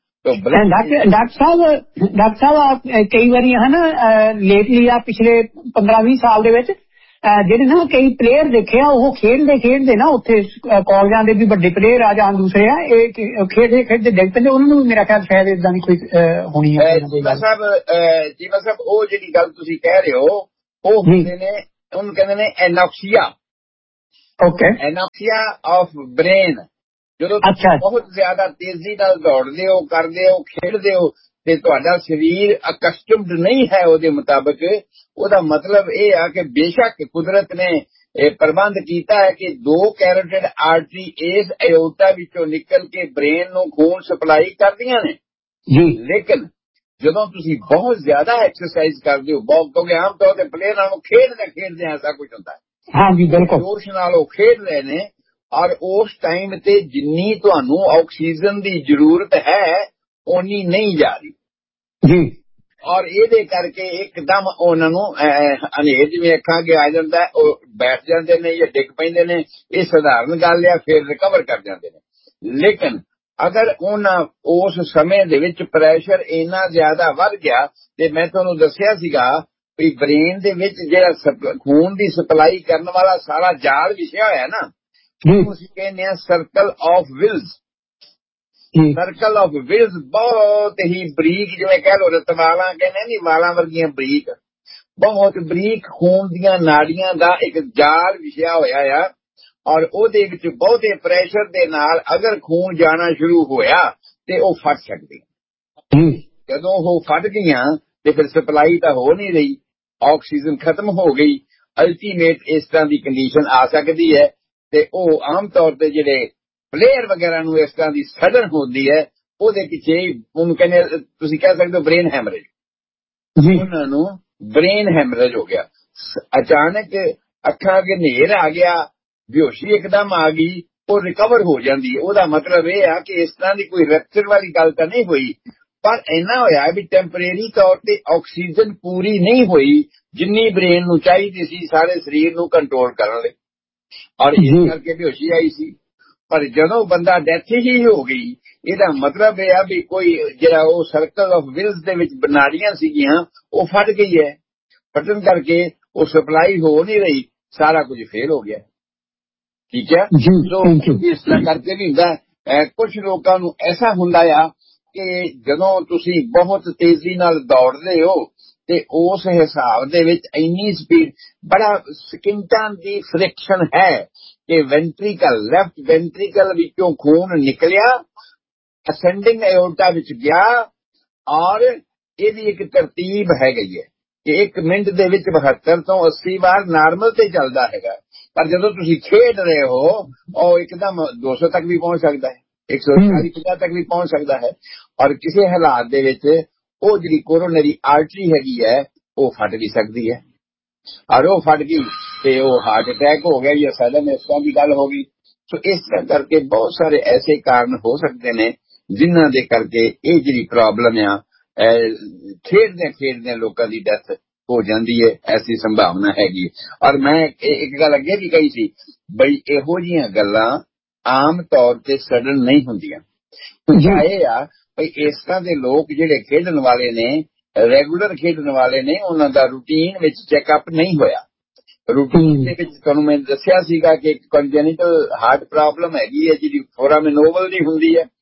ਡਾਕਟਰ ਸਾਹਿਬ ਕਈ ਵਾਰੀ ਹੈ ਨਾ, ਲੇਟਲੀ ਆ ਪਿਛਲੇ 15-20 ਸਾਲ ਦੇ ਵਿੱਚ ਜਿਹੜੇ ਨਾ ਕਈ ਪਲੇਅਰ ਦੇਖੇ ਆ, ਉਹ ਖੇਡਦੇ ਨਾ ਉੱਥੇ ਕਾਲਜਾਂ ਦੇ ਵੀ ਵੱਡੇ ਪਲੇਅਰ ਆ ਜਾਂ ਦੂਸਰੇ ਆ, ਇਹ ਖੇਡਦੇ ਡਿੱਗ ਪੈਂਦੇ। ਉਹਨਾਂ ਨੂੰ ਵੀ ਮੇਰਾ ਖਿਆਲ ਸ਼ਾਇਦ ਇਦਾਂ ਦੀ ਕੋਈ ਹੋਣੀ ਹੈ। ਜੀਵਾ ਸਾਹਿਬ ਉਹ ਜਿਹੜੀ ਗੱਲ ਤੁਸੀਂ ਕਹਿ ਰਹੇ ਹੋ, ਉਹ ਹੁੰਦੇ ਨੇ, ਉਹਨੂੰ ਕਹਿੰਦੇ ਨੇ ਐਨੋਕਸੀਆ। Okay, ਐਨੋਕਸੀਆ of brain. ਜਦੋਂ ਤੁਸੀਂ ਬਹੁਤ ਜ਼ਿਆਦਾ ਤੇਜ਼ੀ ਨਾਲ ਦੌੜਦੇ ਹੋ, ਕਰਦੇ ਹੋ, ਖੇਡਦੇ ਹੋ ਤੇ ਤੁਹਾਡਾ ਸਰੀਰ ਅਕਸਟਮਡ ਨਹੀਂ ਹੈ ਉਹਦੇ ਮੁਤਾਬਕ, ਉਹਦਾ ਮਤਲਬ ਇਹ ਆ ਕਿ ਬੇਸ਼ੱਕ ਕੁਦਰਤ ਨੇ ਇਹ ਪ੍ਰਬੰਧ ਕੀਤਾ ਹੈ ਕਿ 2 ਕੈਰੋਟਿਡ ਆਰਟਰੀ ਇਸ ਐਓਰਟਾ ਵਿੱਚੋਂ ਨਿਕਲ ਕੇ ਬ੍ਰੇਨ ਨੂੰ ਖੂਨ ਸਪਲਾਈ ਕਰਦੀਆਂ ਨੇ ਜੀ। ਲੇਕਿਨ ਜਦੋਂ ਤੁਸੀਂ ਬਹੁਤ ਜ਼ਿਆਦਾ ਐਕਸਰਸਾਈਜ਼ ਕਰਦੇ ਹੋ, ਬਹੁਤ, ਕਿਉਂਕਿ ਆਮ ਤੌਰ ਤੇ ਪਲੇਅਰਾਂ ਨੂੰ ਖੇਡਦੇ ਐਸਾ ਕੁਝ ਹੁੰਦਾ ਹੈ। ਹਾਂਜੀ, ਬਿਲਕੁਲ ਜੋਸ਼ ਨਾਲ ਉਹ ਖੇਡ ਰਹੇ ਨੇ, ਔਰ ਉਸ ਟਾਈਮ ਤੇ ਜਿੰਨੀ ਤੁਹਾਨੂੰ ਆਕਸੀਜਨ ਦੀ ਜ਼ਰੂਰਤ ਹੈ ਓਨੀ ਨਹੀਂ ਜਾ ਰਹੀ ਜੀ। ਔਰ ਇਹਦੇ ਕਰਕੇ ਇੱਕਦਮ ਉਹਨਾਂ ਨੂੰ ਹਨੇਰ ਜਿਵੇਂ ਅੱਖਾਂ ਅੱਗੇ ਆ ਜਾਂਦਾ, ਉਹ ਬੈਠ ਜਾਂਦੇ ਨੇ ਜਾਂ ਡਿੱਗ ਪੈਂਦੇ ਨੇ। ਇਹ ਸਧਾਰਨ ਗੱਲ ਆ, ਫਿਰ ਰਿਕਵਰ ਕਰ ਜਾਂਦੇ ਨੇ। ਲੇਕਿਨ ਅਗਰ ਉਹਨਾਂ ਉਸ ਸਮੇਂ ਦੇ ਵਿੱਚ ਪ੍ਰੈਸ਼ਰ ਇੰਨਾ ਜ਼ਿਆਦਾ ਵੱਧ ਗਿਆ, ਤੇ ਮੈਂ ਤੁਹਾਨੂੰ ਦੱਸਿਆ ਸੀਗਾ ਵੀ ਬ੍ਰੇਨ ਦੇ ਵਿੱਚ ਜਿਹੜਾ ਖੂਨ ਦੀ ਸਪਲਾਈ ਕਰਨ ਵਾਲਾ ਸਾਰਾ ਜਾਲ ਵਿਛਿਆ ਹੋਇਆ ਨਾ, ਅਸੀਂ ਕਹਿੰਦੇ ਆ circle of wills. Circle of wills ਬਹੁਤ ਹੀ ਬਰੀਕ, ਜਿਵੇਂ ਕਹਿ ਲੋ ਰਤਵਾਲਾਂ ਕਹਿੰਦੇ ਨਹੀਂ, ਵਾਲਾਂ ਵਰਗੀਆਂ ਬਰੀਕ, ਬਹੁਤ ਬਰੀਕ ਖੂਨ ਦੀਆਂ ਨਾੜੀਆਂ ਦਾ ਇੱਕ ਜਾਲ ਵਿਛਿਆ ਹੋਇਆ ਆ। ਔਰ ਉਹਦੇ ਵਿੱਚ ਬਹੁਤੇ ਪ੍ਰੈਸ਼ਰ ਦੇ ਨਾਲ ਅਗਰ ਖੂਨ ਜਾਣਾ ਸ਼ੁਰੂ ਹੋਇਆ ਤੇ ਉਹ ਫਟ ਸਕਦੀ। ਜਦੋਂ ਉਹ ਫਟ ਗਈਆਂ ਤੇ ਫਿਰ ਸਪਲਾਈ ਤਾਂ ਹੋ ਨਹੀਂ ਰਹੀ, ਆਕਸੀਜਨ ਖਤਮ ਹੋ ਗਈ। ਅਲਟੀਮੇਟ ਇਸ ਤਰ੍ਹਾਂ ਦੀ ਕੰਡੀਸ਼ਨ ਆ ਸਕਦੀ ਹੈ। ਤੇ ਉਹ ਆਮ ਤੌਰ ਤੇ ਜਿਹੜੇ ਪਲੇਅਰ ਵਗੈਰਾ ਨੂੰ ਇਸ ਤਰ੍ਹਾਂ ਦੀ ਸਡਨ ਹੁੰਦੀ ਹੈ, ਉਹਦੇ ਪਿੱਛੇ ਉਹਨੂੰ ਕਹਿੰਦੇ, ਤੁਸੀਂ ਕਹਿ ਸਕਦੇ ਹੋ ਬ੍ਰੇਨ ਹੈਮਰੇਜ। ਉਹਨਾਂ ਨੂੰ ਬ੍ਰੇਨ ਹੈਮਰੇਜ ਹੋ ਗਿਆ, ਅਚਾਨਕ ਅੱਖਾਂ ਅੱਗੇ ਹਨੇਰ ਆ ਗਿਆ, ਬੇਹੋਸ਼ੀ ਇੱਕਦਮ ਆ ਗਈ, ਉਹ ਰਿਕਵਰ ਹੋ ਜਾਂਦੀ ਹੈ। ਉਹਦਾ ਮਤਲਬ ਇਹ ਆ ਕਿ ਇਸ ਤਰ੍ਹਾਂ ਦੀ ਕੋਈ ਰੈਪਚਰ ਵਾਲੀ ਗੱਲ ਤਾਂ ਨਹੀਂ ਹੋਈ, ਪਰ ਇੰਨਾ ਹੋਇਆ ਵੀ ਟੈਂਪਰੇਰੀ ਤੌਰ ਤੇ ਆਕਸੀਜਨ ਪੂਰੀ ਨਹੀਂ ਹੋਈ ਜਿੰਨੀ ਬ੍ਰੇਨ ਨੂੰ ਚਾਹੀਦੀ ਸੀ ਸਾਰੇ ਸਰੀਰ ਨੂੰ ਕੰਟਰੋਲ ਕਰਨ ਲਈ, ਔਰ ਇਸ ਕਰਕੇ ਬੇਹੋਸ਼ੀ ਆਈ ਸੀ। ਪਰ ਜਦੋਂ ਬੰਦਾ ਡੈਥ ਹੀ ਹੋ ਗਈ, ਇਹਦਾ ਮਤਲਬ ਇਹ ਆ ਵੀ ਕੋਈ ਜਿਹੜਾ ਉਹ ਸਰਕਲ ਆਫ ਵਿਲਸ ਦੇ ਵਿੱਚ ਨਾੜੀਆਂ ਸੀਗੀਆਂ ਉਹ ਫਟ ਗਈ ਹੈ। ਫਟਣ ਕਰਕੇ ਉਹ ਸਪਲਾਈ ਹੋ ਨਹੀਂ ਰਹੀ, ਸਾਰਾ ਕੁਝ ਫੇਲ ਹੋ ਗਿਆ। ਠੀਕ ਹੈ, ਇਸ ਤਰ੍ਹਾਂ ਕਰਕੇ ਵੀ ਹੁੰਦਾ। ਕੁਝ ਲੋਕਾਂ ਨੂੰ ਐਸਾ ਹੁੰਦਾ ਆ ਕਿ ਜਦੋਂ ਤੁਸੀਂ ਬਹੁਤ ਤੇਜ਼ੀ ਨਾਲ ਦੌੜਦੇ ਹੋ ਤੇ ਉਸ ਹਿਸਾਬ ਦੇ ਵਿੱਚ ਇੰਨੀ ਸਪੀਡ, ਬੜਾ ਸਕਿੰਟਾਂ ਦੀ ਫ੍ਰਿਕਸ਼ਨ ਹੈ ਕਿ ਵੈਂਟਰੀਕਲ, ਲੈਫਟ ਵੈਂਟਰੀਕਲ ਵਿੱਚੋਂ ਖੂਨ ਨਿਕਲਿਆ, ਅਸੈਂਡਿੰਗ ਐਓਰਟਾ ਵਿੱਚ ਗਿਆ, ਔਰ ਇਹਦੀ ਇੱਕ ਤਰਤੀਬ ਹੈਗੀ ਹੈ ਕਿ 1 ਮਿੰਟ ਦੇ ਵਿੱਚ 72 ਤੋਂ 80 ਵਾਰ ਨਾਰਮਲ ਤੇ ਚੱਲਦਾ ਹੈਗਾ। ਪਰ ਜਦੋਂ ਤੁਸੀਂ ਖੇਡ ਰਹੇ ਹੋ ਉਹ ਇੱਕਦਮ 200 ਤੱਕ ਵੀ ਪਹੁੰਚ ਸਕਦਾ ਹੈ, 140-50 ਤੱਕ ਵੀ ਪਹੁੰਚ ਸਕਦਾ ਹੈ। ਔਰ ਕਿਸੇ ਹਾਲਾਤ ਦੇ ਵਿੱਚ ਉਹ ਜਿਹੜੀ ਕੋਰੋਨਰੀ ਆਰਟਰੀ ਹੈਗੀ ਹੈ ਉਹ ਫਟ ਵੀ ਸਕਦੀ ਹੈ, ਔਰ ਉਹ ਫਟ ਗਈ ਤੇ ਉਹ ਹਾਰਟ ਅਟੈਕ ਹੋ ਗਿਆ ਜਾਂ ਸਡਨ ਇਸ ਤਰ੍ਹਾਂ ਦੀ ਗੱਲ ਹੋ ਗਈ। ਸੋ ਇਸ ਤਰ੍ਹਾਂ ਕਰਕੇ ਬਹੁਤ ਸਾਰੇ ਐਸੇ ਕਾਰਨ ਹੋ ਸਕਦੇ ਨੇ ਜਿਨ੍ਹਾਂ ਦੇ ਕਰਕੇ ਇਹ ਜਿਹੜੀ ਪ੍ਰੋਬਲਮ ਆ, ਖੇਡਦਿਆਂ ਲੋਕਾਂ ਦੀ ਡੈਥ ਹੋ ਜਾਂਦੀ ਹੈ, ਐਸੀ ਸੰਭਾਵਨਾ ਹੈਗੀ। ਔਰ ਮੈਂ ਇੱਕ ਗੱਲ ਅੱਗੇ ਵੀ ਕਹੀ ਸੀ ਬਈ ਇਹੋ ਜਿਹੀਆਂ ਗੱਲਾਂ ਆਮ ਤੌਰ ਤੇ ਸਡਨ ਨਹੀਂ ਹੁੰਦੀਆਂ। ਇਹ ਆ ਬਈ ਇਸ ਤਰ੍ਹਾਂ ਦੇ ਲੋਕ ਜਿਹੜੇ ਖੇਡਣ ਵਾਲੇ ਨੇ, ਰੈਗੂਲਰ ਖੇਡਣ ਵਾਲੇ ਨੇ, ਉਹਨਾਂ ਦਾ ਰੂਟੀਨ ਵਿੱਚ ਚੈੱਕਅਪ ਨਹੀਂ ਹੋਇਆ। ਰੂਟੀਨ ਦੇ ਵਿੱਚ ਤੁਹਾਨੂੰ ਮੈਂ ਦੱਸਿਆ ਸੀਗਾ ਕਿ ਇੱਕ ਕੰਜੈਨਿਟਲ ਹਾਰਟ ਪ੍ਰੋਬਲਮ ਹੈਗੀ ਹੈ ਜਿਹੜੀ ਫੋਰਾਮਿਨੋਬਲ ਦੀ ਹੁੰਦੀ ਹੈ।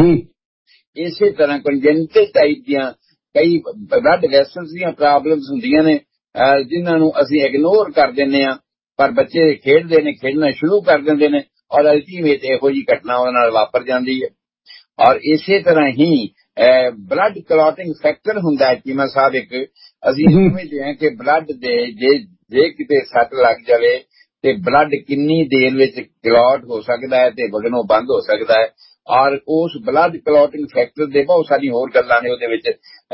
ਇਸੇ ਤਰ੍ਹਾਂ ਕੰਜੈਨਿਟਲ ਟਾਈਪ ਦੀਆਂ ਕਈ ਬਲੱਡ ਵੈਸਲਸ ਦੀਆਂ ਪ੍ਰੋਬਲਮਸ ਹੁੰਦੀਆਂ ਨੇ ਜਿਨ੍ਹਾਂ ਨੂੰ ਅਸੀਂ ਇਗਨੋਰ ਕਰ ਦਿੰਦੇ ਹਾਂ, ਪਰ ਬੱਚੇ ਖੇਡਦੇ ਨੇ, ਖੇਡਣਾ ਸ਼ੁਰੂ ਕਰ ਦਿੰਦੇ ਨੇ, ਔਰ ਅਲਟੀਮੇਟ ਇਹੋ ਜਿਹੀ ਘਟਨਾ ਉਹਨਾਂ ਨਾਲ ਵਾਪਰ ਜਾਂਦੀ ਹੈ। ਔਰ ਇਸੇ ਤਰ੍ਹਾਂ ਹੀ ਬਲੱਡ ਕਲੌਟਿੰਗ ਫੈਕਟਰ ਹੁੰਦਾ ਹੈ ਚੀਮਾ ਸਾਹਿਬ, ਇੱਕ ਅਸੀਂ ਸਮਝਦੇ ਹਾਂ ਕਿ ਬਲੱਡ ਦੇ ਜੇ ਕਿਤੇ ਸੱਟ ਲੱਗ ਜਾਵੇ ਤੇ ਬਲੱਡ ਕਿੰਨੀ ਦੇਰ ਵਿੱਚ ਕਲੌਟ ਹੋ ਸਕਦਾ ਹੈ ਤੇ ਵਗਣੋਂ ਬੰਦ ਹੋ ਸਕਦਾ ਹੈ। ਔਰ ਉਸ ਬਲੱਡ ਕਲੌਟਿੰਗ ਫੈਕਟਰ ਦੇ ਬਹੁਤ ਸਾਰੀ ਹੋਰ ਗੱਲਾਂ ਨੇ ਉਹਦੇ ਵਿੱਚ।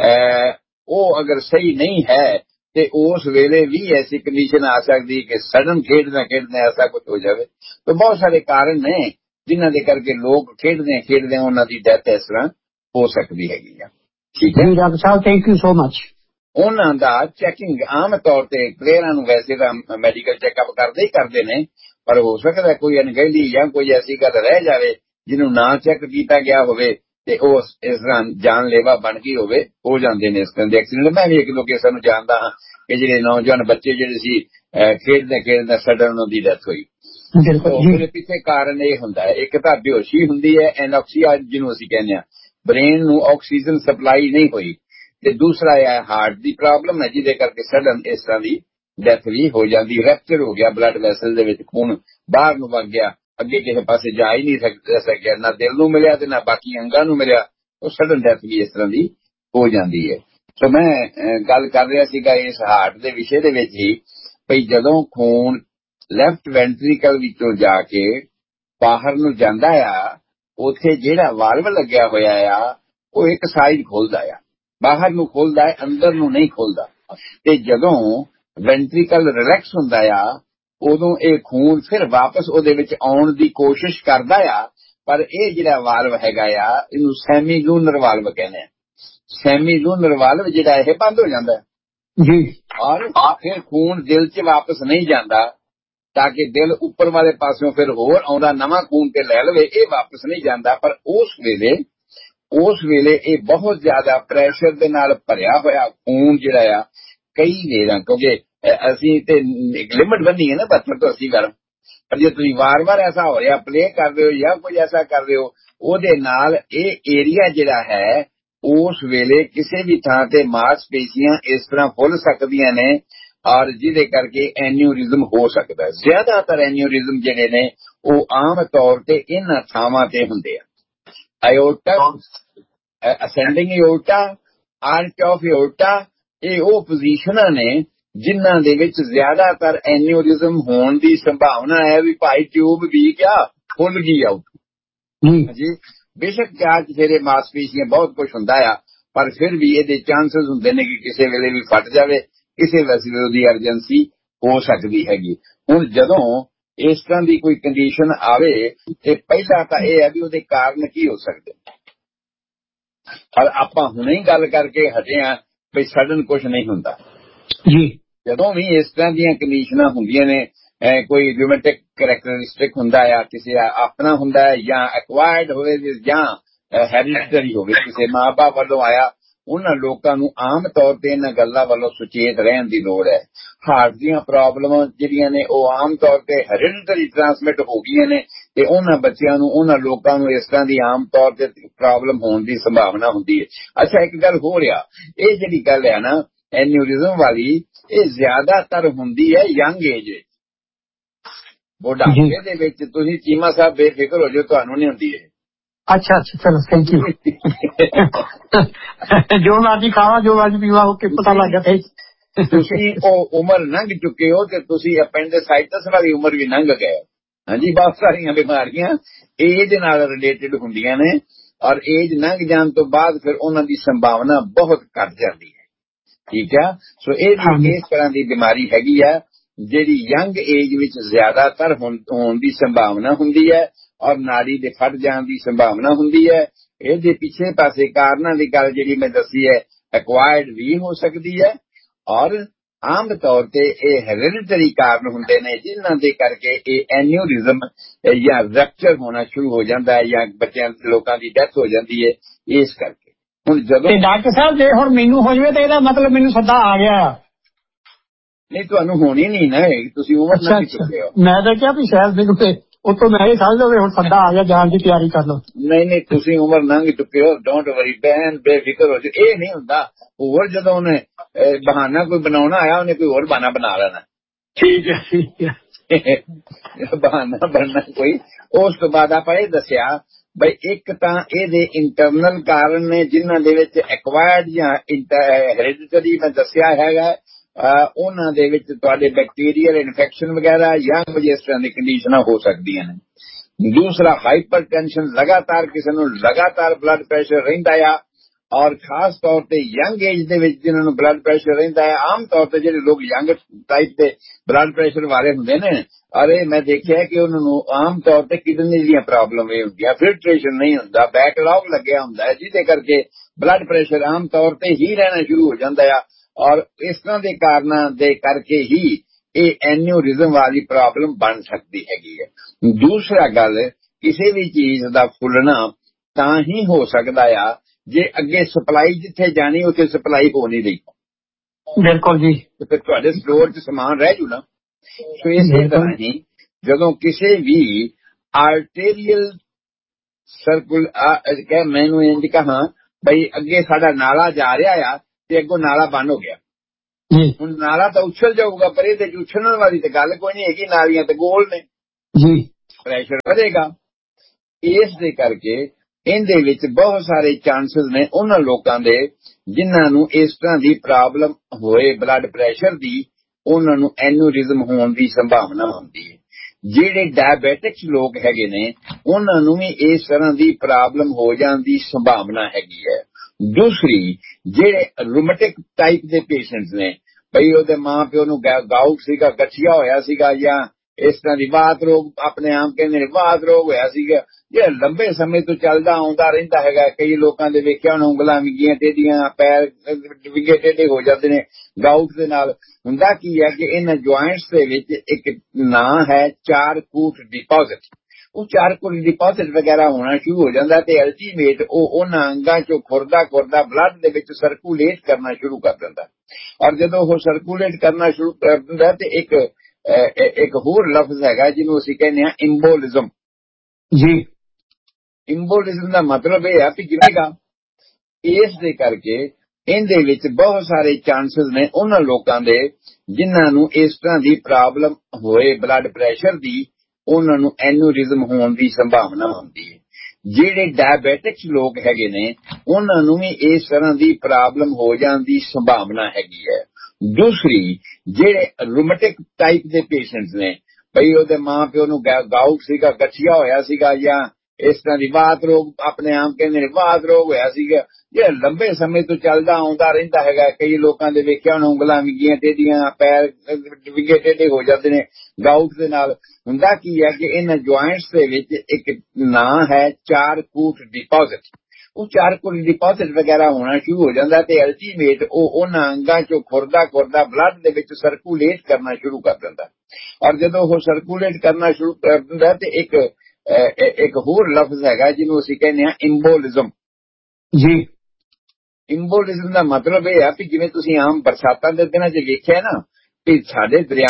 ਉਹ ਅਗਰ ਸਹੀ ਨਹੀਂ ਹੈ ਤੇ ਉਸ ਵੇਲੇ ਵੀ ਐਸੀ ਕੰਡੀਸ਼ਨ ਆ ਸਕਦੀ ਕਿ ਸਡਨ ਖੇਡਦੇ ਐਸਾ ਕੁਝ ਹੋ ਜਾਵੇ। ਤਾਂ ਬਹੁਤ ਸਾਰੇ ਕਾਰਨ ਨੇ ਜਿਨ੍ਹਾਂ ਦੇ ਕਰਕੇ ਲੋਕ ਖੇਡਦੇ ਉਹਨਾਂ ਦੀ ਡੈਥ ਇਸ ਤਰ੍ਹਾਂ ਹੋ ਸਕਦੀ ਹੈਗੀ ਆ। ਠੀਕ ਹੈ doctor Sahib, thank you so much. ਉਹਨਾਂ ਦਾ ਚੈਕਿੰਗ ਆਮ ਤੌਰ ਤੇ ਪਲੇਅਰਾਂ ਨੂੰ ਵੈਸੇ ਤਾਂ ਮੈਡੀਕਲ ਚੈੱਕਅਪ ਕਰਦੇ ਨੇ, ਪਰ ਹੋ ਸਕਦਾ ਕੋਈ ਅਣਗਹਿਲੀ ਜਾਂ ਕੋਈ ਐਸੀ ਗੱਲ ਰਹਿ ਜਾਵੇ ਜਿਹਨੂੰ ਨਾ ਚੈੱਕ ਕੀਤਾ ਗਿਆ ਹੋਵੇ ਤੇ ਉਹ ਇਸ ਤਰ੍ਹਾਂ ਜਾਨਲੇਵਾ ਬਣ ਗਈ ਹੋਵੇ, ਹੋ ਜਾਂਦੇ ਨੇ ਇਸ ਤਰ੍ਹਾਂ ਦੇ ਐਕਸੀਡੈਂਟ। ਮੈਂ ਵੀ ਇੱਕ ਦੋ ਕੇਸਾਂ ਨੂੰ ਜਾਣਦਾ ਹਾਂ ਕਿ ਜਿਹੜੇ ਨੌਜਵਾਨ ਬੱਚੇ ਜਿਹੜੇ ਸੀ ਖੇਡਦੇ ਸਡਨ ਉਹਨਾਂ ਦੀ ਡੈਥ ਹੋਈ। ਉਹਦੇ ਪਿੱਛੇ ਕਾਰਨ ਇਹ ਹੁੰਦਾ ਹੈ, ਇੱਕ ਤਾਂ ਬੇਹੋਸ਼ੀ ਹੁੰਦੀ ਹੈ, ਐਨੋਕਸੀਆ ਜਿਹਨੂੰ ਅਸੀਂ ਕਹਿੰਦੇ ਹਾਂ, ਬ੍ਰੇਨ ਨੂੰ ਆਕਸੀਜਨ ਸਪਲਾਈ ਨਹੀਂ ਹੋਈ, ਤੇ ਦੂਸਰਾ ਇਹ ਹਾਰਟ ਦੀ ਪ੍ਰੋਬਲਮ ਹੈ ਜਿਹਦੇ ਕਰਕੇ ਸਡਨ ਇਸ ਤਰ੍ਹਾਂ ਦੀ ਡੈਥ ਵੀ ਹੋ ਜਾਂਦੀ। ਰੈਪਚਰ ਹੋ ਗਿਆ ਬਲੱਡ ਵੈਸਲ ਦੇ ਵਿੱਚ, ਖੂਨ ਬਾਹਰ ਨੂੰ ਵਗ ਗਿਆ, ਅੱਗੇ ਕਿਸੇ ਪਾਸੇ ਜਾ ਹੀ ਨਹੀਂ ਸਕਿਆ, ਨਾ ਦਿਲ ਨੂੰ ਮਿਲਿਆ ਤੇ ਨਾ ਬਾਕੀ ਅੰਗਾਂ ਨੂੰ ਮਿਲਿਆ, ਉਹ ਸਡਨ ਡੈਥ ਵੀ ਇਸ ਤਰ੍ਹਾਂ ਦੀ ਹੋ ਜਾਂਦੀ ਹੈ। ਸੋ ਮੈਂ ਗੱਲ ਕਰ ਰਿਹਾ ਸੀਗਾ ਇਸ ਹਾਰਟ ਦੇ ਵਿਸ਼ੇ ਦੇ ਵਿੱਚ ਹੀ, ਭਈ ਜਦੋਂ ਖੂਨ ਲੈਫਟ ਵੈਂਟਰੀਕਲ ਵਿੱਚੋਂ ਜਾ ਕੇ ਬਾਹਰ ਨੂੰ ਜਾਂਦਾ ਆ, ਉੱਥੇ ਜਿਹੜਾ ਵਾਲਵ ਲੱਗਿਆ ਹੋਇਆ ਆ ਉਹ ਇੱਕ ਸਾਈਡ ਖੋਲਦਾ ਆ, ਬਾਹਰ ਨੂੰ ਖੋਲਦਾ ਹੈ, ਅੰਦਰ ਨੂੰ ਨਹੀਂ ਖੋਲਦਾ। ਤੇ ਜਦੋਂ ਵੈਂਟਰੀਕਲ ਰਿਲੈਕਸ ਹੁੰਦਾ ਆ ਉਦੋਂ ਇਹ ਖੂਨ ਫਿਰ ਵਾਪਸ ਉਹਦੇ ਵਿੱਚ ਆਉਣ ਦੀ ਕੋਸ਼ਿਸ਼ ਕਰਦਾ ਆ, ਪਰ ਇਹ ਜਿਹੜਾ ਵਾਲਵ ਹੈਗਾ ਆ ਇਹਨੂੰ ਸੈਮੀ ਲੂਨਰ ਵਾਲਵ ਕਹਿੰਦੇ ਆ। ਸੈਮੀ ਲੂਨਰ ਵਾਲਵ ਜਿਹੜਾ ਇਹ ਬੰਦ ਹੋ ਜਾਂਦਾ ਜੀ, ਔਰ ਫਿਰ ਖੂਨ ਦਿਲ 'ਚ ਵਾਪਸ ਨਹੀਂ ਜਾਂਦਾ ਤਾਂ ਕਿ ਦਿਲ ਉੱਪਰ ਵਾਲੇ ਪਾਸਿਓਂ ਫਿਰ ਹੋਰ ਆਉਂਦਾ ਨਵਾਂ ਖੂਨ ਤੇ ਲੈ ਲਵੇ, ਇਹ ਵਾਪਸ ਨਹੀਂ ਜਾਂਦਾ। ਪਰ ਉਸ ਵੇਲੇ ਇਹ ਬਹੁਤ ਜ਼ਿਆਦਾ ਪ੍ਰੈਸ਼ਰ ਦੇ ਨਾਲ ਭਰਿਆ ਹੋਇਆ ਖੂਨ ਜਿਹੜਾ ਆ ਕਈ ਵੇਰਾਂ, ਕਿਉਂਕਿ ਅਸੀਂ ਤੇ ਲਿਮਟ ਬੰਨੀ ਹੈ ਨਾ 72 ਤੋਂ 80 ਗਰਮ, ਪਰ ਜੇ ਤੁਸੀਂ ਵਾਰ-ਵਾਰ ਐਸਾ ਹੋ ਰਿਹਾ ਪਲੇ ਕਰ ਰਹੇ ਹੋ ਜਾਂ ਕੋਈ ਐਸਾ ਕਰ ਰਹੇ ਹੋ, ਉਹਦੇ ਨਾਲ ਇਹ ਏਰੀਆ ਜਿਹੜਾ ਹੈ ਉਸ ਵੇਲੇ ਕਿਸੇ ਵੀ ਥਾਂ ਤੇ ਮਾਸਪੇਸ਼ੀਆਂ ਇਸ ਤਰ੍ਹਾਂ ਫੁੱਲ ਸਕਦੀਆਂ ਨੇ ਔਰ ਜਿਹਦੇ ਕਰਕੇ ਐਨਿਊਰਿਜ਼ਮ ਹੋ ਸਕਦਾ। ਜ਼ਿਆਦਾਤਰ ਐਨਿਊਰਿਜ਼ਮ ਜਿਹੜੇ ਨੇ ਉਹ ਆਮ ਤੌਰ ਤੇ ਇਹਨਾਂ ਥਾਵਾਂ ਤੇ ਹੁੰਦੇ ਆ। ਆਇਓਟਾ, ascending aorta, arch of aorta, ਇਹ ਉਹ ਪੋਜੀਸ਼ਨਾਂ ਨੇ ਜਿਨ੍ਹਾਂ ਦੇ ਵਿੱਚ ਜ਼ਿਆਦਾਤਰ ਐਨਿਊਰਿਜ਼ਮ ਹੋਣ ਦੀ ਸੰਭਾਵਨਾ ਹੈ। ਵੀ ਭਾਈ ਟਿਊਬ ਵੀ ਕਿਆ ਫੁੱਲ ਗਈ ਆਊਟ ਜੀ, ਬੇਸ਼ੱਕ ਚਾਰ ਚਿਹਰੇ ਮਾਸਪੇਸ਼ੀਆਂ ਬਹੁਤ ਕੁਝ ਹੁੰਦਾ ਆ, ਪਰ ਫਿਰ ਵੀ ਇਹਦੇ ਚਾਂਸਸ ਹੁੰਦੇ ਨੇ ਕਿ ਕਿਸੇ ਵੇਲੇ ਵੀ ਫਟ ਜਾਵੇ, ਕਿਸੇ ਵੇਲੇ ਉਹਦੀ ਐਮਰਜੈਂਸੀ ਹੋ ਸਕਦੀ ਹੈਗੀ। ਹੁਣ ਜਦੋਂ ਇਸ ਤਰ੍ਹਾਂ ਦੀ ਕੋਈ ਕੰਡੀਸ਼ਨ ਆਵੇ ਤੇ ਪਹਿਲਾਂ ਤਾਂ ਇਹ ਹੈ ਵੀ ਉਹਦੇ ਕਾਰਨ ਕੀ ਹੋ ਸਕਦੇ, ਪਰ ਆਪਾਂ ਹੁਣੇ ਹੀ ਗੱਲ ਕਰਕੇ ਹਟੇ ਆ ਵੀ ਸਡਨ ਕੁਝ ਨਹੀਂ ਹੁੰਦਾ ਜੀ। ਜਦੋਂ ਵੀ ਇਸ ਤਰ੍ਹਾਂ ਦੀਆਂ ਕੰਡੀਸ਼ਨਾਂ ਹੁੰਦੀਆਂ ਨੇ, ਕੋਈ ਰਿਊਮੈਟਿਕ ਕਰੈਕਟਰਿਸਟਿਕ ਹੁੰਦਾ ਆ, ਕਿਸੇ ਆਪਣਾ ਹੁੰਦਾ ਹੈ ਜਾਂ ਐਕਵਾਇਰਡ ਹੋਵੇ ਜਾਂ ਹੈਰੀਡਿਟਰੀ ਹੋਵੇ, ਕਿਸੇ ਮਾਂ-ਬਾਪ ਵੱਲੋਂ ਆਇਆ, ਉਹਨਾਂ ਲੋਕਾਂ ਨੂੰ ਆਮ ਤੌਰ ਤੇ ਇਹਨਾਂ ਗੱਲਾਂ ਵੱਲੋਂ ਸੁਚੇਤ ਰਹਿਣ ਦੀ ਲੋੜ ਹੈ। ਹਾਰਟ ਦੀਆਂ ਪ੍ਰੋਬਲਮਾਂ ਜਿਹੜੀਆਂ ਨੇ ਉਹ ਆਮ ਤੌਰ ਤੇ ਹੈਰੀਡਿਟਰੀ ਟ੍ਰਾਂਸਮਿਟ ਹੋ ਗਈਆਂ ਨੇ ਤੇ ਉਹਨਾਂ ਬੱਚਿਆਂ ਨੂੰ, ਉਹਨਾਂ ਲੋਕਾਂ ਨੂੰ ਇਸ ਤਰ੍ਹਾਂ ਦੀ ਆਮ ਤੌਰ ਤੇ ਪ੍ਰੋਬਲਮ ਹੋਣ ਦੀ ਸੰਭਾਵਨਾ ਹੁੰਦੀ ਹੈ। ਅੱਛਾ, ਇੱਕ ਗੱਲ ਹੋ ਰਿਹਾ, ਇਹ ਜਿਹੜੀ ਗੱਲ ਹੈ ਨਾ ਐਨਿਊਰਿਜ਼ਮ ਵਾਲੀ, ਇਹ ਜ਼ਿਆਦਾਤਰ ਹੁੰਦੀ ਹੈ ਯੰਗ ਏਜ ਵਿੱਚ, ਬੁਢਾਪੇ ਦੇ ਵਿੱਚ। ਤੁਸੀਂ ਚੀਮਾ ਸਾਹਿਬ ਬੇਫਿਕਰ ਹੋ ਜਾਓ, ਤੁਹਾਨੂੰ ਨਹੀਂ ਹੁੰਦੀ ਇਹ। ਅੱਛਾ, ਚਲੋ ਥੈਂਕ ਯੂ। ਜੋ ਮਰਜੀ ਖਾਵਾ, ਜੋ ਮਰਜੀ ਪੀਵਾ, ਉਹ ਕਿ ਪਤਾ ਲੱਗ ਗਿਆ। ਤੁਸੀਂ ਉਹ ਉਮਰ ਲੰਘ ਚੁੱਕੇ ਹੋ ਤੇ ਤੁਸੀਂ ਐਪੈਂਡਿਸਾਈਟਸ ਵਾਲੀ ਉਮਰ ਵੀ ਲੰਘ ਗਏ। ਹਾਂਜੀ, ਬਹੁਤ ਸਾਰੀਆਂ ਬਿਮਾਰੀਆਂ ਏਜ ਨਾਲ ਰਿਲੇਟਡ ਹੁੰਦੀਆਂ ਨੇ ਔਰ ਏਜ ਲੰਘ ਜਾਣ ਤੋਂ ਬਾਅਦ ਫਿਰ ਉਹਨਾਂ ਦੀ ਸੰਭਾਵਨਾ ਬਹੁਤ ਘੱਟ ਜਾਂਦੀ ਹੈ। ਠੀਕ ਆ, ਸੋ ਇਹ ਵੀ ਇਸ ਤਰ੍ਹਾਂ ਦੀ ਬਿਮਾਰੀ ਹੈਗੀ ਆ ਜਿਹੜੀ ਯੰਗ ਏਜ ਵਿੱਚ ਜ਼ਿਆਦਾਤਰ ਹੋਣ ਦੀ ਸੰਭਾਵਨਾ ਹੁੰਦੀ ਹੈ ਔਰ ਨਾੜੀ ਦੇ ਫਟ ਜਾਣ ਦੀ ਸੰਭਾਵਨਾ ਹੁੰਦੀ ਹੈ। ਇਹਦੇ ਪਿੱਛੇ ਪਾਸੇ ਕਾਰਨਾਂ ਦੀ ਗੱਲ ਜਿਹੜੀ ਮੈਂ ਦੱਸੀ ਹੈ, ਐਕਵਾਇਰਡ ਵੀ ਹੋ ਸਕਦੀ ਹੈ ਔਰ ਆਮ ਤੌਰ ਤੇ ਇਹ ਹੈਰੀਡਿਟਰੀ ਕਾਰਨ ਹੁੰਦੇ ਨੇ ਜਿਨ੍ਹਾਂ ਦੇ ਕਰਕੇ ਇਹ ਐਨਿਊਰਿਜ਼ਮ ਜਾਂ ਰੈਪਚਰ ਹੋਣਾ ਸ਼ੁਰੂ ਹੋ ਜਾਂਦਾ ਹੈ ਜਾਂ ਬੱਚਿਆਂ ਲੋਕਾਂ ਦੀ ਡੈਥ ਹੋ ਜਾਂਦੀ ਹੈ। ਇਸ ਕਰਕੇ ਹੁਣ ਜਦੋਂ ਡਾਕਟਰ ਸਾਹਿਬ ਜੇ ਹੁਣ ਮੈਨੂੰ ਹੋ ਜਾਵੇ ਤਾਂ ਇਹਦਾ ਮਤਲਬ ਮੈਨੂੰ ਸੱਦਾ ਆ ਗਿਆ। ਨਹੀਂ, ਤੁਹਾਨੂੰ ਹੋਣੀ ਨਹੀਂ ਨਾ, ਤੁਸੀਂ ਉਮਰ ਲੰਘ ਚੁੱਕੇ ਹੋ। ਮੈਂ ਤਾਂ ਕਿਹਾ ਵੀ ਸ਼ਾਇਦ ਮੈਨੂੰ ਤੇ ਉੱਥੋਂ ਮੈਂ ਇਹ ਸਮਝ ਲਵੇ ਹੁਣ ਸੱਦਾ ਆ ਗਿਆ, ਜਾਣ ਦੀ ਤਿਆਰੀ ਕਰ ਲਓ। ਨਹੀਂ, ਤੁਸੀਂ ਉਮਰ ਲੰਘ ਚੁੱਕੇ ਹੋ, ਡੋਂਟ ਵਰੀ, ਬੇਫਿਕਰ ਹੋ ਜਾਓ। ਇਹ ਨਹੀਂ ਹੁੰਦਾ, ਹੋਰ ਜਦੋਂ ਉਹਨੇ ਬਹਾਨਾ ਕੋਈ ਬਣਾਉਣਾ ਆਇਆ ਉਹਨੇ ਕੋਈ ਹੋਰ ਬਹਾਨਾ ਬਣਾ ਲੈਣਾ। ਠੀਕ ਹੈ ਬਹਾਨਾ ਬਣਨਾ ਕੋਈ। ਉਸ ਤੋਂ ਬਾਅਦ ਆਪਾਂ ਇਹ ਦੱਸਿਆ ਬਈ ਇੱਕ ਤਾਂ ਇਹਦੇ ਇੰਟਰਨਲ ਕਾਰਨ ਨੇ ਜਿਨ੍ਹਾਂ ਦੇ ਵਿੱਚ ਐਕਵਾਇਰਡ ਜਾਂ ਹੈਰੀਡਿਟਰੀ ਮੈਂ ਦੱਸਿਆ ਹੈਗਾ, ਉਹਨਾਂ ਦੇ ਵਿੱਚ ਤੁਹਾਡੇ ਬੈਕਟੀਰੀਅਲ ਇਨਫੈਕਸ਼ਨ ਵਗੈਰਾ ਜਾਂ ਕੁਝ ਇਸ ਤਰ੍ਹਾਂ ਦੀ ਕੰਡੀਸ਼ਨਾਂ ਹੋ ਸਕਦੀਆਂ ਨੇ। ਦੂਸਰਾ ਹਾਈਪਰਟੈਂਸ਼ਨ, ਲਗਾਤਾਰ ਕਿਸੇ ਨੂੰ ਲਗਾਤਾਰ ਬਲੱਡ ਪ੍ਰੈਸ਼ਰ ਰਹਿੰਦਾ ਆ ਔਰ ਖਾਸ ਤੌਰ ਤੇ ਯੰਗ ਏਜ ਦੇ ਵਿੱਚ ਜਿਹਨਾਂ ਨੂੰ ਬਲੱਡ ਪ੍ਰੈਸ਼ਰ ਰਹਿੰਦਾ ਹੈ। ਆਮ ਤੌਰ ਤੇ ਜਿਹੜੇ ਲੋਕ ਯੰਗ ਟਾਈਪ ਦੇ ਬਲੱਡ ਪ੍ਰੈਸ਼ਰ ਵਾਲੇ ਹੁੰਦੇ ਨੇ, ਅਰੇ ਮੈਂ ਦੇਖਿਆ ਕਿ ਉਹਨਾਂ ਨੂੰ ਆਮ ਤੌਰ ਤੇ ਕਿਡਨੀ ਦੀਆਂ ਪ੍ਰੋਬਲਮ ਇਹ ਹੁੰਦੀਆਂ, ਫਿਲਟਰੇਸ਼ਨ ਨਹੀਂ ਹੁੰਦਾ, ਬੈਕਲੌਗ ਲੱਗਿਆ ਹੁੰਦਾ ਹੈ ਜਿਹਦੇ ਕਰਕੇ ਬਲੱਡ ਪ੍ਰੈਸ਼ਰ ਆਮ ਤੌਰ ਤੇ ਹੀ ਰਹਿਣਾ ਸ਼ੁਰੂ ਹੋ ਜਾਂਦਾ ਆ ਔਰ ਇਸ ਤਰ੍ਹਾਂ ਦੇ ਕਾਰਨਾਂ ਦੇ ਕਰਕੇ ਹੀ ਇਹ ਐਨਿਊਰਿਜ਼ਮ ਵਾਲੀ ਪ੍ਰੋਬਲਮ ਬਣ ਸਕਦੀ ਹੈਗੀ ਹੈ। ਦੂਸਰਾ ਗੱਲ, ਕਿਸੇ ਵੀ ਚੀਜ਼ ਦਾ ਫੁੱਲਣਾ ਤਾਂ ਹੀ ਹੋ ਸਕਦਾ ਆ ਜੇ ਅੱਗੇ ਸਪਲਾਈ ਜਿੱਥੇ ਜਾਣੀ ਉੱਥੇ ਸਪਲਾਈ ਹੋ ਨਹੀਂ ਰਹੀ। ਬਿਲਕੁਲ ਜੀ। ਤੇ ਫਿਰ ਤੁਹਾਡੇ ਸਟੋਰ 'ਚ ਸਮਾਨ ਰਹਿ ਜੂ ਨਾ। ਸੋ ਇਸੇ ਤਰ੍ਹਾਂ ਹੀ ਜਦੋਂ ਕਿਸੇ ਵੀ ਆਰਟੇਰੀਅਲ ਸਰਕਲ ਮੈਨੂੰ ਇੰਜ ਕਹਾਂ ਬਈ ਅੱਗੇ ਸਾਡਾ ਨਾਲਾ ਜਾ ਰਿਹਾ ਆ ਤੇ ਅੱਗੋਂ ਨਾਲਾ ਬੰਦ ਹੋ ਗਿਆ, ਹੁਣ ਨਾਲਾ ਤਾਂ ਉਛਲ ਜਾਊਗਾ, ਪਰ ਇਹਦੇ 'ਚ ਉਛਲਣ ਵਾਲੀ ਤਾਂ ਗੱਲ ਕੋਈ ਨਹੀਂ ਹੈਗੀ, ਨਾਲੀਆਂ ਤੇ ਗੋਲ ਨੇ ਜੀ, ਪ੍ਰੈਸ਼ਰ ਵਧੇਗਾ। ਇਸ ਦੇ ਕਰਕੇ ਇਹਦੇ ਵਿੱਚ ਬਹੁਤ ਸਾਰੇ ਚਾਂਸਸ ਨੇ ਉਹਨਾਂ ਲੋਕਾਂ ਦੇ ਜਿਨ੍ਹਾਂ ਨੂੰ ਇਸ ਤਰ੍ਹਾਂ ਦੀ ਪ੍ਰੋਬਲਮ ਹੋਏ ਬਲੱਡ ਪ੍ਰੈਸ਼ਰ ਦੀ, ਉਹਨਾਂ ਨੂੰ ਐਨਿਊਰਿਜ਼ਮ ਹੋਣ ਦੀ ਸੰਭਾਵਨਾ ਹੁੰਦੀ ਹੈ। ਜਿਹੜੇ ਡਾਇਬੈਟਿਕਸ ਲੋਕ ਹੈਗੇ ਨੇ ਉਹਨਾਂ ਨੂੰ ਵੀ ਇਸ ਤਰ੍ਹਾਂ ਦੀ ਪ੍ਰੋਬਲਮ ਹੋ ਜਾਣ ਦੀ ਸੰਭਾਵਨਾ ਹੈਗੀ ਹੈ। ਦੂਸਰੀ, ਜਿਹੜੇ ਰੂਮੈਟਿਕ ਟਾਈਪ ਦੇ ਪੇਸ਼ੈਂਟਸ ਨੇ, ਬਈ ਉਹਦੇ ਮਾਂ ਪਿਓ ਨੂੰ ਗਾਊਟ ਸੀਗਾ, ਗਠੀਆ ਹੋਇਆ ਸੀਗਾ, ਜਾਂ ਇਸ ਤਰ੍ਹਾਂ ਦੀ ਵਾਤ ਰੋਗ, ਆਪਣੇ ਆਮ ਕਹਿੰਦੇ ਨੇ ਵਾਤ ਰੋਗ ਹੋਇਆ ਸੀਗਾ, ਜਿਹੜਾ ਲੰਬੇ ਸਮੇਂ ਤੋਂ ਚੱਲਦਾ ਆਉਂਦਾ ਰਹਿੰਦਾ ਹੈਗਾ। ਕਈ ਲੋਕਾਂ ਦੇ ਵੇਖਿਆ ਹੁਣ ਉਂਗਲਾਂ ਵਿੰਗੀਆਂ ਟੇਢੀਆਂ, ਪੈਰ ਵਿੰਗੇ ਟੇਢੇ ਹੋ ਜਾਂਦੇ ਨੇ ਗਾਊਟ ਦੇ ਨਾਲ। ਹੁੰਦਾ ਕੀ ਹੈ ਕਿ ਇਹਨਾਂ ਜੁਆਇੰਟਸ ਦੇ ਵਿੱਚ ਇੱਕ ਨਾਂ ਹੈ ਚਾਰਕੂਟ ਡਿਪੋਜ਼ਿਟ। ਉਹ ਚਾਰਕੂਟ ਡਿਪੋਜ਼ਿਟ ਵਗੈਰਾ ਹੋਣਾ ਸ਼ੁਰੂ ਹੋ ਜਾਂਦਾ ਤੇ ਅਲਟੀਮੇਟ ਉਹ ਉਹਨਾਂ ਅੰਗਾਂ ਚੋਂ ਖੁਰਦਾ ਬਲੱਡ ਦੇ ਵਿੱਚ ਸਰਕੂਲੇਟ ਕਰਨਾ ਸ਼ੁਰੂ ਕਰ ਦਿੰਦਾ। ਔਰ ਜਦੋਂ ਉਹ ਸਰਕੂਲੇਟ ਕਰਨਾ ਸ਼ੁਰੂ ਕਰ ਦਿੰਦਾ ਤੇ ਇੱਕ ਹੋਰ ਲਫ਼ਜ਼ ਹੈਗਾ ਜਿਹਨੂੰ ਅਸੀਂ ਕਹਿੰਦੇ ਹਾਂ ਇੰਬੋਲਿਜ਼ਮ ਜੀ। ਇੰਬੋਲਿਜ਼ਮ ਦਾ ਮਤਲਬ ਇਹ ਆ ਕਿ ਜਿਵੇਂਗਾ ਇਸ ਦੇ ਕਰਕੇ ਇਹਦੇ ਵਿੱਚ ਬਹੁਤ ਸਾਰੇ ਚਾਂਸਸ ਨੇ ਉਹਨਾਂ ਲੋਕਾਂ ਦੇ ਜਿਨ੍ਹਾਂ ਨੂੰ ਇਸ ਤਰ੍ਹਾਂ ਦੀ ਪ੍ਰੋਬਲਮ ਹੋਏ ਬਲੱਡ ਪ੍ਰੈਸ਼ਰ ਦੀ, ਉਹਨਾਂ ਨੂੰ ਐਨਿਊਰਿਜ਼ਮ ਹੋਣ ਦੀ ਸੰਭਾਵਨਾ ਹੁੰਦੀ ਹੈ। ਜਿਹੜੇ ਡਾਇਬੈਟਿਕਸ ਲੋਕ ਹੈਗੇ ਨੇ ਉਹਨਾਂ ਨੂੰ ਵੀ ਇਸ ਤਰ੍ਹਾਂ ਦੀ ਪ੍ਰੋਬਲਮ ਹੋ ਜਾਣ ਦੀ ਸੰਭਾਵਨਾ ਹੈਗੀ ਹੈ। ਦੂਸਰੀ, ਜਿਹੜੇ ਰੂਮੈਟਿਕ ਟਾਈਪ ਦੇ ਪੇਸ਼ੈਂਟਸ ਨੇ, ਬਈ ਉਹਦੇ ਮਾਂ ਪਿਓ ਨੂੰ ਗਾਊਟ ਸੀਗਾ, ਗਠੀਆ ਹੋਇਆ ਸੀਗਾ, ਜਾਂ ਇਸ ਤਰ੍ਹਾਂ ਦੀ ਵਾਤ ਰੋਗ, ਆਪਣੇ ਆਮ ਕਹਿੰਦੇ ਨੇ ਵਾਤ ਰੋਗ ਹੋਇਆ ਸੀਗਾ, ਜਿਹੜਾ ਲੰਬੇ ਸਮੇਂ ਤੋਂ ਚੱਲਦਾ ਆਉਂਦਾ ਰਹਿੰਦਾ ਹੈਗਾ। ਕਈ ਲੋਕਾਂ ਦੇ ਵੇਖਿਆ ਹੁਣ ਉਂਗਲਾਂ ਵਿੰਗੀਆਂ ਟੇਢੀਆਂ, ਪੈਰ ਵਿੰਗੇ ਟੇਢੇ ਹੋ ਜਾਂਦੇ ਨੇ ਗਾਊਟ ਦੇ ਨਾਲ। ਹੁੰਦਾ ਕੀ ਹੈ ਕਿ ਇਹਨਾਂ ਜੁਆਇੰਟਸ ਦੇ ਵਿੱਚ ਇੱਕ ਨਾਂ ਹੈ ਚਾਰਕੂਟ ਡਿਪੋਜ਼ਿਟ। ਉਹ ਚਾਰਕੂਟ ਡਿਪੋਜ਼ਿਟ ਵਗੈਰਾ ਹੋਣਾ ਸ਼ੁਰੂ ਹੋ ਜਾਂਦਾ ਤੇ ਅਲਟੀਮੇਟ ਉਹ ਉਹਨਾਂ ਅੰਗਾਂ ਚੋਂ ਖੁਰਦਾ ਬਲੱਡ ਦੇ ਵਿੱਚ ਸਰਕੂਲੇਟ ਕਰਨਾ ਸ਼ੁਰੂ ਕਰ ਦਿੰਦਾ। ਔਰ ਜਦੋਂ ਉਹ ਸਰਕੂਲੇਟ ਕਰਨਾ ਸ਼ੁਰੂ ਕਰ ਦਿੰਦਾ ਤੇ ਇੱਕ ਹੋਰ ਲਫ਼ਜ਼ ਹੈਗਾ ਜਿਹਨੂੰ ਅਸੀਂ ਕਹਿੰਦੇ ਹਾਂ ਇੰਬੋਲਿਜ਼ਮ ਜੀ। ਇੰਬੋਲਿਜ਼ਮ ਦਾ ਮਤਲਬ ਇਹ ਆ ਕਿ ਜਿਵੇਂ ਤੁਸੀਂ ਆਮ ਬਰਸਾਤਾਂ ਦੇ ਦਿਨਾਂ 'ਚ ਵੇਖਿਆ ਨਾ ਕਿ ਸਾਡੇ ਦਰਿਆ